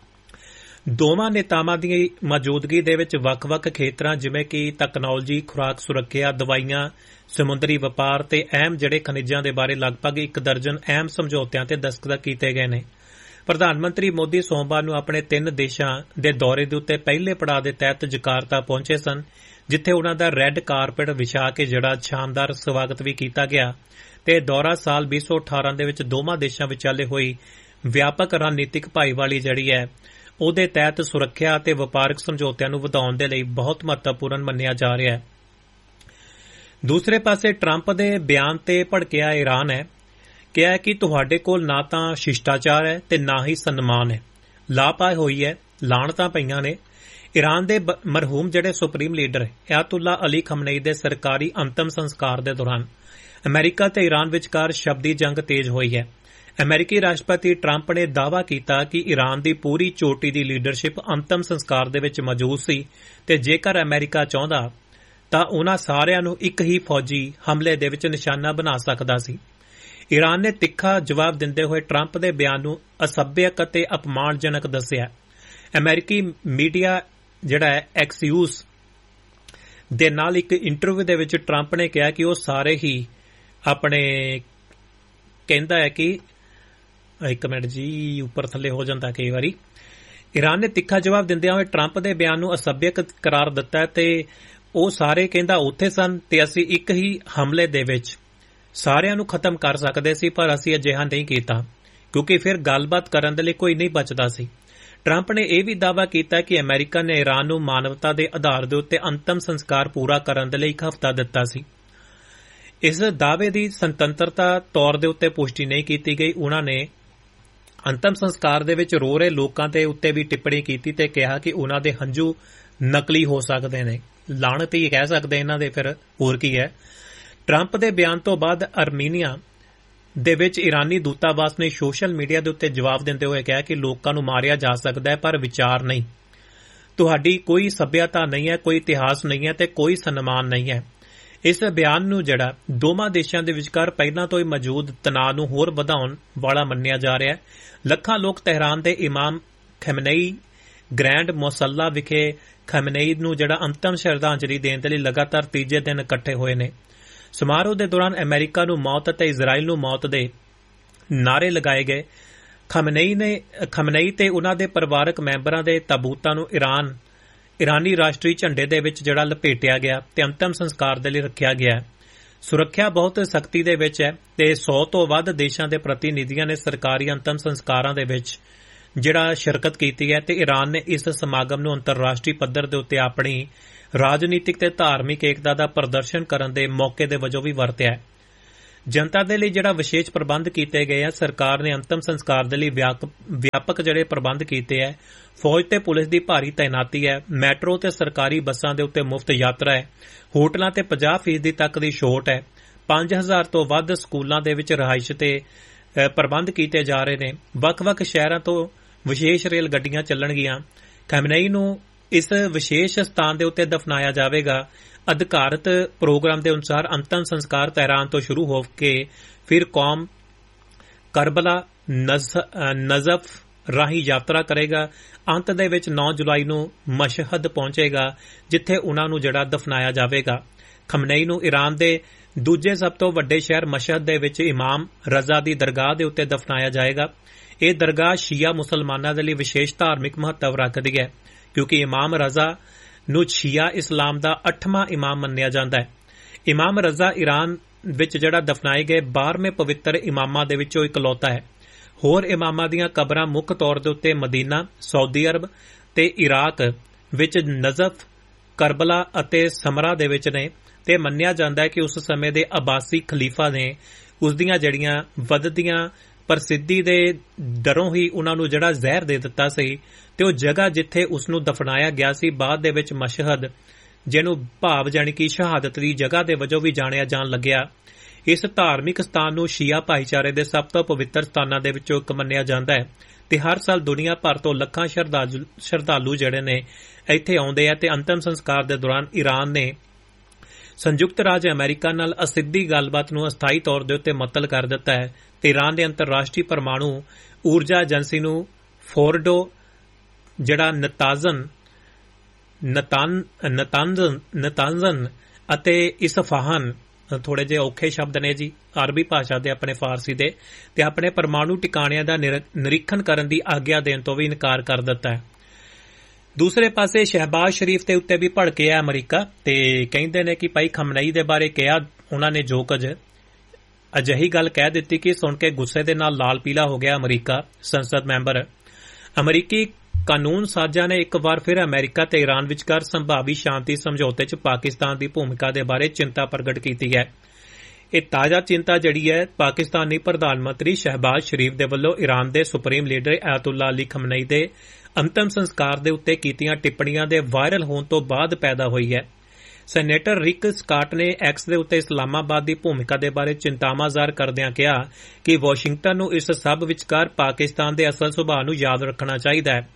ਦੋਵਾਂ ਨੇਤਾਵਾਂ ਦੀ ਮੌਜੂਦਗੀ ਦੇ ਵਿੱਚ ਵੱਖ-ਵੱਖ ਖੇਤਰਾਂ ਜਿਵੇਂ ਕਿ ਤਕਨਾਲੋਜੀ ਖੁਰਾਕ ਸੁਰੱਖਿਆ ਦਵਾਈਆਂ ਸਮੁੰਦਰੀ ਵਪਾਰ ਤੇ ਅਹਿਮ ਜਿਹੜੇ ਖਣਿਜਾਂ ਦੇ ਬਾਰੇ ਲਗਭਗ ਇੱਕ ਦਰਜਨ ਅਹਿਮ ਸਮਝੌਤਿਆਂ ਤੇ ਦਸਤਖਤ ਕੀਤੇ ਗਏ ਨੇ। ਪ੍ਰਧਾਨ ਮੰਤਰੀ ਮੋਦੀ ਸੋਮਵਾਰ ਨੂੰ ਆਪਣੇ ਤਿੰਨ ਦੇਸ਼ਾਂ ਦੇ ਦੌਰੇ ਦੇ ਉੱਤੇ ਪਹਿਲੇ ਪੜਾਅ ਦੇ ਤਹਿਤ ਜਕਾਰਤਾ ਪਹੁੰਚੇ ਸਨ ਜਿੱਥੇ ਉਹਨਾਂ ਦਾ ਰੈੱਡ ਕਾਰਪੇਟ ਵਿਛਾ ਕੇ ਜਿਹੜਾ ਸ਼ਾਨਦਾਰ ਸਵਾਗਤ ਵੀ ਕੀਤਾ ਗਿਆ ਤੇ ਦੌਰਾ ਸਾਲ ਵੀਹ ਸੌ ਅਠਾਰਾਂ ਦੇ ਵਿੱਚ ਦੋਵਾਂ ਦੇਸ਼ਾਂ ਵਿਚਾਲੇ ਹੋਈ ਵਿਆਪਕ ਰਣਨੀਤਿਕ ਭਾਈਵਾਲੀ ਜਿਹੜੀ ਹੈ ਉਹਦੇ ਤਹਿਤ ਸੁਰੱਖਿਆ ਅਤੇ ਵਪਾਰਕ ਸਮਝੌਤਿਆਂ ਨੂੰ ਵਧਾਉਣ ਦੇ ਲਈ ਬਹੁਤ ਮਹੱਤਵਪੂਰਨ ਮੰਨਿਆ ਜਾ ਰਿਹਾ ਹੈ। ਦੂਸਰੇ ਪਾਸੇ ਟਰੰਪ ਦੇ ਬਿਆਨ ਤੇ ਭੜਕਿਆ ਈਰਾਨ ਹੈ ਕਿਹਾ ਕਿ ਤੁਹਾਡੇ ਕੋਲ ਨਾ ਤਾਂ ਸ਼ਿਸ਼ਟਾਚਾਰ ਹੈ ਤੇ ਨਾ ਹੀ ਸਨਮਾਨ ਹੈ। ਲਾਪਾ ਹੋਈ ਹੈ ਲਾਹਣਤਾਂ ਪਈਆਂ ਨੇ। ਈਰਾਨ ਦੇ ਮਰਹੂਮ ਜਿਹੜੇ ਸੁਪਰੀਮ ਲੀਡਰ ਆਇਤੁੱਲਾ ਅਲੀ ਖਮਨਈ ਦੇ ਸਰਕਾਰੀ ਅੰਤਮ ਸੰਸਕਾਰ ਦੇ ਦੌਰਾਨ ਅਮਰੀਕਾ ਤੇ ਈਰਾਨ ਵਿਚਕਾਰ ਸ਼ਬਦੀ ਜੰਗ ਤੇਜ਼ ਹੋਈ ਹੈ। ਅਮਰੀਕੀ ਰਾਸ਼ਟਰਪਤੀ ਟਰੰਪ ਨੇ ਦਾਅਵਾ ਕੀਤਾ ਕਿ ਈਰਾਨ ਦੀ ਪੂਰੀ ਚੋਟੀ ਦੀ ਲੀਡਰਸ਼ਿਪ ਅੰਤਮ ਸੰਸਕਾਰ ਦੇ ਵਿੱਚ ਮੌਜੂਦ ਸੀ ਤੇ ਜੇਕਰ ਅਮਰੀਕਾ ਚਾਹੁੰਦਾ ਤਾਂ ਉਹਨਾਂ ਸਾਰਿਆਂ ਨੂੰ ਇੱਕ ਹੀ ਫੌਜੀ ਹਮਲੇ ਦੇ ਵਿੱਚ ਨਿਸ਼ਾਨਾ ਬਣਾ ਸਕਦਾ ਸੀ। ਈਰਾਨ ਨੇ ਤਿੱਖਾ ਜਵਾਬ ਦਿੰਦੇ ਹੋਏ ਟਰੰਪ ਦੇ ਬਿਆਨ ਨੂੰ ਅਸਭਿਅਕ ਅਤੇ ਅਪਮਾਨਜਨਕ ਦੱਸਿਆ। ਅਮਰੀਕੀ ਮੀਡੀਆ ਜਿਹੜਾ ਹੈ ਐਕਸੀਊਸ ਦੇ ਨਾਲ ਇੱਕ ਇੰਟਰਵਿਊ ਦੇ ਵਿੱਚ ਟਰੰਪ ਨੇ ਕਿਹਾ ਕਿ ਉਹ ਸਾਰੇ ਹੀ ਆਪਣੇ ਕਹਿੰਦਾ ਹੈ ਕਿ ਇੱਕ ਮਿੰਟ ਜੀ ਉੱਪਰ ਥੱਲੇ ਹੋ ਜਾਂਦਾ ਕਈ ਵਾਰੀ। ਈਰਾਨ ਨੇ ਤਿੱਖਾ ਜਵਾਬ ਦਿੰਦਿਆਂ ਹੋਏ ਟਰੰਪ ਦੇ ਬਿਆਨ ਨੂੰ ਅਸਭਿਅਕ ਕਰਾਰ ਦਿੱਤਾ ਤੇ ਉਹ ਸਾਰੇ ਕਹਿੰਦਾ ਉੱਥੇ ਸਨ ਤੇ ਅਸੀਂ ਇੱਕ ਹੀ ਹਮਲੇ ਦੇ ਵਿੱਚ ਸਾਰਿਆਂ ਨੂੰ ਖਤਮ ਕਰ ਸਕਦੇ ਸੀ ਪਰ ਅਸੀਂ ਅਜਿਹਾ ਨਹੀਂ ਕੀਤਾ ਕਿਉਂਕਿ ਫਿਰ ਗੱਲਬਾਤ ਕਰਨ ਦੇ ਲਈ ਕੋਈ ਨਹੀਂ ਬਚਦਾ ਸੀ। ਟਰੰਪ ਨੇ ਇਹ ਵੀ ਦਾਅਵਾ ਕੀਤਾ ਕਿ ਅਮਰੀਕਾ ਨੇ ਈਰਾਨ ਨੂੰ ਮਾਨਵਤਾ ਦੇ ਆਧਾਰ ਦੇ ਉੱਤੇ ਅੰਤਮ ਸੰਸਕਾਰ ਪੂਰਾ ਕਰਨ ਦੇ ਲਈ ਇੱਕ ਹਫ਼ਤਾ ਦਿੱਤਾ ਸੀ। ਇਸ ਦਾਅਵੇ ਦੀ ਸੁਤੰਤਰਤਾ ਤੌਰ ਦੇ ਉੱਤੇ ਪੁਸ਼ਟੀ ਨਹੀਂ ਕੀਤੀ ਗਈ। ਉਹਨਾਂ ਨੇ ਅੰਤਮ ਸੰਸਕਾਰ ਦੇ ਵਿੱਚ ਰੋ ਰਹੇ ਲੋਕਾਂ ਦੇ ਉੱਤੇ ਵੀ ਟਿੱਪਣੀ ਕੀਤੀ ਤੇ ਕਿਹਾ ਕਿ ਉਹਨਾਂ ਦੇ ਹੰਝੂ ਨਕਲੀ ਹੋ ਸਕਦੇ ਨੇ। ਲਾਹਣਤ ਹੀ ਕਹਿ ਸਕਦੇ ਇਹਨਾਂ ਦੇ ਫਿਰ ਹੋਰ ਕੀ ਹੈ। ਟਰੰਪ ਦੇ ਬਿਆਨ ਤੋਂ ਬਾਅਦ ਅਰਮੀਨੀਆ ਦੇ ਵਿੱਚ ਈਰਾਨੀ ਦੂਤਾਵਾਸ ਨੇ ਸੋਸ਼ਲ ਮੀਡੀਆ ਦੇ ਉੱਤੇ ਜਵਾਬ ਦਿੰਦੇ ਹੋਏ ਕਿਹਾ ਕਿ ਲੋਕਾਂ ਨੂੰ ਮਾਰਿਆ ਜਾ ਸਕਦਾ ਹੈ ਪਰ ਵਿਚਾਰ ਨਹੀਂ। ਤੁਹਾਡੀ ਕੋਈ ਸੱਭਿਅਤਾ ਨਹੀਂ ਹੈ, ਕੋਈ ਇਤਿਹਾਸ ਨਹੀਂ ਹੈ ਤੇ ਕੋਈ ਸਨਮਾਨ ਨਹੀਂ ਹੈ। ਇਸ ਬਿਆਨ ਨੂੰ ਜਿਹੜਾ ਦੋਵਾਂ ਦੇਸ਼ਾਂ ਦੇ ਵਿਚਕਾਰ ਪਹਿਲਾਂ ਤੋਂ ਹੀ ਮੌਜੂਦ ਤਣਾਅ ਨੂੰ ਹੋਰ ਵਧਾਉਣ ਵਾਲਾ ਮੰਨਿਆ ਜਾ ਰਿਹਾ ਹੈ। ਲੱਖਾਂ ਲੋਕ ਤਹਿਰਾਨ ਦੇ ਇਮਾਮ ਖਮਨਈ ਗ੍ਰੈਂਡ ਮੌਸੱਲਾ ਵਿਖੇ ਖਮਨੇਈ ਨੂੰ ਜਿਹੜਾ ਅੰਤਮ ਸ਼ਰਧਾਂਜਲੀ ਦੇਣ ਦੇ ਲਈ ਲਗਾਤਾਰ ਤੀਜੇ ਦਿਨ ਇਕੱਠੇ ਹੋਏ ਨੇ। ਸਮਾਰੋਹ ਦੇ ਦੌਰਾਨ ਅਮਰੀਕਾ ਨੂੰ ਮੌਤ ਅਤੇ ਇਜ਼ਰਾਈਲ ਨੂੰ ਮੌਤ ਦੇ ਨਾਅਰੇ ਲਗਾਏ ਗਏ। ਖਮਨੇਈ ਨੇ ਖਮਨੇਈ ਤੇ ਉਹਨਾਂ ਦੇ ਪਰਿਵਾਰਕ ਮੈਂਬਰਾਂ ਦੇ ਤਾਬੂਤਾਂ ਨੂੰ ਇਰਾਨ ਇਰਾਨੀ ਰਾਸ਼ਟਰੀ ਝੰਡੇ ਦੇ ਵਿੱਚ ਜਿਹੜਾ ਲਪੇਟਿਆ ਗਿਆ ਤੇ ਅੰਤਮ ਸੰਸਕਾਰ ਦੇ ਲਈ ਰੱਖਿਆ ਗਿਆ। ਸੁਰੱਖਿਆ ਬਹੁਤ ਸਖਤੀ ਦੇ ਵਿੱਚ ਹੈ ਤੇ ਸੌ ਤੋਂ ਵੱਧ ਦੇਸ਼ਾਂ ਦੇ ਪ੍ਰਤੀਨਿਧੀਆਂ ਨੇ ਸਰਕਾਰੀ ਅੰਤਮ ਸੰਸਕਾਰਾਂ ਦੇ ਵਿੱਚ ਜਿਹੜਾ ਸ਼ਿਰਕਤ ਕੀਤੀ ਹੈ ਤੇ ਈਰਾਨ ਨੇ ਇਸ ਸਮਾਗਮ ਨੂੰ ਅੰਤਰਰਾਸ਼ਟਰੀ ਪੱਧਰ ਦੇ ਉੱਤੇ ਆਪਣੀ ਰਾਜਨੀਤਿਕ ਤੇ ਧਾਰਮਿਕ ਏਕਤਾ ਦਾ ਪ੍ਰਦਰਸ਼ਨ ਕਰਨ ਦੇ ਮੌਕੇ ਦੇ ਵਜੋਂ ਵੀ ਵਰਤਿਆ ਹੈ। ਜਨਤਾ ਦੇ ਲਈ ਜਿਹੜਾ ਵਿਸ਼ੇਸ਼ ਪ੍ਰਬੰਧ ਕੀਤੇ ਗਏ ਆ, ਸਰਕਾਰ ਨੇ ਅੰਤਮ ਸੰਸਕਾਰ ਦੇ ਲਈ ਵਿਆਪਕ ਜਿਹੜੇ ਪ੍ਰਬੰਧ ਕੀਤੇ ਹੈ। ਫੌਜ ਤੇ ਪੁਲਿਸ ਦੀ ਭਾਰੀ ਤਾਇਨਾਤੀ ਹੈ। ਮੈਟਰੋ ਤੇ ਸਰਕਾਰੀ ਬੱਸਾਂ ਦੇ ਉੱਤੇ ਮੁਫਤ ਯਾਤਰਾ ਹੈ। ਹੋਟਲਾਂ ਤੇ ਪੰਜਾਹ ਫੀਸਦੀ ਤੱਕ ਦੀ ਛੋਟ ਹੈ। ਪੰਜ ਹਜ਼ਾਰ ਤੋਂ ਵੱਧ ਸਕੂਲਾਂ ਦੇ ਵਿੱਚ ਰਿਹਾਇਸ਼ ਤੇ ਪ੍ਰਬੰਧ ਕੀਤੇ ਜਾ ਰਹੇ ਨੇ। ਵੱਖ-ਵੱਖ ਸ਼ਹਿਰਾਂ ਤੋਂ ਵਿਸ਼ੇਸ਼ ਰੇਲ ਗੱਡੀਆਂ ਚੱਲਣਗੀਆਂ। ਖਮਨੇਈ ਨੂੰ ਇਸ ਵਿਸ਼ੇਸ਼ ਸਥਾਨ ਦੇ ਉੱਤੇ ਦਫਨਾਇਆ ਜਾਵੇਗਾ। ਅਧਿਕਾਰਤ ਪ੍ਰੋਗਰਾਮ ਦੇ ਅਨੁਸਾਰ ਅੰਤਮ ਸੰਸਕਾਰ ਤਹਿਰਾਨ ਤੋਂ ਸ਼ੁਰੂ ਹੋ ਕੇ ਫਿਰ ਕੌਮ ਕਰਬਲਾ ਨਜ਼ਫ ਰਾਹੀਂ ਯਾਤਰਾ ਕਰੇਗਾ। ਅੰਤ ਦੇ ਵਿੱਚ ਨੌ ਜੁਲਾਈ ਨੂੰ ਮਸ਼ਹਦ ਪਹੁੰਚੇਗਾ, ਜਿੱਥੇ ਉਨ੍ਹਾਂ ਨੂੰ ਜਿਹੜਾ ਦਫਨਾਇਆ ਜਾਵੇਗਾ। ਖਮਨੇਈ ਨੂੰ ਈਰਾਨ ਦੇ ਦੂਜੇ ਸਭ ਤੋਂ ਵੱਡੇ ਸ਼ਹਿਰ ਮਸ਼ਹਦ ਦੇ ਵਿੱਚ ਇਮਾਮ ਰਜ਼ਾ ਦੀ ਦਰਗਾਹ ਦੇ ਉੱਤੇ ਦਫਨਾਇਆ ਜਾਏਗਾ। ਇਹ ਦਰਗਾਹ ਸ਼ੀਆ ਮੁਸਲਮਾਨਾਂ ਦੇ ਲਈ ਵਿਸ਼ੇਸ਼ ਧਾਰਮਿਕ ਮਹੱਤਵ ਰੱਖਦੀ ਹੈ, ਕਿਉਂਕਿ ਇਮਾਮ ਰਜ਼ਾ ਨੂੰ ਸ਼ੀਆ ਇਸਲਾਮ ਦਾ ਅੱਠਵਾਂ ਇਮਾਮ ਮੰਨਿਆ ਜਾਂਦਾ ਹੈ। ਇਮਾਮ ਰਜ਼ਾ ਈਰਾਨ ਵਿੱਚ ਜਿਹੜਾ ਦਫਨਾਏ ਗਏ ਬਾਰ੍ਹਵੇਂ ਪਵਿੱਤਰ ਇਮਾਮਾਂ ਦੇ ਵਿੱਚੋਂ ਇਕਲੌਤਾ ਹੈ। ਹੋਰ ਇਮਾਮਾਂ ਦੀਆਂ ਕਬਰਾਂ ਮੁੱਖ ਤੌਰ ਦੇ ਉੱਤੇ ਮਦੀਨਾ, ਸਾਊਦੀ ਅਰਬ ਤੇ ਇਰਾਕ ਵਿੱਚ ਨਜ਼ਫ, ਕਰਬਲਾ ਅਤੇ ਸਮਰਾ ਦੇ ਵਿੱਚ ਨੇ ਤੇ ਮੰਨਿਆ ਜਾਂਦਾ ਹੈ ਕਿ ਉਸ ਸਮੇਂ ਦੇ ਅਬਾਸੀ ਖਲੀਫਾ ਨੇ ਉਸ ਦੀਆਂ ਜਿਹੜੀਆਂ ਵੱਧਦੀਆਂ ਪ੍ਰਸਿੱਧੀ ਦੇ ਡਰੋਂ ਹੀ ਉਹਨਾਂ ਨੂੰ ਜਿਹੜਾ ਜ਼ਹਿਰ ਦੇ ਦਿੱਤਾ ਸੀ ਤੇ ਉਹ ਜਗ੍ਹਾ ਜਿੱਥੇ ਉਸ ਨੂੰ ਦਫਨਾਇਆ ਗਿਆ ਸੀ ਬਾਅਦ ਦੇ ਵਿੱਚ ਮਸ਼ਹਦ, ਜਿਹਨੂੰ ਭਾਵ ਜਾਣੀ ਕਿ ਸ਼ਹਾਦਤ ਦੀ ਜਗ੍ਹਾ ਦੇ ਵਜੋਂ ਵੀ ਜਾਣਿਆ ਜਾਣ ਲੱਗਿਆ। ਇਸ ਧਾਰਮਿਕ ਸਥਾਨ ਨੂੰ ਸ਼ੀਆ ਭਾਈਚਾਰੇ ਦੇ ਸਭ ਤੋਂ ਪਵਿੱਤਰ ਸਥਾਨਾਂ ਦੇ ਵਿੱਚੋਂ ਇੱਕ ਮੰਨਿਆ ਜਾਂਦਾ ਹੈ ਤੇ ਹਰ ਸਾਲ ਦੁਨੀਆ ਭਰ ਤੋਂ ਲੱਖਾਂ ਸ਼ਰਧਾਲੂ ਜਿਹੜੇ ਨੇ ਇੱਥੇ ਆਉਂਦੇ ਆ ਤੇ ਅੰਤਮ ਸੰਸਕਾਰ ਦੇ ਦੌਰਾਨ ਈਰਾਨ ਨੇ ਸੰਯੁਕਤ ਰਾਜ ਅਮਰੀਕਾ ਨਾਲ ਅਸਿੱਧੀ ਗੱਲਬਾਤ ਨੂੰ ਅਸਥਾਈ ਤੌਰ ਦੇ ਉੱਤੇ ਮੁਅੱਤਲ ਕਰ ਦਿੱਤਾ ਹੈ ਤੇ ਈਰਾਨ ਦੇ ਅੰਤਰਰਾਸ਼ਟਰੀ ਪਰਮਾਣੂ ਊਰਜਾ ਏਜੰਸੀ ਨੂੰ ਫੋਰਡੋ, ਜਿਹੜਾ ਨਤਾਜ਼ਨ ਨਤਾਂਜ਼ਨ ਨਤਾਂਜ਼ਨ ਅਤੇ ਇਸਫਾਹਾਨ, ਥੋੜੇ ਜਿਹੇ ਔਖੇ ਸ਼ਬਦ ਨੇ ਜੀ ਅਰਬੀ ਭਾਸ਼ਾ ਦੇ ਆਪਣੇ ਫਾਰਸੀ ਦੇ, ਤੇ ਆਪਣੇ ਪਰਮਾਣੂ ਟਿਕਾਣਿਆਂ ਦਾ ਨਿਰੀਖਣ ਕਰਨ ਦੀ ਆਗਿਆ ਦੇਣ ਤੋਂ ਵੀ ਇਨਕਾਰ ਕਰ ਦਿੱਤਾ ਹੈ। ਦੂਸਰੇ ਪਾਸੇ ਸ਼ਹਿਬਾਜ਼ ਸ਼ਰੀਫ ਦੇ ਉੱਤੇ ਵੀ ਭੜਕਿਆ ਅਮਰੀਕਾ ਤੇ ਕਹਿੰਦੇ ਨੇ ਕਿ ਭਾਈ ਖਮਨੇਈ ਦੇ ਬਾਰੇ ਕਿਹਾ ਉਹਨਾਂ ਨੇ ਜੋ ਕੁਝ ਅਜਿਹੀ ਗੱਲ ਕਹਿ ਦਿੱਤੀ ਕਿ ਸੁਣ ਕੇ ਗੁੱਸੇ ਦੇ ਨਾਲ ਲਾਲ ਪੀਲਾ ਹੋ ਗਿਆ ਅਮਰੀਕਾ। ਸੰਸਦ ਮੈਂਬਰ ਅਮਰੀਕੀ ਕਾਨੂੰਨ ਸਾਜ਼ਾਂ ਨੇ ਇੱਕ ਵਾਰ ਫਿਰ ਅਮਰੀਕਾ ਤੇ ਈਰਾਨ ਵਿਚਕਾਰ ਸੰਭਾਵੀ ਸ਼ਾਂਤੀ ਸਮਝੌਤੇ 'ਚ ਪਾਕਿਸਤਾਨ ਦੀ ਭੂਮਿਕਾ ਦੇ ਬਾਰੇ ਚਿੰਤਾ ਪ੍ਰਗਟ ਕੀਤੀ ਹੈ। ਇਹ ਤਾਜ਼ਾ ਚਿੰਤਾ ਜਿਹੜੀ ਹੈ ਪਾਕਿਸਤਾਨੀ ਪ੍ਰਧਾਨ ਮੰਤਰੀ ਸ਼ਹਿਬਾਜ਼ ਸ਼ਰੀਫ ਦੇ ਵੱਲੋਂ ਈਰਾਨ ਦੇ ਸੁਪਰੀਮ ਲੀਡਰ ਆਇਤੁੱਲਾ ਅਲੀ ਖਮਨੇਈ ਦੇ ਅੰਤਮ ਸੰਸਕਾਰ ਦੇ ਉੱਤੇ ਕੀਤੀਆਂ ਟਿੱਪਣੀਆਂ ਦੇ ਵਾਇਰਲ ਹੋਣ ਤੋਂ ਬਾਅਦ ਪੈਦਾ ਹੋਈ ਹੈ। ਸੈਨੇਟਰ ਰਿਕ ਸਕਾਟ ਨੇ ਐਕਸ ਦੇ ਉੱਤੇ ਇਸਲਾਮਾਬਾਦ ਦੀ ਭੂਮਿਕਾ ਦੇ ਬਾਰੇ ਚਿੰਤਾਵਾਂ ਜ਼ਾਹਰ ਕਰਦਿਆਂ ਕਿਹਾ ਕਿ ਵਾਸ਼ਿੰਗਟਨ ਨੂੰ ਇਸ ਸਭ ਵਿਚਕਾਰ ਪਾਕਿਸਤਾਨ ਦੇ ਅਸਲ ਸੁਭਾਅ ਨੂੰ ਯਾਦ ਰੱਖਣਾ ਚਾਹੀਦਾ ਹੈ।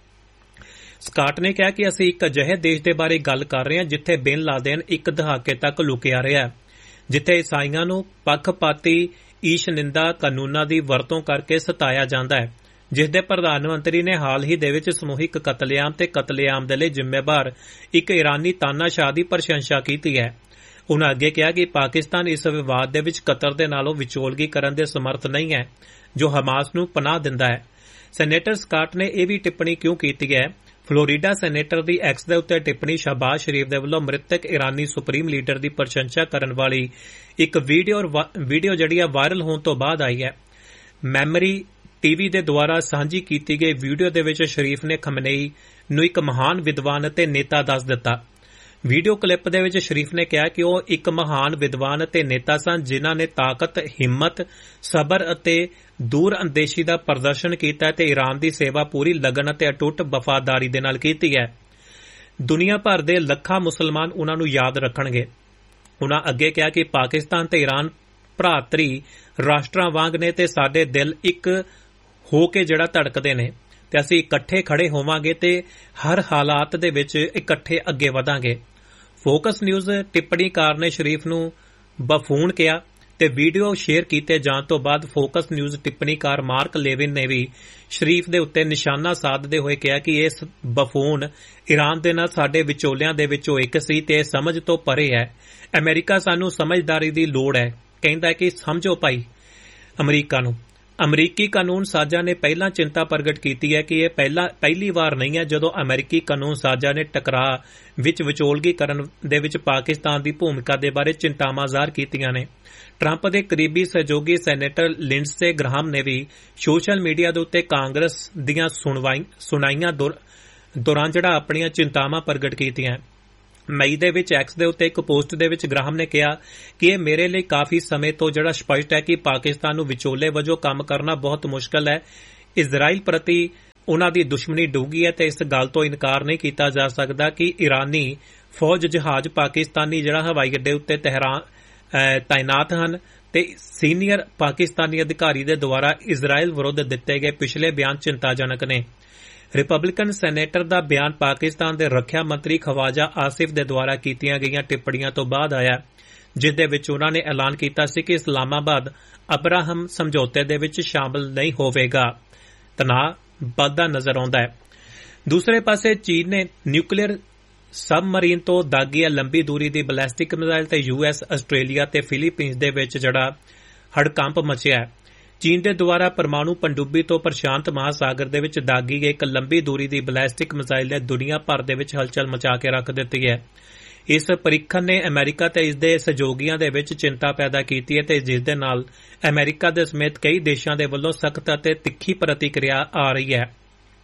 ਸਕਾਟ ਨੇ ਕਿਹਾ ਕਿ ਅਸੀਂ ਇੱਕ ਅਜਿਹੇ ਦੇਸ਼ ਦੇ ਬਾਰੇ ਗੱਲ ਕਰ ਰਹੇ ਹਾਂ ਜਿੱਥੇ ਬਿਨ ਲਾਦੇਨ ਇੱਕ ਦਹਾਕੇ ਤੱਕ ਲੁਕਿਆ ਰਿਹਾ, ਜਿੱਥੇ ਈਸਾਈਆਂ ਨੂੰ ਪੱਖਪਾਤੀ ਈਸ਼ਨਿੰਦਾ ਕਾਨੂੰਨਾਂ ਦੀ ਵਰਤੋਂ ਕਰਕੇ ਸਤਾਇਆ ਜਾਂਦਾ ਹੈ, ਜਿਸ ਦੇ ਪ੍ਰਧਾਨ ਮੰਤਰੀ ਨੇ ਹਾਲ ਹੀ ਦੇ ਵਿੱਚ ਸਮੂਹਿਕ ਕਤਲੇਆਮ ਤੇ ਕਤਲੇਆਮ ਦੇ ਲਈ ਜ਼ਿੰਮੇਵਾਰ ਇੱਕ ਇਰਾਨੀ ਤਾਨਾਸ਼ਾਹ ਦੀ ਪ੍ਰਸ਼ੰਸਾ ਕੀਤੀ ਹੈ। ਉਨ੍ਹਾਂ ਅੱਗੇ ਕਿਹਾ ਕਿ ਪਾਕਿਸਤਾਨ ਇਸ ਵਿਵਾਦ ਦੇ ਵਿੱਚ ਕਤਰ ਦੇ ਨਾਲੋਂ ਵਿਚੋਲਗੀ ਕਰਨ ਦੇ ਸਮਰਥ ਨਹੀਂ ਹੈ ਜੋ ਹਮਾਸ ਨੂੰ ਪਨਾਹ ਦਿੰਦਾ ਹੈ। ਸੈਨੇਟਰ ਸਕਾਟ ਨੇ ਇਹ ਵੀ ਟਿੱਪਣੀ ਕਿਉਂ ਕੀਤੀ ਹੈ? ਫਲੋਰੀਡਾ ਸੈਨੇਟਰ ਦੀ ਐਕਸ ਦੇ ਉੱਤੇ ਟਿੱਪਣੀ ਸ਼ਹਿਬਾਜ਼ ਸ਼ਰੀਫ ਦੇ ਵੱਲੋਂ ਮ੍ਰਿਤਕ ਇਰਾਨੀ ਸੁਪਰੀਮ ਲੀਡਰ ਦੀ ਪ੍ਰਸ਼ੰਸਾ ਕਰਨ ਵਾਲੀ ਇੱਕ ਵੀਡੀਓ ਵੀਡੀਓ ਜਿਹੜੀ ਆ ਵਾਇਰਲ ਹੋਣ ਤੋਂ ਬਾਅਦ ਆਈ ਹੈ। ਮੈਮਰੀ ਟੀਵੀ ਦੇ ਦੁਆਰਾ ਸਾਂਝੀ ਕੀਤੀ ਗਈ ਵੀਡੀਓ ਦੇ ਵਿੱਚ ਸ਼ਰੀਫ ਨੇ ਖਮਨੇਈ ਨੂੰ ਇੱਕ ਮਹਾਨ ਵਿਦਵਾਨ ਅਤੇ ਨੇਤਾ ਦੱਸ ਦਿੱਤਾ। ਵੀਡੀਓ ਕਲਿੱਪ ਦੇ ਵਿੱਚ ਸ਼ਰੀਫ ਨੇ ਕਿਹਾ ਕਿ ਉਹ ਇੱਕ ਮਹਾਨ ਵਿਦਵਾਨ ਅਤੇ ਨੇਤਾ ਸਨ ਜਿਨ੍ਹਾਂ ਨੇ ਤਾਕਤ, ਹਿੰਮਤ, ਸਬਰ ਅਤੇ ਦੂਰ ਅੰਦੇਸ਼ੀ ਦਾ ਪ੍ਰਦਰਸ਼ਨ ਕੀਤਾ ਤੇ ਈਰਾਨ ਦੀ ਸੇਵਾ ਪੂਰੀ ਲਗਨ ਅਤੇ ਅਟੁੱਟ ਵਫਾਦਾਰੀ ਦੇ ਨਾਲ ਕੀਤੀ ਹੈ। ਦੁਨੀਆ ਭਰ ਦੇ ਲੱਖਾਂ ਮੁਸਲਮਾਨ ਉਨ੍ਹਾਂ ਨੂੰ ਯਾਦ ਰੱਖਣਗੇ। ਉਨ੍ਹਾਂ ਅੱਗੇ ਕਿਹਾ ਕਿ ਪਾਕਿਸਤਾਨ ਤੇ ਈਰਾਨ ਭਰਾਤਰੀ ਰਾਸ਼ਟਰਾਂ ਵਾਂਗ ਨੇ ਤੇ ਸਾਡੇ ਦਿਲ ਇੱਕ ਹੋ ਕੇ ਜਿਹੜਾ ਧੜਕਦੇ ਨੇ ਤੇ ਅਸੀਂ ਇਕੱਠੇ ਖੜੇ ਹੋਵਾਂਗੇ ਤੇ ਹਰ ਹਾਲਾਤ ਦੇ ਵਿੱਚ ਇਕੱਠੇ ਅੱਗੇ ਵਧਾਂਗੇ। ਫੋਕਸ ਨਿਊਜ਼ ਟਿੱਪਣੀਕਾਰ ਨੇ ਸ਼ਰੀਫ ਨੂੰ ਬਫੂਨ ਕਿਹਾ ਤੇ ਵੀਡੀਓ ਸ਼ੇਅਰ ਕੀਤੇ ਜਾਣ ਤੋਂ ਬਾਅਦ ਫੋਕਸ ਨਿਊਜ਼ ਟਿੱਪਣੀਕਾਰ ਮਾਰਕ ਲੇਵਿਨ ਨੇ ਵੀ ਸ਼ਰੀਫ ਦੇ ਉੱਤੇ ਨਿਸ਼ਾਨਾ ਸਾਧਦੇ ਹੋਏ ਕਿਹਾ ਕਿ ਇਸ ਬਫੂਨ ਈਰਾਨ ਦੇ ਨਾਲ ਸਾਡੇ ਵਿਚੋਲਿਆਂ ਦੇ ਵਿੱਚੋਂ ਇੱਕ ਸੀ ਤੇ ਇਹ ਸਮਝ ਤੋਂ ਪਰੇ ਹੈ। ਅਮਰੀਕਾ ਸਾਨੂੰ ਸਮਝਦਾਰੀ ਦੀ ਲੋੜ ਹੈ। ਕਹਿੰਦਾ ਹੈ ਕਿ ਸਮਝੋ ਭਾਈ ਅਮਰੀਕਾ ਨੂੰ। ਅਮਰੀਕੀ ਕਾਨੂੰਨ ਸਾਜ਼ਾਂ ਨੇ ਪਹਿਲਾਂ ਚਿੰਤਾ ਪ੍ਰਗਟ ਕੀਤੀ ਹੈ ਕਿ ਇਹ ਪਹਿਲਾ ਪਹਿਲੀ ਵਾਰ ਨਹੀਂ ਹੈ ਜਦੋਂ ਅਮਰੀਕੀ ਕਾਨੂੰਨ ਸਾਜ਼ਾਂ ਨੇ ਟਕਰਾਅ ਵਿੱਚ ਵਿਚੋਲਗੀ ਕਰਨ ਦੇ ਵਿੱਚ ਪਾਕਿਸਤਾਨ ਦੀ ਭੂਮਿਕਾ ਦੇ ਬਾਰੇ ਚਿੰਤਾਵਾਂ ਜ਼ਾਹਰ ਕੀਤੀਆਂ ਨੇ। ਟਰੰਪ ਦੇ ਕਰੀਬੀ ਸਹਿਯੋਗੀ ਸੈਨੇਟਰ ਲਿੰਡਸੇ ਗ੍ਰਾਹਮ ਨੇ ਵੀ ਸੋਸ਼ਲ ਮੀਡੀਆ ਦੇ ਉੱਤੇ ਕਾਂਗਰਸ ਦੀਆਂ ਸੁਣਾਈਆਂ ਦੌਰਾਨ ਜਿਹੜਾ ਆਪਣੀਆਂ ਚਿੰਤਾਵਾਂ ਪ੍ਰਗਟ ਕੀਤੀਆਂ। ਮਈ ਦੇ ਵਿੱਚ ਐਕਸ ਦੇ ਉੱਤੇ ਇੱਕ ਪੋਸਟ ਦੇ ਵਿੱਚ ਗ੍ਰਾਹਮ ਨੇ ਕਿਹਾ ਕਿ ਇਹ ਮੇਰੇ ਲਈ ਕਾਫੀ ਸਮੇਂ ਤੋਂ ਜਿਹੜਾ ਸਪਸ਼ਟ ਹੈ ਕਿ ਪਾਕਿਸਤਾਨ ਨੂੰ ਵਿਚੋਲੇ ਵਜੋਂ ਕੰਮ ਕਰਨਾ ਬਹੁਤ ਮੁਸ਼ਕਲ ਹੈ। ਇਜ਼ਰਾਈਲ ਪ੍ਰਤੀ ਉਨ੍ਹਾਂ ਦੀ ਦੁਸ਼ਮਣੀ ਡੂੰਘੀ ਹੈ ਤੇ ਇਸ ਗੱਲ ਤੋਂ ਇਨਕਾਰ ਨਹੀਂ ਕੀਤਾ ਜਾ ਸਕਦਾ ਕਿ ਇਰਾਨੀ ਫੌਜ ਜਹਾਜ਼ ਪਾਕਿਸਤਾਨੀ ਜਿਹੜਾ ਹਵਾਈ ਅੱਡੇ ਉੱਤੇ ਤਹਿਰਾਨ ਤਾਇਨਾਤ ਹਨ ਤੇ ਸੀਨੀਅਰ ਪਾਕਿਸਤਾਨੀ ਅਧਿਕਾਰੀ ਦੇ ਦੁਆਰਾ ਇਜ਼ਰਾਈਲ ਵਿਰੁੱਧ ਦਿੱਤੇ ਗਏ ਪਿਛਲੇ ਬਿਆਨ ਚਿੰਤਾਜਨਕ ਨੇ। ਰਿਪਬਲਿਕਨ ਸੈਨੇਟਰ ਦਾ ਬਿਆਨ ਪਾਕਿਸਤਾਨ ਦੇ ਰੱਖਿਆ ਮੰਤਰੀ ਖਵਾਜਾ ਆਸਿਫ ਦੇ ਦੁਆਰਾ ਕੀਤੀਆਂ ਗਈਆਂ ਟਿੱਪਣੀਆਂ ਤੋਂ ਬਾਅਦ ਆਇਆ, ਜਿਸ ਦੇ ਵਿੱਚ ਉਨ੍ਹਾਂ ਨੇ ਐਲਾਨ ਕੀਤਾ ਸੀ ਕਿ ਇਸਲਾਮਾਬਾਦ ਅਬਰਾਹਮ ਸਮਝੌਤੇ ਦੇ ਵਿੱਚ ਸ਼ਾਮਲ ਨਹੀਂ ਹੋਵੇਗਾ। ਤਣਾਅ ਵੱਧਦਾ ਨਜ਼ਰ ਆਉਂਦਾ ਹੈ। ਦੂਸਰੇ ਪਾਸੇ ਚੀਨ ਨੇ ਨਿਊਕਲੀਅਰ ਸਬਮਰੀਨ ਤੋਂ ਦਾਗੀ ਲੰਬੀ ਦੂਰੀ ਦੀ ਬੈਲਿਸਟਿਕ ਮਿਜ਼ਾਈਲ ਤੇ ਯੂ ਐਸ ਆਸਟ੍ਰੇਲੀਆ ਤੇ ਫਿਲੀਪੀਨਜ਼ ਦੇ ਵਿੱਚ ਜਿਹੜਾ ਹੜਕੰਪ ਮਚਿਆ ਹੈ। ਚੀਨ ਦੇ ਦੁਆਰਾ ਪਰਮਾਣੂ ਪਣਡੁੱਬੀ ਤੋਂ ਪ੍ਰਸ਼ਾਂਤ ਮਹਾਸਾਗਰ ਦੇ ਵਿੱਚ ਦਾਗੀ ਗਈ ਇੱਕ ਲੰਬੀ ਦੂਰੀ ਦੀ ਬੈਲਿਸਟਿਕ ਮਿਜ਼ਾਈਲ ਨੇ ਦੁਨੀਆ ਭਰ ਦੇ ਵਿੱਚ ਹਲਚਲ ਮਚਾ ਕੇ ਰੱਖ ਦਿੱਤੀ ਹੈ। ਇਸ ਪਰੀਖਣ ਨੇ ਅਮਰੀਕਾ ਤੇ ਇਸ ਦੇ ਸਹਿਯੋਗੀਆਂ ਦੇ ਵਿੱਚ ਚਿੰਤਾ ਪੈਦਾ ਕੀਤੀ ਹੈ ਤੇ ਜਿਸ ਦੇ ਨਾਲ ਅਮਰੀਕਾ ਦੇ ਸਮੇਤ ਕਈ ਦੇਸ਼ਾਂ ਦੇ ਵੱਲੋਂ ਸਖਤ ਅਤੇ ਤਿੱਖੀ ਪ੍ਰਤੀਕਿਰਿਆ ਆ ਰਹੀ ਹੈ।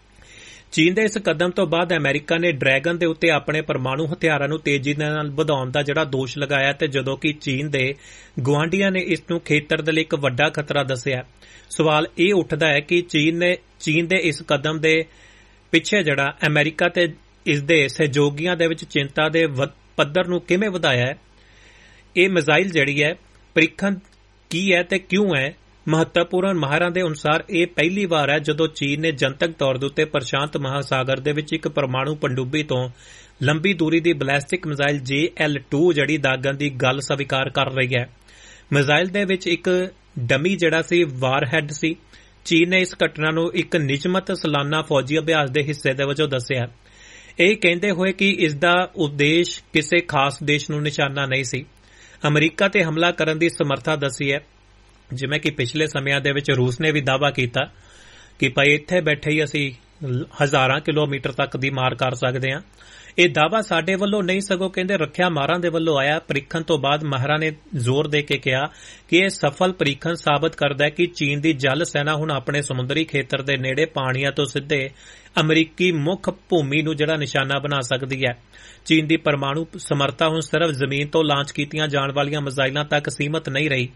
ਚੀਨ ਦੇ ਇਸ ਕਦਮ ਤੋਂ ਬਾਅਦ ਅਮਰੀਕਾ ਨੇ ਡਰੈਗਨ ਦੇ ਉੱਤੇ ਆਪਣੇ ਪਰਮਾਣੂ ਹਥਿਆਰਾਂ ਨੂੰ ਤੇਜ਼ੀ ਨਾਲ ਵਧਾਉਣ ਦਾ ਜਿਹੜਾ ਦੋਸ਼ ਲਗਾਇਆ ਤੇ ਜਦੋਂ ਕਿ ਚੀਨ ਦੇ ਗੁਆਂਢੀਆਂ ਨੇ ਇਸ ਨੂੰ ਖੇਤਰ ਦੇ ਲਈ ਇੱਕ ਵੱਡਾ ਖਤਰਾ ਦੱਸਿਆ। ਸਵਾਲ ਇਹ ਉੱਠਦਾ ਹੈ ਕਿ ਚੀਨ ਨੇ ਚੀਨ ਦੇ ਇਸ ਕਦਮ ਦੇ ਪਿੱਛੇ ਜਿਹੜਾ ਅਮਰੀਕਾ ਤੇ ਇਸ ਦੇ ਸਹਿਯੋਗੀਆਂ ਦੇ ਵਿੱਚ ਚਿੰਤਾ ਦੇ ਪੱਧਰ ਨੂੰ ਕਿਵੇਂ ਵਧਾਇਆ ਹੈ। ਇਹ ਮਿਜ਼ਾਈਲ ਜਿਹੜੀ ਹੈ ਪਰੀਖਣ ਕੀ ਹੈ ਤੇ ਕਿਉਂ ਹੈ। ਮਹੱਤਵਪੂਰਨ ਮਾਹਰਾਂ ਦੇ ਅਨੁਸਾਰ ਇਹ ਪਹਿਲੀ ਵਾਰ ਹੈ ਜਦੋਂ ਚੀਨ ਨੇ ਜਨਤਕ ਤੌਰ ਦੇ ਉੱਤੇ ਪ੍ਰਸ਼ਾਂਤ ਮਹਾਸਾਗਰ ਦੇ ਵਿੱਚ ਇੱਕ ਪਰਮਾਣੂ ਪਣਡੁੱਬੀ ਤੋਂ ਲੰਬੀ ਦੂਰੀ ਦੀ ਬੈਲਿਸਟਿਕ ਮਿਜ਼ਾਈਲ ਜੇ ਐਲ ਟੂ ਜਿਹੜੀ ਦਾਗਣ ਦੀ ਗੱਲ ਸਵੀਕਾਰ ਕਰ ਰਹੀ ਹੈ। ਮਿਜ਼ਾਈਲ ਦੇ ਵਿੱਚ ਇੱਕ ਡਮੀ ਜਿਹੜਾ ਸੀ ਵਾਰਹੈਡ ਸੀ। ਚੀਨ ਨੇ ਇਸ ਘਟਨਾ ਨੂੰ ਇੱਕ ਨਿਯਮਤ ਸਾਲਾਨਾ ਫੌਜੀ ਅਭਿਆਸ ਦੇ ਹਿੱਸੇ ਦੇ ਵਜੋਂ ਦੱਸਿਆ, ਇਹ ਕਹਿੰਦੇ ਹੋਏ ਕਿ ਇਸ ਦਾ ਉਦੇਸ਼ ਕਿਸੇ ਖਾਸ ਦੇਸ਼ ਨੂੰ ਨਿਸ਼ਾਨਾ ਨਹੀਂ ਸੀ। ਅਮਰੀਕਾ ਤੇ ਹਮਲਾ ਕਰਨ ਦੀ ਸਮਰੱਥਾ ਦੱਸੀ ਹੈ, ਜਿਵੇਂ ਕਿ ਪਿਛਲੇ ਸਮਿਆਂ ਦੇ ਵਿੱਚ ਰੂਸ ਨੇ ਵੀ ਦਾਅਵਾ ਕੀਤਾ ਕਿ ਭਾਈ ਇੱਥੇ ਬੈਠੇ ਹੀ ਅਸੀਂ ਹਜ਼ਾਰਾਂ ਕਿਲੋਮੀਟਰ ਤੱਕ ਦੀ ਮਾਰ ਕਰ ਸਕਦੇ ਹਾਂ। ਇਹ ਦਾਅਵਾ ਸਾਡੇ ਵੱਲੋਂ ਨਹੀਂ ਸਗੋਂ ਕਹਿੰਦੇ ਰੱਖਿਆ ਮਾਹਰਾਂ ਦੇ ਵੱਲੋਂ ਆਇਆ। ਪਰੀਖਣ ਤੋਂ ਬਾਅਦ ਮਾਹਰਾਂ ਨੇ ਜ਼ੋਰ ਦੇ ਕੇ ਕਿਹਾ ਕਿ ਇਹ ਸਫਲ ਪਰੀਖਣ ਸਾਬਤ ਕਰਦਾ ਹੈ ਕਿ ਚੀਨ ਦੀ ਜਲ ਸੈਨਾ ਹੁਣ ਆਪਣੇ ਸਮੁੰਦਰੀ ਖੇਤਰ ਦੇ ਨੇੜੇ ਪਾਣੀਆਂ ਤੋਂ ਸਿੱਧੇ ਅਮਰੀਕੀ ਮੁੱਖ ਭੂਮੀ ਨੂੰ ਜਿਹੜਾ ਨਿਸ਼ਾਨਾ ਬਣਾ ਸਕਦੀ ਹੈ। ਚੀਨ ਦੀ ਪਰਮਾਣੂ ਸਮਰੱਥਾ ਹੁਣ ਸਿਰਫ ਜ਼ਮੀਨ ਤੋਂ ਲਾਂਚ ਕੀਤੀਆਂ ਜਾਣ ਵਾਲੀਆਂ ਮਿਜ਼ਾਈਲਾਂ ਤੱਕ ਸੀਮਤ ਨਹੀਂ ਰਹੀ।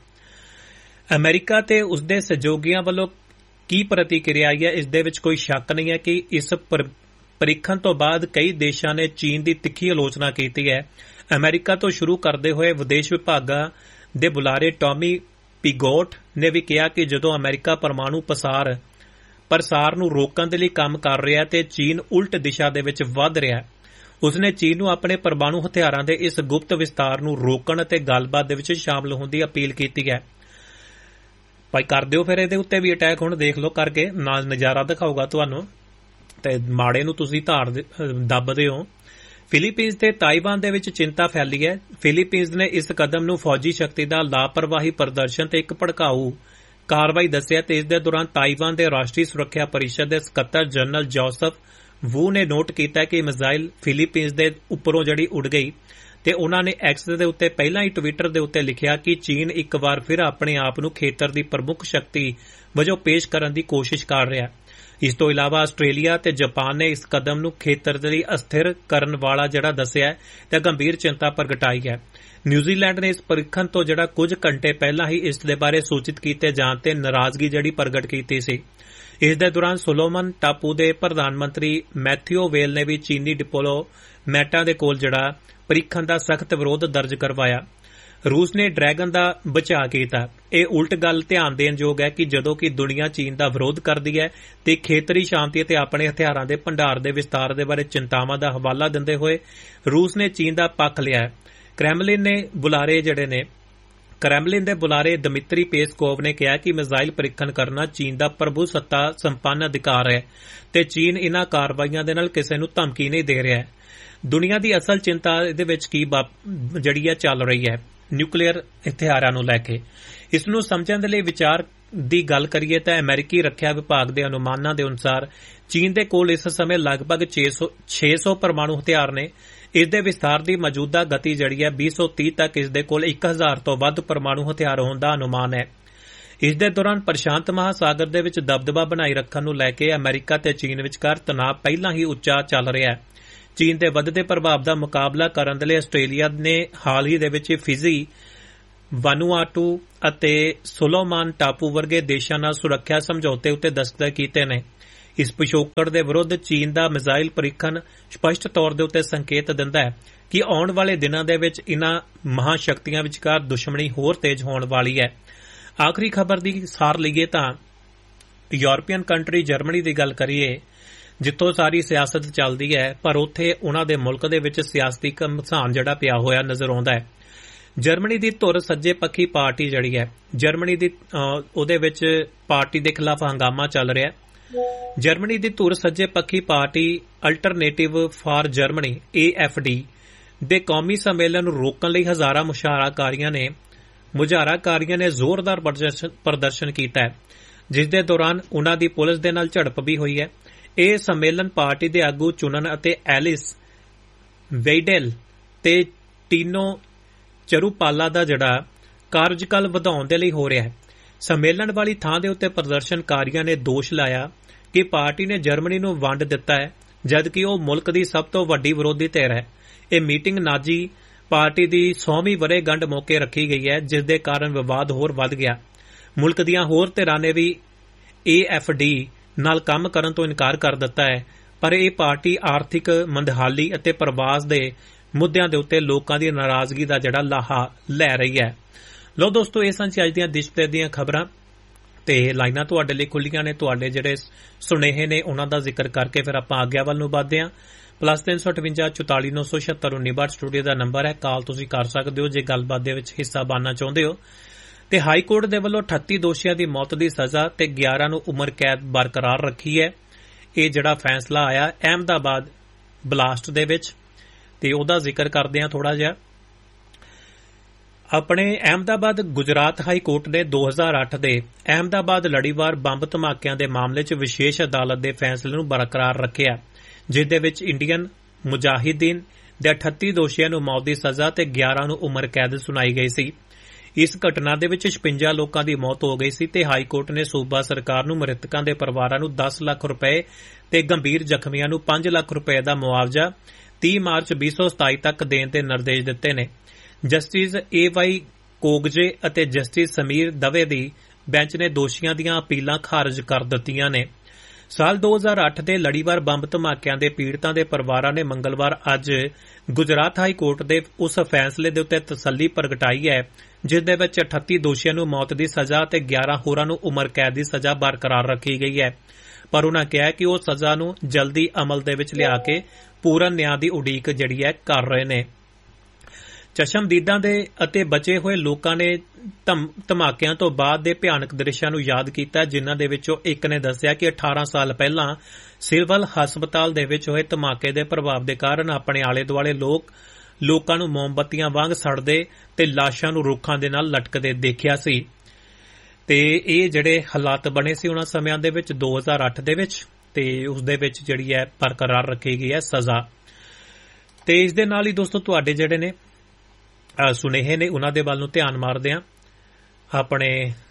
ਅਮਰੀਕਾ ਤੇ ਉਸਦੇ ਸਹਿਯੋਗੀਆਂ ਵੱਲੋਂ ਕੀ ਪ੍ਰਤੀਕਿਰਿਆ ਆਈ ਹੈ, ਇਸ ਦੇ ਵਿੱਚ ਕੋਈ ਸ਼ੱਕ ਨਹੀਂ ਹੈ ਕਿ ਇਸ ਪਰੀਖਣ ਤੋਂ ਬਾਅਦ ਕਈ ਦੇਸ਼ਾਂ ਨੇ ਚੀਨ ਦੀ ਤਿੱਖੀ ਆਲੋਚਨਾ ਕੀਤੀ ਹੈ। ਅਮਰੀਕਾ ਤੋਂ ਸ਼ੁਰੂ ਕਰਦੇ ਹੋਏ ਵਿਦੇਸ਼ ਵਿਭਾਗਾਂ ਦੇ ਬੁਲਾਰੇ ਟੌਮੀ ਪਿਗੋਟ ਨੇ ਵੀ ਕਿਹਾ ਕਿ ਜਦੋਂ ਅਮਰੀਕਾ ਪਰਮਾਣੂ ਪਸਾਰ ਪ੍ਰਸਾਰ ਨੂੰ ਰੋਕਣ ਦੇ ਲਈ ਕੰਮ ਕਰ ਰਿਹਾ ਤੇ ਚੀਨ ਉਲਟ ਦਿਸ਼ਾ ਦੇ ਵਿੱਚ ਵਧ ਰਿਹਾ ਹੈ, ਉਸਨੇ ਚੀਨ ਨੂੰ ਆਪਣੇ ਪਰਮਾਣੂ ਹਥਿਆਰਾਂ ਦੇ ਇਸ ਗੁਪਤ ਵਿਸਤਾਰ ਨੂੰ ਰੋਕਣ ਅਤੇ ਗੱਲਬਾਤ ਦੇ ਵਿੱਚ ਸ਼ਾਮਲ ਹੋਣ ਦੀ ਅਪੀਲ ਕੀਤੀ ਹੈ। ਭਾਈ ਕਰ ਦਿਓ ਫਿਰ ਇਹਦੇ ਉੱਤੇ ਵੀ ਅਟੈਕ ਹੁਣ ਦੇਖ ਲਓ ਕਰਕੇ, ਨਾਲ ਨਜ਼ਾਰਾ ਦਿਖਾਊਗਾ ਤੁਹਾਨੂੰ ਤੇ ਮਾੜੇ ਨੂੰ ਤੁਸੀਂ ਧਾਰ ਦੱਬਦੇ ਹੋ। ਫਿਲੀਪੀਨਜ਼ ਤੇ ਤਾਈਵਾਨ ਦੇ ਵਿੱਚ ਚਿੰਤਾ ਫੈਲੀ ਹੈ। ਫਿਲੀਪੀਨਜ਼ ਨੇ ਇਸ ਕਦਮ ਨੂੰ ਫੌਜੀ ਸ਼ਕਤੀ ਦਾ ਲਾਪਰਵਾਹੀ ਪ੍ਰਦਰਸ਼ਨ ਤੇ ਇੱਕ ਭੜਕਾਊ ਕਾਰਵਾਈ ਦੱਸਿਆ ਤੇ ਇਸ ਦੇ ਦੌਰਾਨ ਤਾਈਵਾਨ ਦੇ ਰਾਸ਼ਟਰੀ ਸੁਰੱਖਿਆ ਪਰਿਸ਼ਦ ਦੇ ਸਕੱਤਰ ਜਨਰਲ ਜੋਸਫ ਵੂ ਨੇ ਨੋਟ ਕੀਤਾ ਕਿ ਮਿਜ਼ਾਈਲ ਫਿਲੀਪੀਨਜ਼ ਦੇ ਉੱਪਰੋਂ ਜਿਹੜੀ ਉੱਡ ਗਈ ਤੇ ਉਨ੍ਹਾਂ ਨੇ ਐਕਸ ਦੇ ਉੱਤੇ ਪਹਿਲਾਂ ਹੀ ਟਵਿੱਟਰ ਦੇ ਉੱਤੇ ਲਿਖਿਆ ਕਿ ਚੀਨ ਇੱਕ ਵਾਰ ਫਿਰ ਆਪਣੇ ਆਪ ਨੂੰ ਖੇਤਰ ਦੀ ਪ੍ਰਮੁੱਖ ਸ਼ਕਤੀ ਵਜੋਂ ਪੇਸ਼ ਕਰਨ ਦੀ ਕੋਸ਼ਿਸ਼ ਕਰ ਰਿਹਾ ਹੈ। ਇਸ ਤੋਂ ਇਲਾਵਾ ਆਸਟ੍ਰੇਲੀਆ ਤੇ ਜਾਪਾਨ ਨੇ ਇਸ ਕਦਮ ਨੂੰ ਖੇਤਰ ਦੇ ਲਈ ਅਸਥਿਰ ਕਰਨ ਵਾਲਾ ਜਿਹੜਾ ਦੱਸਿਆ ਤੇ ਗੰਭੀਰ ਚਿੰਤਾ ਪ੍ਰਗਟਾਈ ਹੈ। ਨਿਊਜ਼ੀਲੈਂਡ ਨੇ ਇਸ ਪਰੀਖਣ ਤੋਂ ਜਿਹੜਾ ਕੁਝ ਘੰਟੇ ਪਹਿਲਾਂ ਹੀ ਇਸ ਦੇ ਬਾਰੇ ਸੂਚਿਤ ਕੀਤੇ ਜਾਣ ਤੇ ਨਾਰਾਜ਼ਗੀ ਜਿਹੜੀ ਪ੍ਰਗਟ ਕੀਤੀ ਸੀ। ਇਸ ਦੇ ਦੌਰਾਨ ਸੋਲੋਮਨ ਟਾਪੂ ਦੇ ਪ੍ਰਧਾਨ ਮੰਤਰੀ ਮੈਥਿਓ ਵੇਲ ਨੇ ਵੀ ਚੀਨੀ ਡਿਪਲੋਮੈਟਾਂ ਦੇ ਕੋਲ ਜਿਹੜਾ ਪਰੀਖਣ ਦਾ ਸਖਤ ਵਿਰੋਧ ਦਰਜ ਕਰਵਾਇਆ। ਰੂਸ ਨੇ ਡਰੈਗਨ ਦਾ ਬਚਾਅ ਕੀਤਾ। ਇਹ ਉਲਟ ਗੱਲ ਧਿਆਨ ਦੇਣ ਯੋਗ ਹੈ ਕਿ ਜਦੋਂ ਕਿ ਦੁਨੀਆ ਚੀਨ ਦਾ ਵਿਰੋਧ ਕਰਦੀ ਹੈ ਤੇ ਖੇਤਰੀ ਸ਼ਾਂਤੀ ਅਤੇ ਆਪਣੇ ਹਥਿਆਰਾਂ ਦੇ ਭੰਡਾਰ ਦੇ ਵਿਸਤਾਰ ਦੇ ਬਾਰੇ ਚਿੰਤਾਵਾਂ ਦਾ ਹਵਾਲਾ ਦਿੰਦੇ ਹੋਏ ਰੂਸ ਨੇ ਚੀਨ ਦਾ ਪੱਖ ਲਿਆ ਹੈ। ਕ੍ਰੈਮਲਿਨ ਨੇ ਬੁਲਾਰੇ ਜਿਹੜੇ ਨੇ ਕ੍ਰੈਮਲਿਨ ਦੇ ਬੁਲਾਰੇ ਦਮਿਤਰੀ ਪੇਸਕੋਵ ਨੇ ਕਿਹਾ ਕਿ ਮਿਜ਼ਾਈਲ ਪ੍ਰੀਖਣ ਕਰਨਾ ਚੀਨ ਦਾ ਪ੍ਰਭੂ ਸੱਤਾ ਸੰਪੰਨ ਅਧਿਕਾਰ ਹੈ ਤੇ ਚੀਨ ਇਨ੍ਹਾਂ ਕਾਰਵਾਈਆਂ ਦੇ ਨਾਲ ਕਿਸੇ ਨੂੰ ਧਮਕੀ ਨਹੀਂ ਦੇ ਰਿਹਾ ਹੈ। ਦੁਨੀਆ ਦੀ ਅਸਲ ਚਿੰਤਾ ਇਹਦੇ ਵਿੱਚ ਕੀ ਜਿਹੜੀ ਹੈ ਚੱਲ ਰਹੀ ਹੈ ਨਿਊਕਲੀਅਰ ਹਥਿਆਰਾਂ ਨੂੰ ਲੈ ਕੇ। ਇਸ ਨੂੰ ਸਮਝਣ ਦੇ ਲਈ ਵਿਚਾਰ ਦੀ ਗੱਲ ਕਰੀਏ ਤਾਂ ਅਮਰੀਕੀ ਰੱਖਿਆ ਵਿਭਾਗ ਦੇ ਅਨੁਮਾਨਾਂ ਦੇ ਅਨੁਸਾਰ ਚੀਨ ਦੇ ਕੋਲ ਇਸ ਸਮੇਂ ਲਗਭਗ ਛੇ ਸੌ ਪਰਮਾਣੂ ਹਥਿਆਰ ਨੇ। ਇਸ ਦੇ ਵਿਸਥਾਰ ਦੀ ਮੌਜੂਦਾ ਗਤੀ ਜਿਹੜੀ ਹੈ ਵੀਹ ਸੌ ਤੀਹ ਤੱਕ ਇਸ ਦੇ ਕੋਲ ਇੱਕ ਹਜ਼ਾਰ ਤੋਂ ਵੱਧ ਪਰਮਾਣੂ ਹਥਿਆਰ ਹੋਣ ਦਾ ਅਨੁਮਾਨ ਹੈ। ਇਸ ਦੇ ਦੌਰਾਨ ਪ੍ਰਸ਼ਾਂਤ ਮਹਾਸਾਗਰ ਦੇ ਵਿੱਚ ਦਬਦਬਾ ਬਣਾਈ ਰੱਖਣ ਨੂੰ ਲੈ ਕੇ ਅਮਰੀਕਾ ਤੇ ਚੀਨ ਵਿਚਕਾਰ ਤਣਾਅ ਪਹਿਲਾਂ ਹੀ ਉੱਚਾ ਚੱਲ ਰਿਹਾ ਹੈ। ਚੀਨ ਦੇ ਵੱਧਦੇ ਪ੍ਰਭਾਵ ਦਾ ਮੁਕਾਬਲਾ ਕਰਨ ਦੇ ਲਈ ਆਸਟ੍ਰੇਲੀਆ ਨੇ ਹਾਲ ਹੀ ਦੇ ਵਿੱਚ ਫਿਜੀ, ਵਾਨੂਆਟੂ ਅਤੇ ਸੋਲੋਮਾਨ ਟਾਪੂ ਵਰਗੇ ਦੇਸ਼ਾਂ ਨਾਲ ਸੁਰੱਖਿਆ ਸਮਝੌਤੇ ਉੱਤੇ ਦਸਤਖਤ ਕੀਤੇ ਨੇ। ਇਸ ਪਿਛੋਕੜ ਦੇ ਵਿਰੁੱਧ ਚੀਨ ਦਾ ਮਿਜ਼ਾਈਲ ਪ੍ਰੀਖਣ ਸਪਸ਼ਟ ਤੌਰ ਦੇ ਉੱਤੇ ਸੰਕੇਤ ਦਿੰਦਾ ਹੈ ਕਿ ਆਉਣ ਵਾਲੇ ਦਿਨਾਂ ਦੇ ਵਿੱਚ ਇਨ੍ਹਾਂ ਮਹਾਸ਼ਕਤੀਆਂ ਵਿਚਕਾਰ ਦੁਸ਼ਮਣੀ ਹੋਰ ਤੇਜ਼ ਹੋਣ ਵਾਲੀ ਹੈ। ਆਖਰੀ ਖਬਰ ਦੀ ਸਾਰ ਲਈਏ ਤਾਂ ਯੂਰਪੀਅਨ ਕੰਟਰੀ ਜਰਮਨੀ ਦੀ ਗੱਲ ਕਰੀਏ, ਜਿੱਥੋਂ ਸਾਰੀ ਸਿਆਸਤ ਚੱਲਦੀ ਹੈ, ਪਰ ਉੱਥੇ ਉਨ੍ਹਾਂ ਦੇ ਮੁਲਕ ਦੇ ਵਿੱਚ ਸਿਆਸਤੀ ਘਮਸਾਨ ਜਿਹੜਾ ਪਿਆ ਹੋਇਆ ਨਜ਼ਰ ਆਉਂਦਾ ਹੈ। ਜਰਮਨੀ ਦੀ ਧੁਰ ਸੱਜੇ ਪੱਖੀ ਪਾਰਟੀ ਜਿਹੜੀ ਹੈ, ਜਰਮਨੀ ਦੀ ਉਹਦੇ ਵਿੱਚ ਪਾਰਟੀ ਦੇ ਖਿਲਾਫ ਹੰਗਾਮਾ ਚੱਲ ਰਿਹਾ ਹੈ। ਜਰਮਨੀ ਦੀ ਧੁਰ ਸੱਜੇ ਪੱਖੀ party alternative for Germany A F D ਦੇ ਕੌਮੀ ਸੰਮੇਲਨ ਨੂੰ ਰੋਕਣ ਲਈ ਹਜ਼ਾਰਾਂ ਮੁਜ਼ਾਹਰਾਕਾਰੀਆਂ ਨੇ ਮੁਜ਼ਾਹਰਾਕਾਰੀਆਂ ਨੇ ਜ਼ੋਰਦਾਰ ਪ੍ਰਦਰਸ਼ਨ ਕੀਤਾ ਹੈ, ਜਿਸ ਦੇ ਦੌਰਾਨ ਉਨ੍ਹਾਂ ਦੀ ਪੁਲਿਸ ਦੇ ਨਾਲ ਝੜਪ ਵੀ ਹੋਈ ਹੈ। ਇਹ ਸੰਮੇਲਨ ਪਾਰਟੀ ਦੇ ਆਗੂ ਚੁਣਨ ਅਤੇ ਐਲਿਸ ਵੇਈਡੇਲ ਤੇ ਟੀਨੋ ਚਰੂਪਾਲਾ ਦਾ ਜਿਹੜਾ ਕਾਰਜਕਾਲ ਵਧਾਉਣ ਦੇ ਲਈ ਹੋ ਰਿਹਾ ਹੈ। ਸੰਮੇਲਨ ਵਾਲੀ ਥਾਂ ਦੇ ਉੱਤੇ ਪ੍ਰਦਰਸ਼ਨਕਾਰੀਆਂ ਨੇ ਦੋਸ਼ ਲਾਇਆ ਕਿ ਪਾਰਟੀ ਨੇ ਜਰਮਨੀ ਨੂੰ ਵੰਡ ਦਿੱਤਾ ਹੈ, ਜਦਕਿ ਉਹ ਮੁਲਕ ਦੀ ਸਭ ਤੋਂ ਵੱਡੀ ਵਿਰੋਧੀ ਧਿਰ ਹੈ। ਇਹ ਮੀਟਿੰਗ ਨਾਜ਼ੀ ਪਾਰਟੀ ਦੀ ਸੌਵੀਂ ਵਰ੍ਹੇਗੰਢ ਮੌਕੇ ਰੱਖੀ ਗਈ ਹੈ, ਜਿਸ ਦੇ ਕਾਰਨ ਵਿਵਾਦ ਹੋਰ ਵੱਧ ਗਿਆ। ਮੁਲਕ ਦੀਆਂ ਹੋਰ ਧਿਰਾਂ ਨੇ ਵੀ ਏ ਐਫ ਡੀ ਨਾਲ ਕੰਮ ਕਰਨ ਤੋਂ ਇਨਕਾਰ ਕਰ ਦਿੱਤਾ ਹੈ, ਪਰ ਇਹ ਪਾਰਟੀ ਆਰਥਿਕ ਮੰਦਹਾਲੀ ਅਤੇ ਪ੍ਰਵਾਸ ਦੇ ਮੁੱਦਿਆਂ ਦੇ ਉੱਤੇ ਲੋਕਾਂ ਦੀ ਨਾਰਾਜ਼ਗੀ ਦਾ ਜਿਹੜਾ ਲਾਹਾ ਲੈ ਰਹੀ ਹੈ। ਲੋ ਦੋਸਤੋ, ਇਹ ਸਨ ਅੱਜ ਦੀਆਂ ਦੇਸ਼ ਵਿਦੇਸ਼ ਦੀਆਂ ਖਬਰਾਂ ਤੇ ਲਾਈਨਾਂ ਤੁਹਾਡੇ ਲਈ ਖੁੱਲੀਆਂ ਨੇ। ਤੁਹਾਡੇ ਜਿਹੜੇ ਸੁਨੇਹੇ ਨੇ ਉਹਨਾਂ ਦਾ ਜ਼ਿਕਰ ਕਰਕੇ ਫਿਰ ਆਪਾਂ ਆਗਿਆ ਵੱਲ ਨੂੰ ਵਧਦੇ ਹਾਂ। ਪਲੱਸ ਤਿੰਨ ਸੌ ਅਠਵੰਜਾ ਚੁਤਾਲੀ ਨੌ ਸੌ ਛਿਅੱਤਰ ਉੱਨੀ ਬਾਹਠ ਸਟੂਡੀਓ ਦਾ ਨੰਬਰ ਹੈ, ਕਾਲ ਤੁਸੀਂ ਕਰ ਸਕਦੇ ਹੋ ਜੇ ਗੱਲਬਾਤ ਦੇ ਵਿੱਚ ਹਿੱਸਾ ਬਣਨਾ ਚਾਹੁੰਦੇ ਹੋ। ਤੇ ਹਾਈ ਕੋਰਟ ਦੇ ਵੱਲੋਂ ਅਠੱਤੀ ਦੋਸ਼ੀਆਂ ਦੀ ਮੌਤ ਦੀ ਸਜ਼ਾ ਤੇ ਗਿਆਰਾਂ ਨੂੰ ਉਮਰ ਕੈਦ ਬਰਕਰਾਰ ਰੱਖੀ ਹੈ। ਇਹ ਜਿਹੜਾ ਫੈਸਲਾ ਆਇਆ ਅਹਿਮਦਾਬਾਦ ਬਲਾਸਟ ਦੇ ਵਿੱਚ, ਤੇ ਉਹਦਾ ਜ਼ਿਕਰ ਕਰਦੇ ਹਾਂ ਥੋੜਾ ਜਿਹਾ। ਆਪਣੇ ਅਹਿਮਦਾਬਾਦ ਗੁਜਰਾਤ ਹਾਈ ਕੋਰਟ ਨੇ ਦੋ ਹਜ਼ਾਰ ਅੱਠ ਦੇ ਅਹਿਮਦਾਬਾਦ ਲੜੀਵਾਰ ਬੰਬ ਧਮਾਕਿਆਂ ਦੇ ਮਾਮਲੇ 'ਚ ਵਿਸ਼ੇਸ਼ ਅਦਾਲਤ ਦੇ ਫੈਸਲੇ ਨੂੰ ਬਰਕਰਾਰ ਰੱਖਿਆ, ਜਿਸ ਦੇ ਵਿੱਚ ਇੰਡੀਅਨ ਮੁਜਾਹਿਦੀਨ ਦੇ ਅਠੱਤੀ ਦੋਸ਼ੀਆਂ ਨੂੰ ਮੌਤ ਦੀ ਸਜ਼ਾ ਤੇ ਗਿਆਰਾਂ ਨੂੰ ਉਮਰ ਕੈਦ ਸੁਣਾਈ ਗਈ ਸੀ। ਇਸ ਘਟਨਾ ਦੇ ਵਿੱਚ ਛਪੰਜਾ ਲੋਕਾਂ ਦੀ ਮੌਤ ਹੋ ਗਈ ਸੀ ਤੇ ਹਾਈ ਕੋਰਟ ਨੇ ਸੂਬਾ ਸਰਕਾਰ ਨੂੰ ਮ੍ਰਿਤਕਾਂ ਦੇ ਪਰਿਵਾਰਾਂ ਨੂੰ ਦਸ ਲੱਖ ਰੁਪਏ ਤੇ ਗੰਭੀਰ ਜ਼ਖਮੀਆਂ ਨੂੰ ਪੰਜ ਲੱਖ ਰੁਪਏ ਦਾ ਮੁਆਵਜ਼ਾ ਤੀਹ ਮਾਰਚ ਵੀਹ ਸੌ ਸਤਾਈ ਤੱਕ ਦੇਣ ਦੇ ਨਿਰਦੇਸ਼ ਦਿੱਤੇ ਨੇ। ਜਸਟਿਸ ਏ ਵਾਈ ਕੋਗਜੇ ਅਤੇ ਜਸਟਿਸ ਸਮੀਰ ਦਵੇ ਦੀ ਬੈਂਚ ਨੇ ਦੋਸ਼ੀਆਂ ਦੀਆਂ ਅਪੀਲਾਂ ਖਾਰਜ ਕਰ ਦਿੱਤੀਆਂ ਨੇ। ਸਾਲ ਦੋ ਹਜ਼ਾਰ ਅੱਠ ਦੇ ਲੜੀਵਾਰ ਬੰਬ ਧਮਾਕਿਆਂ ਦੇ ਪੀੜਤਾਂ ਦੇ ਪਰਿਵਾਰਾਂ ਨੇ ਮੰਗਲਵਾਰ ਅੱਜ ਗੁਜਰਾਤ ਹਾਈ ਕੋਰਟ ਦੇ ਉਸ ਫੈਸਲੇ ਦੇ ਉੱਤੇ ਤਸੱਲੀ ਪ੍ਰਗਟਾਈ ਹੈ, ਜਿਸ ਦੇ ਵਿੱਚ ਅਠੱਤੀ ਦੋਸ਼ੀਆਂ ਨੂੰ ਮੌਤ ਦੀ ਸਜ਼ਾ ਤੇ ਗਿਆਰਾਂ ਹੋਰਾਂ ਨੂੰ ਉਮਰ ਕੈਦ ਦੀ ਸਜ਼ਾ ਬਰਕਰਾਰ ਰੱਖੀ ਗਈ ਹੈ। ਪਰ ਉਨ੍ਹਾਂ ਕਿਹਾ ਕਿ ਉਹ ਸਜ਼ਾ ਨੂੰ ਜਲਦੀ ਅਮਲ ਦੇ ਵਿੱਚ ਲਿਆ ਕੇ ਪੂਰਨ ਨਿਆਂ ਦੀ ਉਡੀਕ ਜਿਹੜੀ ਹੈ ਕਰ ਰਹੇ ਨੇ। ਚਸ਼ਮਦੀਦਾਂ ਦੇ ਅਤੇ ਬਚੇ ਹੋਏ ਲੋਕਾਂ ਨੇ ਧਮਾਕਿਆਂ ਤੋਂ ਬਾਅਦ ਦੇ ਭਿਆਨਕ ਦ੍ਰਿਸ਼ਾਂ ਨੂੰ ਯਾਦ ਕੀਤਾ, ਜਿਨ੍ਹਾਂ ਦੇ ਵਿੱਚੋਂ ਇੱਕ ਨੇ ਦੱਸਿਆ ਕਿ ਅਠਾਰਾਂ ਸਾਲ ਪਹਿਲਾਂ ਸਿਵਲ ਹਸਪਤਾਲ ਦੇ ਵਿੱਚ ਹੋਏ ਧਮਾਕੇ ਦੇ ਪ੍ਰਭਾਵ ਦੇ ਕਾਰਨ ਆਪਣੇ ਆਲੇ ਦੁਆਲੇ ਲੋਕ ਲੋਕਾਂ ਨੂੰ ਮੋਮਬੱਤੀਆਂ ਵਾਂਗ ਸੜਦੇ ਤੇ ਲਾਸ਼ਾਂ ਨੂੰ ਰੁੱਖਾਂ ਦੇ ਨਾਲ ਲਟਕਦੇ ਦੇਖਿਆ ਸੀ। ਤੇ ਇਹ ਜਿਹੜੇ ਹਾਲਾਤ ਬਣੇ ਸੀ ਉਹਨਾਂ ਸਮਿਆਂ ਦੇ ਵਿੱਚ ਦੋ ਹਜ਼ਾਰ ਅੱਠ ਦੇ ਵਿੱਚ, ਤੇ ਉਸ ਦੇ ਵਿੱਚ ਜਿਹੜੀ ਹੈ ਬਰਕਰਾਰ ਰੱਖੀ ਗਈ ਹੈ ਸਜ਼ਾ। ਤੇ ਇਸ ਦੇ ਨਾਲ ਹੀ ਦੋਸਤੋ ਤੁਹਾਡੇ ਜਿਹੜੇ ਨੇ ਸੁਨੇਹੇ ਨੇ ਉਹਨਾਂ ਦੇ ਵੱਲ ਨੂੰ ਧਿਆਨ ਮਾਰਦੇ ਹਾਂ। ਆਪਣੇ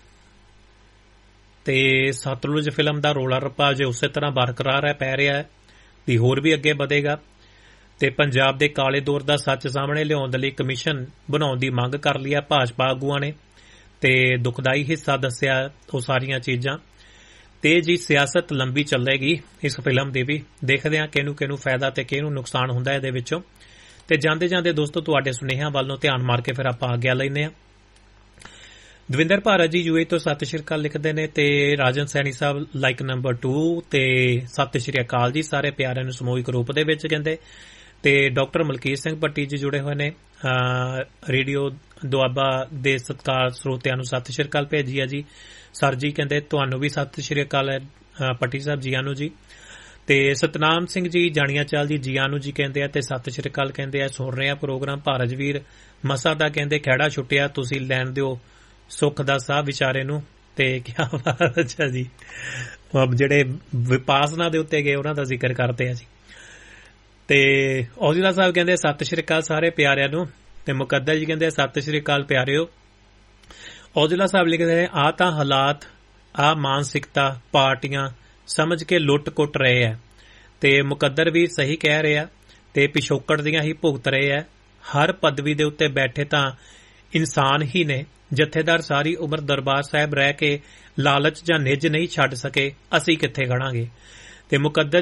ਤੇ ਸਤਲੁਜ ਫਿਲਮ ਦਾ ਰੌਲਾ ਰੱਪਾ ਜੇ ਉਸੇ ਤਰ੍ਹਾਂ ਬਰਕਰਾਰ ਹੈ ਪੈ ਰਿਹਾ ਹੈ ਤੇ ਹੋਰ ਵੀ ਅੱਗੇ ਵਧੇਗਾ। ਤੇ ਪੰਜਾਬ ਦੇ ਕਾਲੇ ਦੌਰ ਦਾ ਸੱਚ ਸਾਹਮਣੇ ਲਿਆਉਣ ਦੇ ਲਈ ਕਮਿਸ਼ਨ ਬਣਾਉਣ ਦੀ ਮੰਗ ਕਰ ਲਈ ਹੈ ਭਾਜਪਾ ਆਗੂਆਂ ਨੇ, ਤੇ ਦੁਖਦਾਈ ਹਿੱਸਾ ਦੱਸਿਆ ਉਹ ਸਾਰੀਆਂ ਚੀਜ਼ਾਂ। ਤੇ ਜੀ ਸਿਆਸਤ ਲੰਬੀ ਚੱਲੇਗੀ ਇਸ ਫਿਲਮ ਦੀ ਵੀ, ਦੇਖਦੇ ਹਾਂ ਕਿਹਨੂੰ ਕਿਹਨੂੰ ਫਾਇਦਾ ਤੇ ਕਿਹਨੂੰ ਨੁਕਸਾਨ ਹੁੰਦਾ ਇਹਦੇ ਵਿੱਚੋਂ। ਤੇ ਜਾਂਦੇ ਜਾਂਦੇ ਦੋਸਤੋ ਤੁਹਾਡੇ ਸੁਨੇਹਿਆਂ ਵੱਲ ਨੂੰ ਧਿਆਨ ਮਾਰ ਕੇ ਫਿਰ ਆਪਾਂ ਆਗਿਆ ਲੈਂਦੇ ਹਾਂ। ਦਵਿੰਦਰ ਭਾਰਤ ਜੀ ਯੂਏ ਤੋਂ ਸਤਿ ਸ਼੍ਰੀ ਅਕਾਲ ਲਿਖਦੇ ਨੇ, ਤੇ ਰਾਜਨ ਸੈਣੀ ਸਾਹਿਬ ਲਾਈਕ ਨੰਬਰ ਟੂ ਤੇ ਸਤਿ ਸ਼੍ਰੀ ਅਕਾਲ ਜੀ ਸਾਰੇ ਪਿਆਰਿਆਂ ਨੂੰ ਸਮੂਹਿਕ ਰੂਪ ਦੇ ਵਿੱਚ ਕਹਿੰਦੇ। ਤੇ ਡਾਕਟਰ ਮਲਕੀਤ ਸਿੰਘ ਭੱਟੀ ਜੀ ਜੁੜੇ ਹੋਏ ਨੇ, ਰੇਡੀਓ ਦੁਆਬਾ ਦੇ ਸਤਿਕਾਰ ਸਰੋਤਿਆਂ ਨੂੰ ਸਤਿ ਸ਼੍ਰੀ ਅਕਾਲ ਭੇਜੀ ਆ ਜੀ। ਸਰ ਜੀ ਕਹਿੰਦੇ ਤੁਹਾਨੂੰ ਵੀ ਸਤਿ ਸ਼੍ਰੀ ਅਕਾਲ ਹੈ ਪੱਟੀ ਸਾਹਿਬ, ਜੀਆਂ ਨੂੰ ਜੀ। ਤੇ ਸਤਨਾਮ ਸਿੰਘ ਜੀ ਜਾਣੀਆਂ ਚਾਲ ਜੀ ਜੀਆਂ ਨੂੰ ਜੀ ਕਹਿੰਦੇ ਆ ਤੇ ਸਤਿ ਸ਼੍ਰੀ ਅਕਾਲ ਕਹਿੰਦੇ ਆ। ਸੁਣ ਰਹੇ ਆ ਪ੍ਰੋਗਰਾਮ। ਭਾਰਜਵੀਰ ਮਸਾ ਦਾ ਕਹਿੰਦੇ ਖਹਿੜਾ ਛੁੱਟਿਆ, ਤੁਸੀਂ ਲੈਣ ਦਿਓ ਸੁੱਖ ਦਾ ਸਾਹ ਵਿਚਾਰੇ ਨੂੰ। ਤੇ ਕਿਆ ਬਾਤ, ਅੱਛਾ ਜੀ, ਜਿਹੜੇ ਵਿਪਾਸਨਾ ਦੇ ਉੱਤੇ ਗਏ ਉਹਨਾਂ ਦਾ ਜ਼ਿਕਰ ਕਰਦੇ ਆ ਜੀ। ਤੇ ਔਜਲਾ ਸਾਹਿਬ ਕਹਿੰਦੇ ਸਤਿ ਸ਼੍ਰੀ ਅਕਾਲ ਸਾਰੇ ਪਿਆਰਿਆਂ ਨੂੰ। ਤੇ ਮੁਕੱਦਰ ਜੀ ਕਹਿੰਦੇ ਸਤਿ ਸ਼੍ਰੀ ਅਕਾਲ ਪਿਆਰਿਓ। ਔਜਲਾ ਸਾਹਿਬ ਲਿਖਦੇ ਆ ਤਾਂ ਹਾਲਾਤ, ਆ ਮਾਨਸਿਕਤਾ ਪਾਰਟੀਆਂ ਸਮਝ ਕੇ ਲੁੱਟ ਕੁੱਟ ਰਹੇ ਆ। ਤੇ ਮੁਕੱਦਰ ਵੀ ਸਹੀ ਕਹਿ ਰਹੇ ਆ ਤੇ ਪਿਛੋਕੜ ਦੀਆਂ ਹੀ ਭੁਗਤ ਰਹੇ ਆ। ਹਰ ਪਦਵੀ ਦੇ ਉੱਤੇ ਬੈਠੇ ਤਾਂ ਇਨਸਾਨ ਹੀ ਨੇ। ਜਥੇਦਾਰ ਸਾਰੀ ਉਮਰ ਦਰਬਾਰ ਸਾਹਿਬ ਰਹਿ ਕੇ ਲਾਲਚ ਜਾਂ ਨਿੱਜ ਨਹੀਂ ਛੱਡ ਸਕੇ, ਅਸੀਂ ਕਿੱਥੇ ਖੜਾਂਗੇ। ਤੇ ਮੁਕੱਦਰ